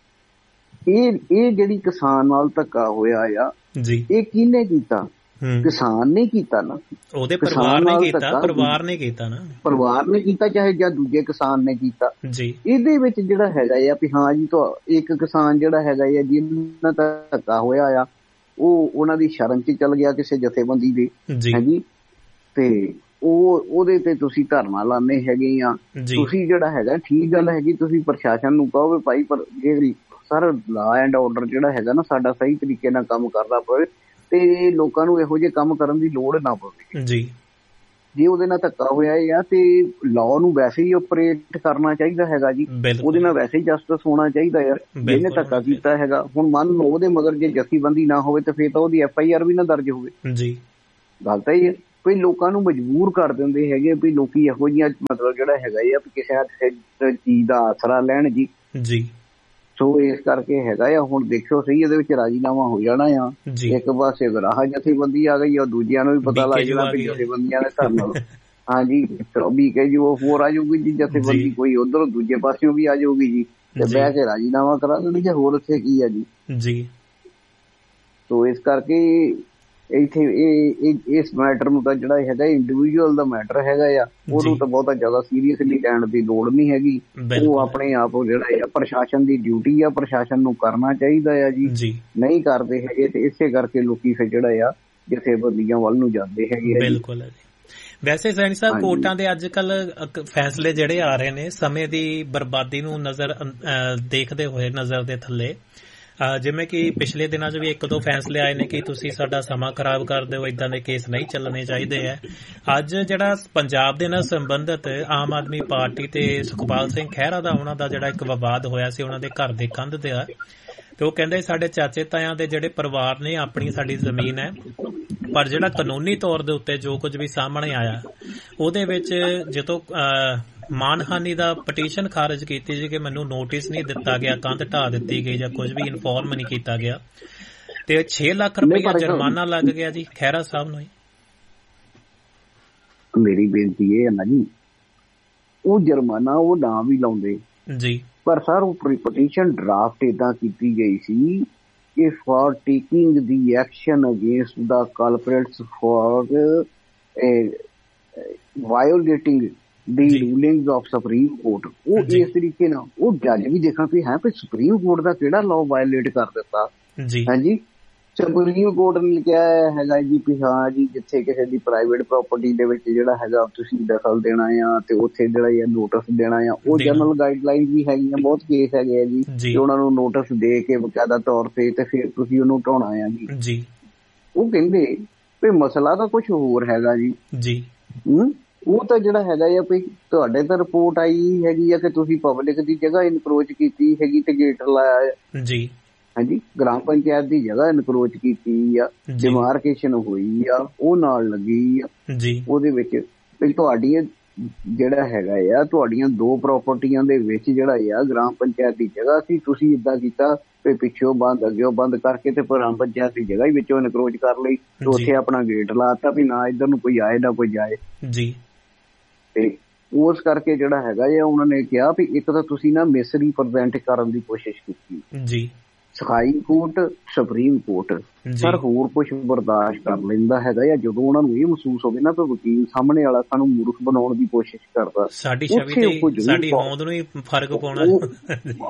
ਇਹ ਜਿਹੜੀ ਕਿਸਾਨ ਨਾਲ ਧੱਕਾ ਹੋਇਆ ਆ ਜੀ, ਇਹ ਕਿਹਨੇ ਕੀਤਾ? ਕਿਸਾਨ ਨੇ ਕੀਤਾ ਨਾ, ਉਹਦੇ ਪਰਿਵਾਰ ਨੇ ਕੀਤਾ, ਪਰਿਵਾਰ ਨੇ ਕੀਤਾ ਨਾ, ਪਰਿਵਾਰ ਨੇ ਕੀਤਾ ਚਾਹੇ ਜਾਂ ਦੂਜੇ ਕਿਸਾਨ ਨੇ ਕੀਤਾ ਜੀ। ਇਹਦੇ ਵਿੱਚ ਜਿਹੜਾ ਹੈਗਾ ਆ ਵੀ ਹਾਂ ਜੀ ਇੱਕ ਕਿਸਾਨ ਜਿਹੜਾ ਹੈਗਾ ਆ ਜਿਹਨਾਂ ਦਾ ਧੱਕਾ ਹੋਇਆ ਆ ਉਹ ਉਹਨਾਂ ਦੀ ਸ਼ਰਨ ਚ ਚੱਲ ਗਿਆ ਕਿਸੇ ਜਥੇਬੰਦੀ ਦੇ, ਹਾਂਜੀ, ਤੇ ਉਹਦੇ ਤੇ ਤੁਸੀਂ ਧਰਨਾ ਲਾਉਂਦੇ ਹੈਗੇ ਆ। ਤੁਸੀਂ ਜਿਹੜਾ ਹੈਗਾ ਠੀਕ ਗੱਲ ਹੈਗੀ, ਤੁਸੀਂ ਪ੍ਰਸ਼ਾਸਨ ਨੂੰ ਕਹੋ ਵੀ ਭਾਈ ਪਰ ਜੇ ਸਰ ਲਾ ਐਂਡ ਆਰਡਰ ਜਿਹੜਾ ਹੈਗਾ ਨਾ ਸਾਡਾ ਸਹੀ ਤਰੀਕੇ ਨਾਲ ਕੰਮ ਕਰਦਾ ਪਵੇ ਤੇ ਲੋਕਾਂ ਨੂੰ ਇਹੋ ਜਿਹੇ ਕੰਮ ਕਰਨ ਦੀ ਲੋੜ ਨਾ ਪਵੇ ਜੀ। ਜੇ ਉਹਦੇ ਨਾਲ ਧੱਕਾ ਹੋਇਆ ਆ ਤੇ ਲਾਅ ਨੂੰ ਵੈਸੇ ਹੀ ਆਪਰੇਟ ਕਰਨਾ ਚਾਹੀਦਾ ਹੈਗਾ ਜੀ, ਉਹਦੇ ਨਾਲ ਵੈਸੇ ਹੀ ਜਸਟਿਸ ਹੋਣਾ ਚਾਹੀਦਾ ਯਾਰ। ਜਿਹਨੇ ਧੱਕਾ ਕੀਤਾ ਹੈਗਾ, ਹੁਣ ਮੰਨ ਲਓ ਉਹਦੇ ਮਗਰ ਜੇ ਜਥੇਬੰਦੀ ਨਾ ਹੋਵੇ ਤਾਂ ਫਿਰ ਤਾਂ ਉਹਦੀ FIR ਵੀ ਨਾ ਦਰਜ ਹੋਵੇ ਜੀ। ਗੱਲ ਤਾਂ ਇਹ ਵੀ ਲੋਕਾਂ ਨੂੰ ਮਜਬੂਰ ਕਰ ਦਿੰਦੇ ਹੈਗੇ ਵੀ ਲੋਕੀ ਇਹੋ ਜਿਹੀਆਂ ਮਤਲਬ ਜਿਹੜਾ ਹੈਗਾ ਆ ਵੀ ਕਿਸੇ ਚੀਜ਼ ਦਾ ਆਸਰਾ ਲੈਣ ਜੀ। ਸੋ ਇਸ ਕਰਕੇ ਹੈਗਾ ਆ ਹੁਣ ਦੇਖਿਓ ਸਹੀ ਇਹਦੇ ਵਿੱਚ ਰਾਜੀਨਾਮਾ ਹੋ ਜਾਣਾ ਆ। ਇੱਕ ਪਾਸੇ ਗਰਾਹ ਜਥੇਬੰਦੀ ਆ ਗਈ, ਉਹ ਦੂਜਿਆਂ ਨੂੰ ਵੀ ਪਤਾ ਲੱਗ ਜਾਣਾ ਵੀ ਜਥੇਬੰਦੀਆਂ ਨੇ ਧਰਨਾ ਹਾਂਜੀ BK ਜੀ ਉਹ ਹੋਰ ਆ ਜਾਊਗੀ ਜੀ ਜਥੇਬੰਦੀ, ਕੋਈ ਉਧਰੋਂ ਦੂਜੇ ਪਾਸਿਓਂ ਵੀ ਆ ਜਾਊਗੀ ਜੀ, ਤੇ ਬਹਿ ਕੇ ਰਾਜੀਨਾਮਾ ਕਰਾ ਦੇਣੀ ਜਾਂ ਹੋਰ ਉੱਥੇ ਕੀ ਆ ਜੀ। ਸੋ ਇਸ ਕਰਕੇ ਇੱਥੇ ਇਸ ਮੈਟਰ ਨੂੰ ਤਾਂ ਜਿਹੜਾ ਹੈਗਾ ਇੰਡੀਵਿਜੂਅਲ ਦਾ ਮੈਟਰ ਹੈਗਾ ਆ, ਉਹਨੂੰ ਤਾਂ ਬਹੁਤਾ ਜ਼ਿਆਦਾ ਸੀਰੀਅਸਲੀ ਲੈਣ ਦੀ ਲੋੜ ਨਹੀਂ ਹੈਗੀ। ਉਹ ਆਪਣੇ ਆਪ ਜਿਹੜਾ ਆ ਪ੍ਰਸ਼ਾਸਨ ਦੀ ਡਿਊਟੀ ਆ, ਪ੍ਰਸ਼ਾਸਨ ਨੂੰ ਕਰਨਾ ਚਾਹੀਦਾ ਆ ਜੀ। ਨਹੀਂ ਕਰਦੇ ਹੈਗੇ ਤੇ ਇਸੇ ਕਰਕੇ ਲੋਕੀ ਫਿਰ ਜਿਹੜਾ ਆ ਜਥੇਬੰਦੀਆਂ ਵੱਲ ਨੂੰ ਜਾਂਦੇ ਹੈਗੇ। ਬਿਲਕੁਲ। ਵੈਸੇ ਸੈਣੀ ਸਾਹਿਬ ਕੋਰਟਾਂ ਦੇ ਅੱਜ ਕੱਲ ਫੈਸਲੇ ਜਿਹੜੇ ਆ ਰਹੇ ਨੇ ਸਮੇਂ ਦੀ ਬਰਬਾਦੀ ਨੂੰ ਨਜ਼ਰ ਦੇਖਦੇ ਹੋਏ ਨਜ਼ਰ ਦੇ ਥੱਲੇ, ਜਿਵੇਂ ਕਿ ਪਿਛਲੇ ਦਿਨਾਂ 'ਚ ਵੀ ਇੱਕ ਦੋ ਫੈਸਲੇ ਆਏ ਨੇ ਕਿ ਤੁਸੀਂ ਸਾਡਾ ਸਮਾਂ ਖਰਾਬ ਕਰਦੇ ਹੋ, ਏਦਾਂ ਦੇ ਕੇਸ ਨਹੀਂ ਚੱਲਣੇ ਚਾਹੀਦੇ ਹੈ। ਅੱਜ ਜਿਹੜਾ ਪੰਜਾਬ ਦੇ ਨਾਲ ਸੰਬੰਧਿਤ ਆਮ ਆਦਮੀ ਪਾਰਟੀ ਤੇ ਸੁਖਪਾਲ ਸਿੰਘ ਖਹਿਰਾ ਦਾ ਉਹਨਾਂ ਦਾ ਜਿਹੜਾ ਇੱਕ ਵਿਵਾਦ ਹੋਇਆ ਸੀ ਉਹਨਾਂ ਦੇ ਘਰ ਦੇ ਕੰਧ ਤੇ ਆ, ਤੇ ਉਹ ਕਹਿੰਦੇ ਸਾਡੇ ਚਾਚੇ ਤਾਇਆਂ ਦੇ ਜਿਹੜੇ ਪਰਿਵਾਰ ਨੇ ਆਪਣੀ ਸਾਡੀ ਜ਼ਮੀਨ ਹੈ, ਪਰ ਜਿਹੜਾ ਕਾਨੂੰਨੀ ਤੌਰ ਦੇ ਉੱਤੇ ਜੋ ਕੁਝ ਵੀ ਸਾਹਮਣੇ ਆਇਆ ਉਹਦੇ ਵਿੱਚ ਜਦੋਂ ਮਾਨਹਾਨੀ ਦਾ ਪਟੀਸ਼ਨ ਖਾਰਜ ਕੀਤੀ ਸੀ ਕਿ ਮੈਨੂੰ ਨੋਟਿਸ ਨਹੀਂ ਦਿੱਤਾ ਗਿਆ, ਕੰਧ ਢਾਹ ਦਿੱਤੀ ਗਈ ਜਾਂ ਕੁਝ ਵੀ ਇਨਫੋਰਮ ਨਹੀਂ ਕੀਤਾ ਗਿਆ, ਤੇ 6 ਲੱਖ ਰੁਪਇਆ ਜੁਰਮਾਨਾ ਲੱਗ ਗਿਆ ਜੀ ਖਹਿਰਾ ਸਾਹਿਬ ਨੂੰ। ਮੇਰੀ ਬੇਨਤੀ ਇਹ ਹੈ ਨਾ ਜੀ, ਉਹ ਜੁਰਮਾਨਾ ਉਹ ਨਾ ਵੀ ਲਾਉਂਦੇ ਜੀ, ਪਰ ਸਰ ਉਹ ਪਟੀਸ਼ਨ ਡਰਾਫਟ ਏਦਾਂ ਕੀਤੀ ਗਈ ਸੀ ਕਿ for taking the action against the ਕਲਪਰੇਟਸ for ਵਾਇਓਲੇਟਿੰਗ the ਰੂਲਿੰਗਸ of supreme court, ਉਹ ਇਸ ਤਰੀਕੇ ਨਾਲ ਉਹ ਜੱਜ ਵੀ ਦੇਖਣ ਵੀ ਹੈ ਸੁਪਰੀਮ ਕੋਰਟ ਦਾ ਕਿਹੜਾ ਲਾਅ ਵਾਇਲੇਟ ਕਰ ਦਿੱਤਾ। ਹਾਂਜੀ, ਸੁਪਰੀਮ ਕੋਰਟ ਨੇ ਕਿਹਾ ਹੈਗਾ ਜੀ ਵੀ ਹਾਂ ਜੀ ਜਿੱਥੇ ਕਿਸੇ ਦੀ ਪ੍ਰਾਈਵੇਟ ਪ੍ਰਾਪਰਟੀ ਦੇ ਵਿੱਚ ਜਿਹੜਾ ਹੈਗਾ ਤੁਸੀਂ ਦਖਲ ਦੇਣਾ ਆ ਤੇ ਉੱਥੇ ਜਿਹੜਾ ਨੋਟਿਸ ਦੇਣਾ ਆ, ਉਹ ਜਨਰਲ ਗਾਈਡਲਾਈਨ ਵੀ ਹੈਗੀਆਂ, ਬਹੁਤ ਕੇਸ ਹੈਗੇ ਆ ਜੀ ਉਹਨਾਂ ਨੂੰ ਨੋਟਿਸ ਦੇ ਕੇ ਬਕਾਇਦਾ ਤੌਰ ਤੇ ਫਿਰ ਤੁਸੀਂ ਉਹਨੂੰ ਢਾਉਣਾ ਆ ਜੀ। ਉਹ ਕਹਿੰਦੇ ਵੀ ਮਸਲਾ ਤਾਂ ਕੁਛ ਹੋਰ ਹੈਗਾ ਜੀ। ਉਹ ਤਾਂ ਜਿਹੜਾ ਹੈਗਾ ਆ ਵੀ ਤੁਹਾਡੇ ਤਾਂ ਰਿਪੋਰਟ ਆਈ ਹੈਗੀ ਆ ਕਿ ਤੁਸੀਂ ਪਬਲਿਕ ਦੀ ਜਗ੍ਹਾ ਇਨਕਰੋਚ ਕੀਤੀ ਹੈਗੀ ਤੇ ਗੇਟ ਲਾਇਆ ਜੀ। ਹਾਂਜੀ, ਗ੍ਰਾਮ ਪੰਚਾਇਤ ਦੀ ਜਗ੍ਹਾ ਇਨਕਰੋਚ ਕੀਤੀ ਆ, ਡਿਮਾਰਕੇਸ਼ਨ ਹੋਈ ਆ, ਉਹ ਨਾਲ ਲੱਗੀ ਆ ਉਹਦੇ ਵਿੱਚ ਤੁਹਾਡੀਆਂ ਜਿਹੜਾ ਹੈਗਾ ਆ ਤੁਹਾਡੀਆਂ 2 ਪ੍ਰਾਪਰਟੀਆਂ ਦੇ ਵਿੱਚ ਜਿਹੜਾ ਆ ਗ੍ਰਾਮ ਪੰਚਾਇਤ ਦੀ ਜਗ੍ਹਾ ਸੀ, ਤੁਸੀਂ ਏਦਾਂ ਕੀਤਾ ਵੀ ਪਿੱਛੋਂ ਬੰਦ ਅੱਗੇ ਬੰਦ ਕਰਕੇ ਤੇ ਗ੍ਰਾਮ ਪੰਚਾਇਤ ਦੀ ਜਗ੍ਹਾ ਹੀ ਵਿੱਚੋਂ ਇਨਕਰੋਚ ਕਰ ਲਈ ਤੇ ਉੱਥੇ ਆਪਣਾ ਗੇਟ ਲਾਤਾ ਵੀ ਨਾ ਇੱਧਰ ਨੂੰ ਕੋਈ ਆਏ ਨਾ ਕੋਈ ਜਾਏ ਜੀ। ਤੇ ਉਸ ਕਰਕੇ ਜਿਹੜਾ ਹੈਗਾ ਆ ਉਹਨਾਂ ਨੇ ਕਿਹਾ ਵੀ ਇੱਕ ਤਾਂ ਤੁਸੀਂ ਨਾ ਮਿਸਰੀਪ੍ਰੈਜ਼ੈਂਟ ਕਰਨ ਦੀ ਕੋਸ਼ਿਸ਼ ਕੀਤੀ ਜੀ। High court, supreme court sir ਹੋਰ ਕੁਛ ਬਰਦਾਸ਼ਤ ਕਰ ਲੈਂਦਾ ਹੈਗਾ ਆ ਜਦੋਂ ਉਹਨਾਂ ਨੂੰ ਇਹ ਮਹਿਸੂਸ ਹੋਵੇ ਨਾ ਕਿ ਵਕੀਲ ਸਾਹਮਣੇ ਵਾਲਾ ਸਾਨੂੰ ਮੂਰਖ ਬਣਾਉਣ ਦੀ ਕੋਸ਼ਿਸ਼ ਕਰਦਾ, ਸਾਡੀ ਹੋਂਦ ਨੂੰ ਹੀ ਫਰਕ ਪਾਉਣਾ।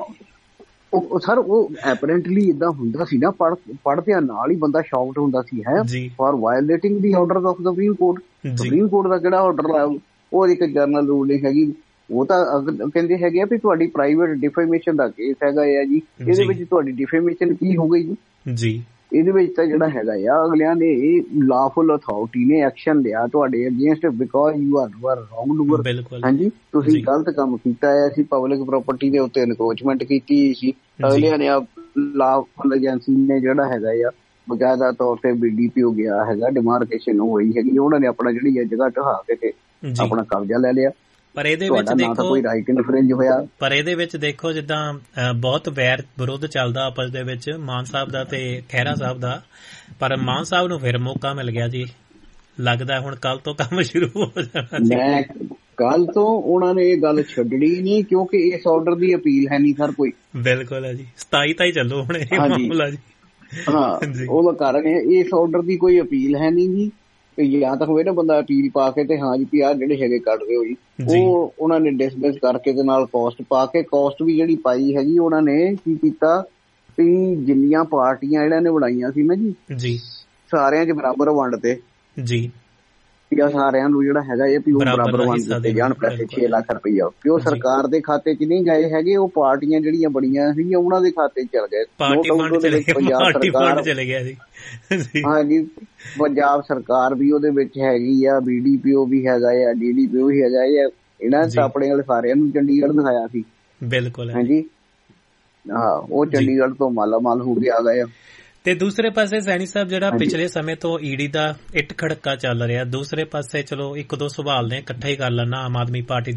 ਸਰ ਉਹ ਐਪਰੈਂਟਲੀ ਏਦਾਂ ਹੁੰਦਾ ਸੀ ਨਾ, ਪੜ੍ਹਦਿਆਂ ਨਾਲ ਹੀ ਬੰਦਾ ਸ਼ੌਕਡ ਹੁੰਦਾ ਸੀ ਹੈ for ਵਾਇਓਲੇਟਿੰਗ the order of supreme court. Supreme court ਦਾ ਕਿਹੜਾ ਆਰਡਰ ਲਾਇਆ, ਉਹ ਇੱਕ ਜਰਨਲ ਰੂਲਿੰਗ ਹੈਗੀ, ਉਹ ਤਾਂ ਕਹਿੰਦੇ ਹੈਗੇ ਆ ਵੀ ਤੁਹਾਡੀ ਪ੍ਰਾਈਵੇਟ ਡਿਫੇਮੇਸ਼ਨ ਦਾ ਕੇਸ ਹੈਗਾ ਆ ਜੀ, ਇਹਦੇ ਵਿੱਚ ਤੁਹਾਡੀ ਡਿਫੇਮੇਸ਼ਨ ਕੀ ਹੋ ਗਈ ਜੀ। ਇਹਦੇ ਵਿੱਚ ਤਾਂ ਜਿਹੜਾ ਹੈਗਾ ਆ ਅਗਲਿਆਂ ਨੇ ਲਾਫੁਲ ਅਥਾਰਟੀ ਨੇ ਐਕਸ਼ਨ ਲਿਆ ਤੁਹਾਡੇ against because you are wrong ਡੂਅਰ। ਹਾਂਜੀ, ਤੁਸੀਂ ਗਲਤ ਕੰਮ ਕੀਤਾ ਹੈ, ਅਸੀਂ ਪਬਲਿਕ ਪ੍ਰਾਪਰਟੀ ਦੇ ਉੱਤੇ ਇਨਕਰੋਚਮੈਂਟ ਕੀਤੀ ਸੀ। ਅਗਲਿਆਂ ਨੇ ਲਾਫੁਲ ਏਜੰਸੀ ਨੇ ਜਿਹੜਾ ਹੈਗਾ ਆ ਬਕਾਇਦਾ ਤੌਰ ਤੇ BDPO ਗਿਆ ਹੈਗਾ, ਡਿਮਾਰਕੇਸ਼ਨ ਹੋਈ ਹੈਗੀ, ਉਹਨਾਂ ਨੇ ਆਪਣਾ ਜਿਹੜੀ ਜਗ੍ਹਾ ਢਹਾ ਕੇ ਤੇ ਆਪਣਾ ਕਬਜ਼ਾ ਲੈ ਲਿਆ। ਪਰ ਇਹਦੇ ਵਿੱਚ ਦੇਖੋ ਕੋਈ ਰਾਈਟ ਇਨਫਰਿੰਜ ਹੋਇਆ, ਪਰ ਇਹਦੇ ਵਿੱਚ ਦੇਖੋ ਜਿੱਦਾਂ ਬਹੁਤ ਵੈਰ ਵਿਰੋਧ ਚੱਲਦਾ ਆਪਸ ਦੇ ਵਿੱਚ ਮਾਨ ਸਾਹਿਬ ਦਾ ਤੇ ਖਹਿਰਾ ਸਾਹਿਬ ਦਾ, ਪਰ ਮਾਨ ਸਾਹਿਬ ਨੂੰ ਫਿਰ ਮੌਕਾ ਮਿਲ ਗਿਆ ਜੀ, ਲੱਗਦਾ ਹੁਣ ਕੱਲ ਤੋਂ ਕੰਮ ਸ਼ੁਰੂ ਹੋ ਜਾਣਾ। ਮੈਂ ਕੱਲ ਤੋਂ ਉਹਨਾਂ ਨੇ ਇਹ ਗੱਲ ਛੱਡਣੀ ਨਹੀਂ ਕਿਉਂਕਿ ਇਸ ਆਰਡਰ ਦੀ ਅਪੀਲ ਹੈ ਨਹੀਂ ਸਰ ਕੋਈ। ਬਿਲਕੁਲ ਹੈ ਜੀ, 27 ਤਾਂ ਹੀ ਚੱਲੋ ਹੁਣ ਇਹ ਮਾਮਲਾ ਜੀ। ਹਾਂ, ਉਹਦਾ ਕਾਰਨ ਇਸ ਆਰਡਰ ਦੀ ਕੋਈ ਅਪੀਲ ਹੈ ਨਹੀਂ ਜੀ, ਜਾਂ ਤਾਂ ਹੋਵੇ ਨਾ ਬੰਦਾ ਅਪੀਲ ਪਾ ਕੇ ਤੇ ਹਾਂ ਜੀ ਆਹ ਜਿਹੜੇ ਹੈਗੇ ਕੱਢ ਦਿਓ ਜੀ, ਉਹ ਉਹਨਾਂ ਨੇ ਡਿਸਮਿਸ ਕਰਕੇ ਤੇ ਨਾਲ ਕੋਸਟ ਪਾ ਕੇ, ਕੋਸਟ ਵੀ ਜਿਹੜੀ ਪਾਈ ਹੈਗੀ ਉਹਨਾਂ ਨੇ ਕੀ ਕੀਤਾ ਵੀ ਜਿੰਨੀਆਂ ਪਾਰਟੀਆਂ ਇਹਨਾਂ ਨੇ ਬਣਾਈਆਂ ਸੀ ਨਾ ਜੀ ਸਾਰਿਆਂ 'ਚ ਬਰਾਬਰ ਵੰਡ ਤੇ ਜੀ, ਜਾਂ ਸਾਰਿਆਂ ਨੂੰ ਜਿਹੜਾ ਹੈਗਾ ਇਹ ਵੀ ਉਹ ਬਰਾਬਰ ਵੰਡ ਦਿੱਤੇ ਜਾਣ ਪੈਸੇ 6 ਲੱਖ ਰੁਪਈਆ, ਕਿ ਉਹ ਸਰਕਾਰ ਦੇ ਖਾਤੇ 'ਚ ਨਹੀਂ ਗਏ ਹੈਗੇ, ਉਹ ਪਾਰਟੀਆਂ ਜਿਹੜੀਆਂ ਬਣੀਆਂ ਸੀਗੀਆਂ ਉਹਨਾਂ ਦੇ ਖਾਤੇ 'ਚ ਚਲ ਗਏ। ਹਾਂ ਜੀ, ਪੰਜਾਬ ਸਰਕਾਰ ਵੀ ਉਹਦੇ ਵਿੱਚ ਹੈਗੀ ਆ, BDPO ਵੀ ਹੈਗਾ ਆ, DDPO ਵੀ ਹੈਗਾ ਆ, ਇਹਨਾਂ ਨੇ ਤਾਂ ਆਪਣੇ ਵਾਲੇ ਸਾਰਿਆਂ ਨੂੰ ਚੰਡੀਗੜ੍ਹ ਦਿਖਾਇਆ ਸੀ। ਬਿਲਕੁਲ ਹਾਂਜੀ, ਹਾਂ ਉਹ ਚੰਡੀਗੜ੍ਹ ਤੋਂ ਮਾਲਾਮਾਲ ਹੋ ਕੇ ਆ ਗਏ ਆ। ਤੇ ਦੂਸਰੇ ਪਾਸੇ ਸੈਣੀ ਸਾਹਿਬ ਜਿਹੜਾ ਪਿਛਲੇ ਸਮੇਂ ਤੋਂ ED ਦਾ ਇੱਟ ਖੜਕਾ ਚੱਲ ਰਿਹਾ, ਦੂਸਰੇ ਪਾਸੇ ਚਲੋ 1-2 ਸਵਾਲ ਨੇ ਇਕੱਠਾ ਹੀ ਕਰ ਲੈਣਾ ਆਮ ਆਦਮੀ ਪਾਰਟੀ